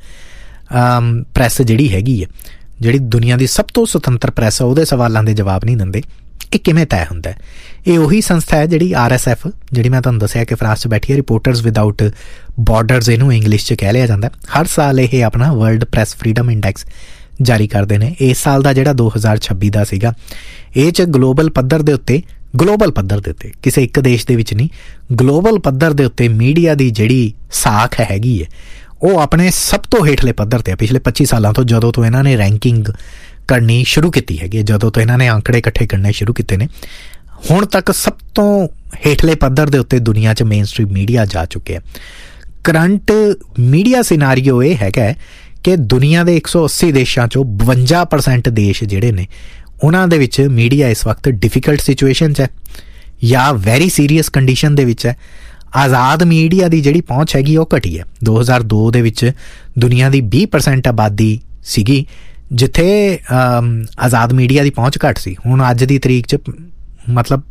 ਪ੍ਰੈਸ ਜਿਹੜੀ ਹੈਗੀ ਹੈ, ਜਿਹੜੀ ਦੁਨੀਆ ਦੀ ਸਭ ਤੋਂ ਸੁਤੰਤਰ ਪ੍ਰੈਸ ਹੈ, ਉਹਦੇ ਸਵਾਲਾਂ ਦੇ ਜਵਾਬ ਨਹੀਂ ਦਿੰਦੇ। ਇਹ ਕਿਵੇਂ ਤੈਅ ਹੁੰਦਾ? ਇਹ ਉਹੀ ਸੰਸਥਾ ਹੈ ਜਿਹੜੀ RSF, ਜਿਹੜੀ ਮੈਂ ਤੁਹਾਨੂੰ ਦੱਸਿਆ ਕਿ ਫਰਾਂਸ 'ਚ ਬੈਠੀ ਹੈ, ਰਿਪੋਰਟਰਸ ਵਿਦਾਊਟ ਬਾਰਡਰਸ ਇਹਨੂੰ ਇੰਗਲਿਸ਼ 'ਚ ਕਹਿ ਲਿਆ ਜਾਂਦਾ। ਹਰ ਸਾਲ ਇਹ ਆਪਣਾ ਵਰਲਡ ਪ੍ਰੈਸ ਫਰੀਡਮ ਇੰਡੈਕਸ ਜਾਰੀ ਕਰਦੇ ਨੇ। ਇਸ ਸਾਲ ਦਾ ਜਿਹੜਾ 2026 ਦਾ ਸੀਗਾ, ਇਹ 'ਚ ਗਲੋਬਲ ਪੱਧਰ ਦੇ ਉੱਤੇ ਕਿਸੇ ਇੱਕ ਦੇਸ਼ ਦੇ ਵਿੱਚ ਨਹੀਂ, ਗਲੋਬਲ ਪੱਧਰ ਦੇ ਉੱਤੇ ਮੀਡੀਆ ਦੀ ਜਿਹੜੀ ਸਾਖ ਹੈਗੀ ਹੈ ਉਹ ਆਪਣੇ ਸਭ ਤੋਂ ਹੇਠਲੇ ਪੱਧਰ 'ਤੇ ਆ। ਪਿਛਲੇ 25 ਸਾਲਾਂ ਤੋਂ, ਜਦੋਂ ਤੋਂ ਇਹਨਾਂ ਨੇ ਰੈਂਕਿੰਗ ਕਰਨੀ ਸ਼ੁਰੂ ਕੀਤੀ ਹੈਗੀ, ਜਦੋਂ ਤੋਂ ਇਹਨਾਂ ਨੇ ਅੰਕੜੇ ਇਕੱਠੇ ਕਰਨੇ ਸ਼ੁਰੂ ਕੀਤੇ ਨੇ, ਹੁਣ ਤੱਕ ਸਭ ਤੋਂ ਹੇਠਲੇ ਪੱਧਰ ਦੇ ਉੱਤੇ ਦੁਨੀਆ 'ਚ ਮੇਨ ਸਟ੍ਰੀਮ ਮੀਡੀਆ ਜਾ ਚੁੱਕਿਆ। ਕਰੰਟ ਮੀਡੀਆ ਸਿਨਾਰੀਓ ਇਹ ਹੈਗਾ ਕਿ ਦੁਨੀਆ ਦੇ 180 ਦੇਸ਼ਾਂ 'ਚੋਂ 52% ਦੇਸ਼ ਜਿਹੜੇ ਨੇ, ਉਹਨਾਂ ਦੇ ਵਿੱਚ ਮੀਡੀਆ ਇਸ ਵਕਤ ਡਿਫਿਕਲਟ ਸਿਚੁਏਸ਼ਨ 'ਚ ਹੈ ਜਾਂ ਵੈਰੀ ਸੀਰੀਅਸ ਕੰਡੀਸ਼ਨ ਦੇ ਵਿੱਚ ਹੈ। ਆਜ਼ਾਦ ਮੀਡੀਆ ਦੀ ਜਿਹੜੀ ਪਹੁੰਚ ਹੈਗੀ ਉਹ ਘਟੀ ਹੈ। 2002 ਦੇ ਵਿੱਚ ਦੁਨੀਆ ਦੀ 20% ਆਬਾਦੀ ਸੀਗੀ ਜਿੱਥੇ ਆਜ਼ਾਦ ਮੀਡੀਆ ਦੀ ਪਹੁੰਚ ਘੱਟ ਸੀ। ਹੁਣ ਅੱਜ ਦੀ ਤਰੀਕ 'ਚ ਮਤਲਬ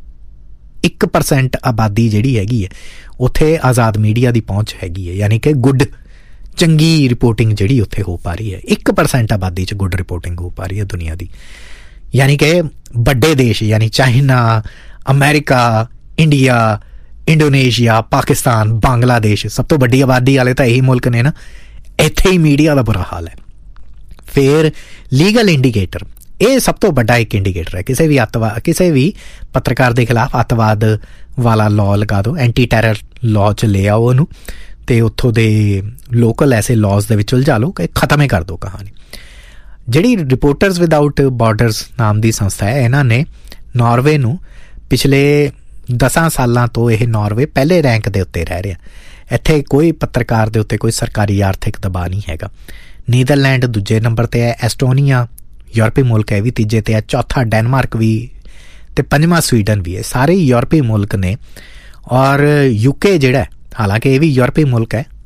1% ਆਬਾਦੀ ਜਿਹੜੀ ਹੈਗੀ ਹੈ ਉੱਥੇ ਆਜ਼ਾਦ ਮੀਡੀਆ ਦੀ ਪਹੁੰਚ ਹੈਗੀ ਹੈ, ਯਾਨੀ ਕਿ ਚੰਗੀ ਰਿਪੋਰਟਿੰਗ ਜਿਹੜੀ ਉੱਥੇ ਹੋ ਪਾ ਰਹੀ ਹੈ। 1% ਆਬਾਦੀ 'ਚ ਗੁੱਡ ਰਿਪੋਰਟਿੰਗ ਹੋ ਪਾ ਰਹੀ ਹੈ ਦੁਨੀਆ ਦੀ। ਯਾਨੀ ਕਿ ਵੱਡੇ ਦੇਸ਼ ਯਾਨੀ China, America, India, Indonesia, Pakistan, Bangladesh, ਸਭ ਤੋਂ ਵੱਡੀ ਆਬਾਦੀ ਵਾਲੇ ਤਾਂ ਇਹੀ ਮੁਲਕ ਨੇ ਨਾ, ਇੱਥੇ ਹੀ ਮੀਡੀਆ ਦਾ ਬੁਰਾ ਹਾਲ ਹੈ। ਫਿਰ ਲੀਗਲ ਇੰਡੀਕੇਟਰ, ਇਹ ਸਭ ਤੋਂ ਵੱਡਾ ਇੱਕ ਇੰਡੀਕੇਟਰ ਹੈ। ਕਿਸੇ ਵੀ ਪੱਤਰਕਾਰ ਦੇ ਖਿਲਾਫ ਅੱਤਵਾਦ ਵਾਲਾ ਲਾਅ ਲਗਾ ਦਿਓ, ਐਂਟੀ ਟੈਰਰ ਲਾਅ 'ਚ ਲੈ ਆਓ ਉਹਨੂੰ, ਅਤੇ ਉੱਥੋਂ ਦੇ ਲੋਕਲ ਐਸੇ ਲਾਅਜ਼ ਦੇ ਵਿੱਚ ਉਲਝਾ ਲਓ ਕਿ ਖਤਮ ਹੀ ਕਰ ਦਿਓ ਕਹਾਣੀ। ਜਿਹੜੀ ਰਿਪੋਰਟਰਸ ਵਿਦਾਊਟ ਬਾਰਡਰਸ ਨਾਮ ਦੀ ਸੰਸਥਾ ਹੈ, ਇਹਨਾਂ ਨੇ ਨਾਰਵੇ ਨੂੰ ਪਿਛਲੇ 10 ਸਾਲਾਂ ਤੋਂ ਇਹ ਨਾਰਵੇ ਪਹਿਲੇ ਰੈਂਕ ਦੇ ਉੱਤੇ ਰਹਿ ਰਿਹਾ। ਇੱਥੇ ਕੋਈ ਪੱਤਰਕਾਰ ਦੇ ਉੱਤੇ ਕੋਈ ਸਰਕਾਰੀ ਆਰਥਿਕ ਦਬਾਅ ਨਹੀਂ ਹੈਗਾ। ਨੀਦਰਲੈਂਡ ਦੂਜੇ ਨੰਬਰ 'ਤੇ ਹੈ, ਐਸਟੋਨੀਆ ਯੂਰਪੀ ਮੁਲਕ ਹੈ ਵੀ ਤੀਜੇ 'ਤੇ ਹੈ, ਚੌਥਾ ਡੈਨਮਾਰਕ ਵੀ ਅਤੇ ਪੰਜਵਾਂ ਸਵੀਡਨ ਵੀ ਹੈ। ਸਾਰੇ ਯੂਰਪੀ ਮੁਲਕ ਨੇ। ਔਰ UK ਜਿਹੜਾ, ਹਾਲਾਂਕਿ ਇਹ ਵੀ ਯੂਰਪੀ ਮੁਲਕ ਹੈ,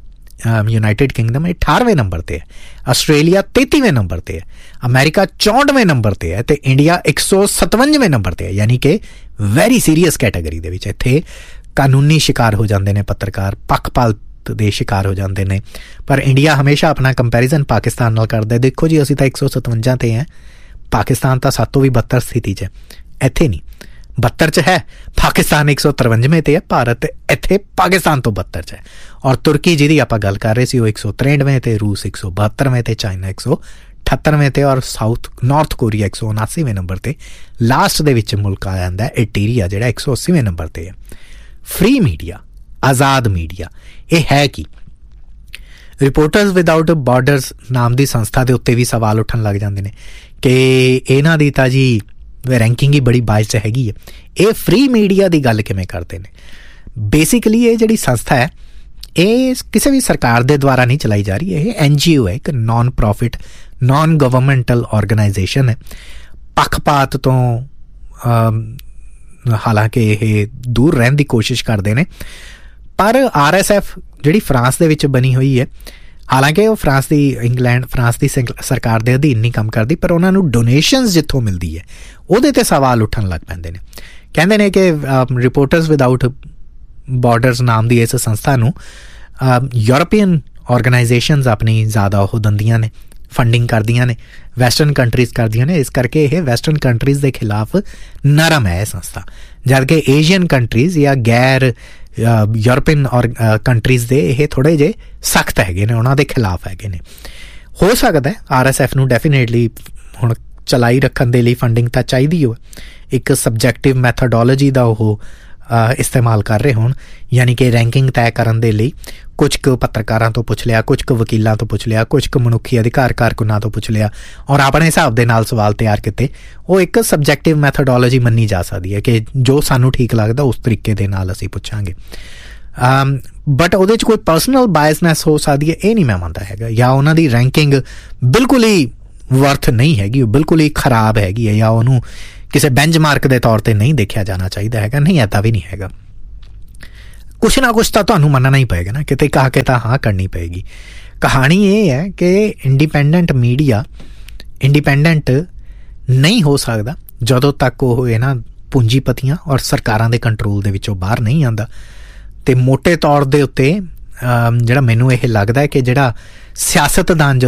ਯੂਨਾਈਟਿਡ ਕਿੰਗਡਮ 18ਵੇਂ ਨੰਬਰ ਤੇ ਹੈ, ਆਸਟ੍ਰੇਲੀਆ 33ਵੇਂ ਨੰਬਰ ਤੇ ਹੈ, ਅਮਰੀਕਾ 64ਵੇਂ ਨੰਬਰ ਤੇ ਹੈ ਤੇ ਇੰਡੀਆ 157ਵੇਂ ਨੰਬਰ ਤੇ ਹੈ। ਯਾਨੀ ਕਿ ਵੈਰੀ ਸੀਰੀਅਸ ਕੈਟਾਗਰੀ ਦੇ ਵਿੱਚ ਇੱਥੇ ਕਾਨੂੰਨੀ ਸ਼ਿਕਾਰ ਹੋ ਜਾਂਦੇ ਨੇ ਪੱਤਰਕਾਰ, ਪੱਖਪਾਤ ਦੇ ਸ਼ਿਕਾਰ ਹੋ ਜਾਂਦੇ ਨੇ। ਪਰ ਇੰਡੀਆ ਹਮੇਸ਼ਾ ਆਪਣਾ ਕੰਪੈਰੀਜ਼ਨ ਪਾਕਿਸਤਾਨ ਨਾਲ ਕਰਦਾ, ਦੇਖੋ ਜੀ ਅਸੀਂ ਤਾਂ 157 ਤੇ ਹੈ, ਪਾਕਿਸਤਾਨ ਤਾਂ ਸਾਤੋਂ ਵੀ 72 ਸਥਿਤੀ 'ਚ ਹੈ, ਇੱਥੇ ਨਹੀਂ 72 'ਚ ਹੈ, ਪਾਕਿਸਤਾਨ 153ਵੇਂ ਤੇ ਹੈ, ਭਾਰਤ ਇੱਥੇ ਪਾਕਿਸਤਾਨ ਤੋਂ 72 'ਚ ਹੈ। ਔਰ ਤੁਰਕੀ ਜਿਹਦੀ ਆਪਾਂ ਗੱਲ ਕਰ ਰਹੇ ਸੀ ਉਹ 163ਵੇਂ ਤੇ, ਰੂਸ 172ਵੇਂ ਤੇ, ਚਾਈਨਾ 178ਵੇਂ ਤੇ ਔਰ ਨਾਰਥ ਕੋਰੀਆ 179ਵੇਂ ਨੰਬਰ ਤੇ। ਲਾਸਟ ਦੇ ਵਿੱਚ ਮੁਲਕ ਆ ਜਾਂਦਾ ਇਟੀਰੀਆ ਜਿਹੜਾ 180ਵੇਂ ਨੰਬਰ ਤੇ ਹੈ। ਫ੍ਰੀ ਮੀਡੀਆ, ਆਜ਼ਾਦ ਮੀਡੀਆ, ਇਹ ਹੈ ਕੀ? ਰਿਪੋਰਟਰਸ ਵਿਦਆਊਟ ਬਾਰਡਰਸ ਨਾਮ ਦੀ ਸੰਸਥਾ ਦੇ ਉੱਤੇ ਵੀ ਸਵਾਲ ਉੱਠਣ ਲੱਗ ਜਾਂਦੇ ਨੇ ਕਿ ਇਹਨਾਂ ਦੀ ਤਾਂ ਜੀ ਰੈਂਕਿੰਗ ਹੀ ਬੜੀ ਬਾਇਸਡ ਹੈਗੀ ਹੈ। ਇਹ ਫ੍ਰੀ ਮੀਡੀਆ ਦੀ ਗੱਲ ਕਿਵੇਂ ਕਰਦੇ ਨੇ? ਬੇਸਿਕਲੀ ਇਹ ਜਿਹੜੀ ਸੰਸਥਾ ਹੈ ਇਹ ਕਿਸੇ ਵੀ ਸਰਕਾਰ ਦੇ ਦੁਆਰਾ ਨਹੀਂ ਚਲਾਈ ਜਾ ਰਹੀ, ਇਹ NGO ਹੈ, ਇੱਕ ਨਾਨ ਪ੍ਰੋਫਿਟ ਨਾਨ ਗਵਰਨਮੈਂਟਲ ਆਰਗੇਨਾਈਜੇਸ਼ਨ ਹੈ। ਪੱਖਪਾਤ ਤੋਂ ਹਾਲਾਂਕਿ ਇਹ ਦੂਰ ਰਹਿਣ ਦੀ ਕੋਸ਼ਿਸ਼ ਕਰਦੇ ਨੇ, ਪਰ RSF ਜਿਹੜੀ ਫਰਾਂਸ ਦੇ ਵਿੱਚ ਬਣੀ ਹੋਈ ਹੈ, ਹਾਲਾਂਕਿ ਉਹ ਫਰਾਂਸ ਦੀ ਸਰਕਾਰ ਦੇ ਅਧੀਨ ਨਹੀਂ ਕੰਮ ਕਰਦੀ, ਪਰ ਉਹਨਾਂ ਨੂੰ ਡੋਨੇਸ਼ਨਸ ਜਿੱਥੋਂ ਮਿਲਦੀ ਹੈ ਉਹਦੇ 'ਤੇ ਸਵਾਲ ਉੱਠਣ ਲੱਗ ਪੈਂਦੇ ਨੇ। ਕਹਿੰਦੇ ਨੇ ਕਿ ਰਿਪੋਰਟਰਸ ਵਿਦਆਊਟ ਬਾਰਡਰਸ ਨਾਮ ਦੀ ਇਸ ਸੰਸਥਾ ਨੂੰ ਯੂਰਪੀਅਨ ਆਰਗੇਨਾਈਜੇਸ਼ਨਸ ਆਪਣੀ ਜ਼ਿਆਦਾ ਉਹ ਦਿੰਦੀਆਂ ਨੇ, ਫੰਡਿੰਗ ਕਰਦੀਆਂ ਨੇ, ਵੈਸਟਰਨ ਕੰਟਰੀਜ਼ ਕਰਦੀਆਂ ਨੇ, ਇਸ ਕਰਕੇ ਇਹ ਵੈਸਟਰਨ ਕੰਟਰੀਜ਼ ਦੇ ਖਿਲਾਫ ਨਰਮ ਹੈ ਇਹ ਸੰਸਥਾ, ਜਦ ਕਿ ਏਸ਼ੀਅਨ ਕੰਟਰੀਜ਼ ਜਾਂ ਗੈਰ ਯੂਰਪੀਅਨ ਕੰਟਰੀਜ਼ ਦੇ ਇਹ ਥੋੜ੍ਹੇ ਜਿਹੇ ਸਖਤ ਹੈਗੇ ਨੇ, ਉਹਨਾਂ ਦੇ ਖਿਲਾਫ ਹੈਗੇ ਨੇ। ਹੋ ਸਕਦਾ RSF ਨੂੰ ਡੈਫੀਨੇਟਲੀ ਹੁਣ ਚਲਾਈ ਰੱਖਣ ਦੇ ਲਈ ਫੰਡਿੰਗ ਤਾਂ ਚਾਹੀਦੀ ਹੋ, ਇੱਕ ਸਬਜੈਕਟਿਵ ਮੈਥਡੋਲੋਜੀ ਦਾ ਉਹ ਇਸਤੇਮਾਲ ਕਰ ਰਹੇ ਹੋਣ, ਯਾਨੀ ਕਿ ਰੈਂਕਿੰਗ ਤੈਅ ਕਰਨ ਦੇ ਲਈ ਕੁਝ ਕੁ ਪੱਤਰਕਾਰਾਂ ਤੋਂ ਪੁੱਛ ਲਿਆ, ਕੁਝ ਕੁ ਵਕੀਲਾਂ ਤੋਂ ਪੁੱਛ ਲਿਆ, ਕੁਝ ਕੁ ਮਨੁੱਖੀ ਅਧਿਕਾਰ ਕਾਰਕੁਨਾਂ ਤੋਂ ਪੁੱਛ ਲਿਆ ਔਰ ਆਪਣੇ ਹਿਸਾਬ ਦੇ ਨਾਲ ਸਵਾਲ ਤਿਆਰ ਕੀਤੇ। ਉਹ ਇੱਕ ਸਬਜੈਕਟਿਵ ਮੈਥਡੋਲੋਜੀ ਮੰਨੀ ਜਾ ਸਕਦੀ ਹੈ ਕਿ ਜੋ ਸਾਨੂੰ ਠੀਕ ਲੱਗਦਾ ਉਸ ਤਰੀਕੇ ਦੇ ਨਾਲ ਅਸੀਂ ਪੁੱਛਾਂਗੇ, ਬਟ ਉਹਦੇ 'ਚ ਕੋਈ ਪਰਸਨਲ ਬਾਇਸਨੈਸ ਹੋ ਸਕਦੀ ਹੈ, ਇਹ ਨਹੀਂ ਮੈਂ ਮੰਨਦਾ ਹੈਗਾ। ਜਾਂ ਉਹਨਾਂ ਦੀ ਰੈਂਕਿੰਗ ਬਿਲਕੁਲ ਹੀ ਵਰਥ ਨਹੀਂ ਹੈਗੀ, ਉਹ ਬਿਲਕੁਲ ਹੀ ਖਰਾਬ ਹੈਗੀ ਹੈ, ਜਾਂ ਉਹਨੂੰ ਕਿਸੇ ਬੈਂਚਮਾਰਕ ਦੇ ਤੌਰ 'ਤੇ ਨਹੀਂ ਦੇਖਿਆ ਜਾਣਾ ਚਾਹੀਦਾ ਹੈਗਾ, ਨਹੀਂ ਇੱਦਾਂ ਵੀ ਨਹੀਂ ਹੈਗਾ। ਕੁਛ ਨਾ ਕੁਛ ਤਾਂ ਤੁਹਾਨੂੰ ਮੰਨਣਾ ਹੀ ਪਏਗਾ ਨਾ, ਕਿਤੇ ਕਹਾ ਕੇ ਤਾਂ ਹਾਂ ਕਰਨੀ ਪਏਗੀ। ਕਹਾਣੀ ਇਹ ਹੈ ਕਿ ਇੰਡੀਪੈਂਡੈਂਟ ਮੀਡੀਆ ਇੰਡੀਪੈਂਡੈਂਟ ਨਹੀਂ ਹੋ ਸਕਦਾ ਜਦੋਂ ਤੱਕ ਉਹ ਇਹਨਾਂ ਪੂੰਜੀਪਤੀਆਂ ਔਰ ਸਰਕਾਰਾਂ ਦੇ ਕੰਟਰੋਲ ਦੇ ਵਿੱਚੋਂ ਬਾਹਰ ਨਹੀਂ ਆਉਂਦਾ। ਅਤੇ ਮੋਟੇ ਤੌਰ ਦੇ ਉੱਤੇ ਜਿਹੜਾ ਮੈਨੂੰ ਇਹ ਲੱਗਦਾ ਕਿ ਜਿਹੜਾ ਸਿਆਸਤਦਾਨ